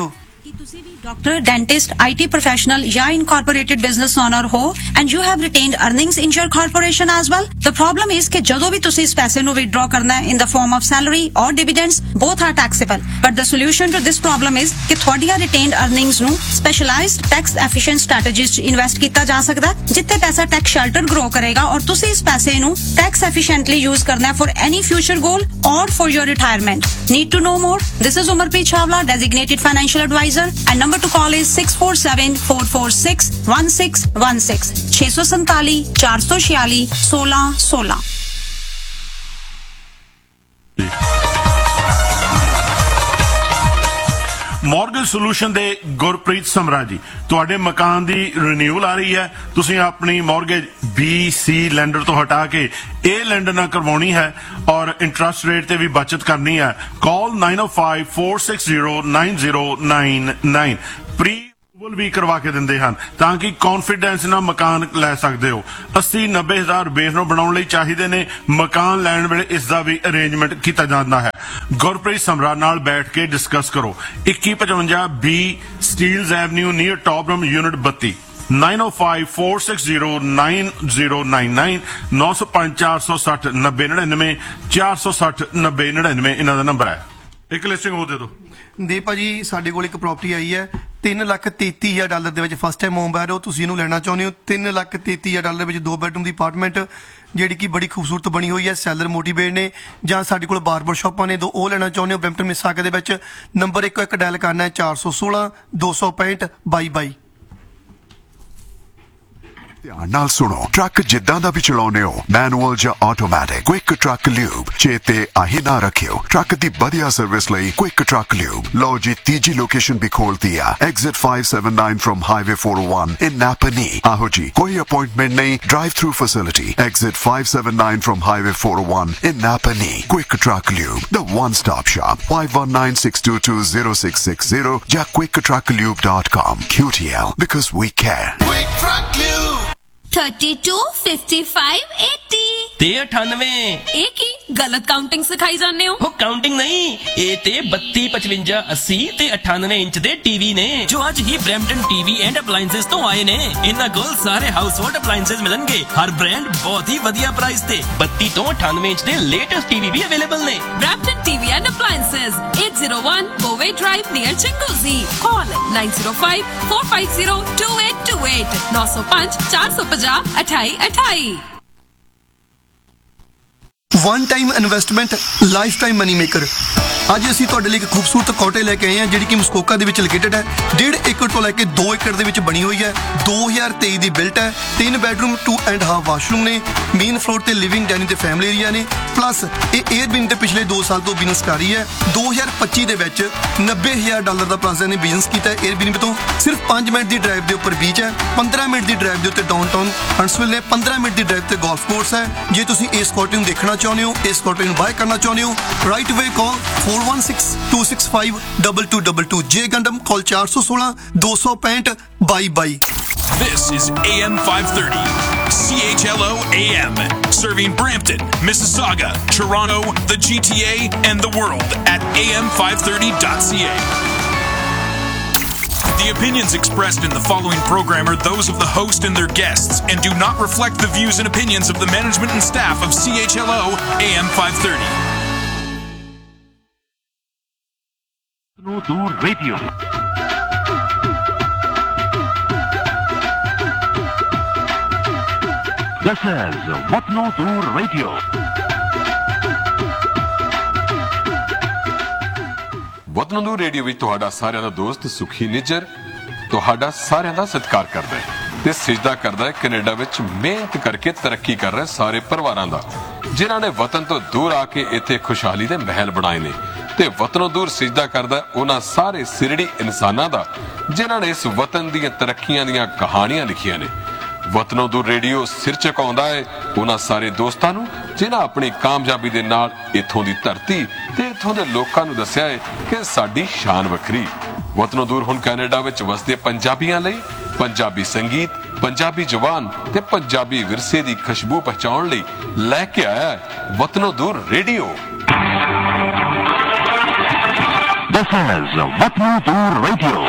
डॉक्टर, डेंटिस्ट, IT प्रोफेशनल या इनकॉर्पोरेटेड बिजनेस ओनर हो and you have retained earnings in your corporation as well. The problem is कि जदों भी तुसी इस पैसे नु विथड्रॉ करना है in the form of salary और dividends, both are taxable. But the solution to this problem is कि थोड़िया रिटेन्ड अर्निंग्स नु specialised tax efficient strategies invest किया जा सकता है, जिथे पैसा टैक्स शेल्टर ग्रो करेगा और तुसी इस पैसे नु टैक्स एफिशिएंटली यूज करना है फॉर एनी फ्यूचर गोल और for your retirement. Need to know more? This is उमरप्रीत Chhawla, designated financial adviser, and number two call is 6474461616 647 446 1616। Mortgage solution ਦੇ ਗੁਰਪ੍ਰੀਤ ਸਮਰਾ ਜੀ, ਤੁਹਾਡੇ ਮਕਾਨ ਦੀ ਰੀਨਿਊਅਲ ਆ ਰਹੀ ਹੈ, ਤੁਸੀਂ ਆਪਣੀ ਮੌਰਗੇਜ BC ਲੈਂਡਰ ਤੋਂ ਹਟਾ ਕੇ A ਲੈਂਡਰ ਨਾਲ ਕਰਵਾਉਣੀ ਹੈ ਔਰ ਇੰਟਰਸਟ ਰੇਟ ਤੇ ਵੀ ਬਚਤ ਕਰਨੀ ਹੈ, ਕਾਲ 9054609099। ਪ੍ਰੀ ਵੀ ਕਰਵਾ ਕੇ ਦਿੰਦੇ ਹਨ ਤਾਂ ਕਿ ਕੌਨਫੀਡੈਂਸ ਨਾਲ ਮਕਾਨ ਲੈ ਸਕਦੇ ਹੋ। 80-90 ਹਜ਼ਾਰ ਬੇਸ ਨੂੰ ਬਣਾਉਣ ਲਈ ਚਾਹੀਦੇ ਨੇ। ਮਕਾਨ ਲੈਣ ਵੇਲੇ ਇਸ ਦਾ ਵੀ ਅਰੇਂਜਮੈਂਟ ਕੀਤਾ ਜਾਂਦਾ ਹੈ। ਗੁਰਪ੍ਰੀਤ ਸਮਰਾ ਨਾਲ ਬੈਠ ਕੇ ਡਿਸਕਸ ਕਰੋ। 2155 B ਸਟੀਲਜ਼ ਐਵਨਿਊ ਨੀਅਰ ਟੌਪਰਮ ਯੂਨਿਟ 32 9054609099 905-460-9099 460-9099 ਇਹਨਾਂ ਦਾ ਨੰਬਰ ਹੈ। ਇੱਕ ਲਿਸਟਿੰਗ ਹੋ ਦੇ ਦੋ ਦੇ ਭਾਜੀ। ਸਾਡੇ ਕੋਲ ਇੱਕ ਪ੍ਰਾਪਰਟੀ ਆਈ ਹੈ $3,33,000 ਦੇ ਵਿੱਚ ਫਸਟ ਟਾਈਮ ਹੋਮ ਬਾਇਰ ਹੋ, ਤੁਸੀਂ ਇਹਨੂੰ ਲੈਣਾ ਚਾਹੁੰਦੇ ਹੋ। $3,33,000 ਦੇ ਵਿੱਚ 2 ਬੈਡਰੂਮ ਦੀ ਅਪਾਰਟਮੈਂਟ ਜਿਹੜੀ ਕਿ ਬੜੀ ਖੂਬਸੂਰਤ ਬਣੀ ਹੋਈ ਹੈ। ਸੈਲਰ ਮੋਟੀਵੇਟ ਨੇ ਜਾਂ ਸਾਡੇ ਕੋਲ ਬਾਰਬਰ ਸ਼ਾਪਾਂ ਨੇ, ਉਹ ਲੈਣਾ ਚਾਹੁੰਦੇ ਹੋ ਬਰੈਂਪਟਨ ਮਿਸਾਕੇ ਦੇ ਵਿੱਚ। ਨੰਬਰ 1 ਡਾਇਲ ਕਰਨਾ ਹੈ 416 265 2222। ਧਿਆਨ ਨਾਲ ਸੁਣੋ, ਟਰੱਕ ਜਿੱਦਾਂ ਦਾ ਵੀ ਚਲਾਉਨੇ ਹੋ, ਮੈਨੂਅਲ ਜਾਂ ਆਟੋਮੈਟਿਕ, ਕੁਇਕ ਟਰੱਕ ਲਿਊਬ ਚੇਤੇ ਆਹੀ ਨਾ ਰੱਖਿਓ। ਟਰੱਕ ਦੀ ਵਧੀਆ ਸਰਵਿਸ ਲਈ ਕੁਇਕ ਟਰੱਕ ਲਿਊਬ। ਲਓ ਜੀ, ਤੀਜੀ ਲੋਕੇਸ਼ਨ ਵੀ ਖੋਲਤੀ ਆ, ਐਗਜ਼ਿਟ 579 ਫਰਮ ਹਾਈਵੇ 401 ਇਨ ਨਾਪਨੀ। ਆਹੋ ਜੀ, ਕੋਈ ਅਪਾਇੰਟਮੈਂਟ ਨਹੀਂ, drive through facility. Exit 579 firm highway 401 in ਨਾਪਨੀ। Quick truck lube, the one stop shop. 5196220660 ਜਾਂ quicktrucklube.com। QTL, because we care. Quick Truck Lube 32 55 80 ਤੇ 98 ਇਹ ਕੀ ਗਲਤ ਕਾਊਂਟਿੰਗ ਸਿਖਾਈ ਜਾਂਦੇ ਹੋ? ਉਹ ਕਾਊਂਟਿੰਗ ਨਹੀਂ, ਇਹ ਤੇ 32 55 80 ਤੇ 98 ਇੰਚ ਦੇ ਟੀਵੀ ਨੇ ਜੋ ਅੱਜ ਹੀ ਬਰੈਂਪਟਨ ਟੀਵੀ ਐਂਡ ਅਪਲਾਈਐਂਸਸ ਤੋਂ ਆਏ ਨੇ। ਇਹਨਾਂ ਕੋਲ ਸਾਰੇ ਹਾਊਸਹੋਲਡ ਅਪਲਾਈਐਂਸਸ ਮਿਲਣਗੇ, ਹਰ ਬ੍ਰਾਂਡ ਬਹੁਤ ਹੀ ਵਧੀਆ ਪ੍ਰਾਈਸ ਤੇ। 32 ਤੋਂ 98 ਇੰਚ ਦੇ ਲੇਟੈਸਟ ਟੀਵੀ ਵੀ ਅਵੇਲੇਬਲ ਨੇ। Brampton TV and appliances 801 ਬੋਵੇ drive near ਚਿੰਗੂਜ਼ੀ। Call 905 450 2828 905 450 2828। One time investment, life time money maker. ਅੱਜ ਅਸੀਂ ਤੁਹਾਡੇ ਲਈ ਇੱਕ ਖੂਬਸੂਰਤ ਕੋਟੇ ਲੈ ਕੇ ਆਏ ਹਾਂ ਜਿਹੜੀ ਕਿ ਮਸਕੋਕਾ ਦੇ ਵਿੱਚ ਲੋਕੇਟਡ ਹੈ। 1.5 ਏਕੜ ਤੋਂ ਲੈ ਕੇ 2 ਏਕੜ ਦੇ ਵਿੱਚ ਬਣੀ ਹੋਈ ਹੈ। 2023 ਦੀ ਬਿਲਟ ਹੈ। 3 ਬੈਡਰੂਮ 2.5 ਵਾਸ਼ਰੂਮ ਨੇ। ਮੇਨ ਫਲੋਰ ਤੇ ਲਿਵਿੰਗ ਡਾਈਨਿੰਗ ਤੇ ਫੈਮਿਲੀ ਏਰੀਆ ਨੇ। ਪਲੱਸ ਇਹ 에ਅਰਬਿਨ ਤੇ ਪਿਛਲੇ 2 ਸਾਲ ਤੋਂ ਬਿਜ਼ਨਸ ਕਰ ਰਹੀ ਹੈ। 2025 ਦੇ ਵਿੱਚ $90,000 ਦਾ ਪਲੱਸ ਨੇ ਬਿਜ਼ਨਸ ਕੀਤਾ 에ਅਰਬਿਨ ਤੋਂ। ਸਿਰਫ 5 ਮਿੰਟ ਦੀ ਡਰਾਈਵ ਦੇ ਉੱਪਰ ਬੀਚ ਹੈ। 15 ਮਿੰਟ ਦੀ ਡਰਾਈਵ ਦੇ ਉੱਤੇ ਡਾਊਨਟਾਊਨ ਹੰਟਸਵਿਲ ਨੇ। 15 ਮਿੰਟ ਦੀ ਡਰਾਈਵ ਤੇ ਗੋਲਫ ਕੋਰਸ ਹੈ। ਜੇ ਤੁਸੀਂ ਇਸ ਕੋਟੇ ਨੂੰ ਦੇਖਣਾ ਚਾਹੁੰਦੇ ਹੋ, ਇਸ ਕੋਟੇ ਨੂੰ ਬਾਏ ਕਰਨਾ ਚਾਹੁੰਦੇ ਹੋ, ਰਾਈਟ ਵੇ ਕਾਲ 416-265-2222। ਜੇ ਗੰਡਮ ਕਾਲ 416 265 2222। This is AM 530, CHLO AM, serving Brampton, Mississauga, Toronto, the GTA, and the world at am530.ca. The opinions expressed in the following program are those of the host and their guests and do not reflect the views and opinions of the management and staff of CHLO AM 530. Whatnodur Radio. This is Whatnodur Radio. ਵਤਨਦੂਰ radio ਵਿੱਚ ਤੁਹਾਡਾ ਸਾਰਿਆਂ ਦਾ ਦੋਸਤ ਸੁਖੀ ਨਿੱਜਰ ਤੁਹਾਡਾ ਸਾਰਿਆਂ ਦਾ ਸਤਿਕਾਰ ਕਰਦਾ ਹੈ ਤੇ ਸਿਜਦਾ ਕਰਦਾ ਹੈ ਕੈਨੇਡਾ ਵਿੱਚ ਮਿਹਨਤ ਕਰਕੇ ਤਰੱਕੀ ਕਰ ਰਹੇ ਸਾਰੇ ਪਰਿਵਾਰਾਂ ਦਾ ਜਿਨ੍ਹਾਂ ਨੇ ਵਤਨ ਤੋਂ ਦੂਰ ਆ ਕੇ ਇੱਥੇ ਖੁਸ਼ਹਾਲੀ ਦੇ ਮਹਿਲ ਬਣਾਏ ਨੇ ਤੇ ਵਤਨੋਂ ਦੂਰ ਸਿਜਦਾ ਕਰਦਾ ਉਹਨਾਂ ਸਾਰੇ ਸਿਰੜੀ ਇਨਸਾਨਾਂ ਦਾ ਜਿਨ੍ਹਾਂ ਨੇ ਇਸ ਵਤਨ ਦੀਆਂ ਤਰੱਕੀਆਂ ਦੀਆਂ ਕਹਾਣੀਆਂ ਲਿਖੀਆਂ ਨੇ। ਵਤਨੋਂ ਦੂਰ ਰੇਡੀਓ ਸਿਰ ਝੁਕਾਉਂਦਾ ਹੈ ਉਹਨਾਂ ਸਾਰੇ ਦੋਸਤਾਂ ਨੂੰ ਜਿਨ੍ਹਾਂ ਆਪਣੀ ਕਾਮਯਾਬੀ ਦੇ ਨਾਲ ਇੱਥੋਂ ਦੀ ਧਰਤੀ ਤੇ ਇੱਥੋਂ ਦੇ ਲੋਕਾਂ ਨੂੰ ਦੱਸਿਆ ਹੈ ਕਿ ਸਾਡੀ ਸ਼ਾਨ ਵੱਖਰੀ। ਵਤਨੋਂ ਦੂਰ ਹੁਣ ਕੈਨੇਡਾ ਵਿੱਚ ਵਸਦੇ ਪੰਜਾਬੀਆਂ ਲਈ ਪੰਜਾਬੀ ਸੰਗੀਤ, ਪੰਜਾਬੀ ਜ਼ੁਬਾਨ ਤੇ ਪੰਜਾਬੀ ਵਿਰਸੇ ਦੀ ਖੁਸ਼ਬੂ ਪਹੁੰਚਾਉਣ ਲਈ ਲੈ ਕੇ ਆਇਆ ਹੈ ਵਤਨੋਂ ਦੂਰ radio. This is Whatnodur Radio.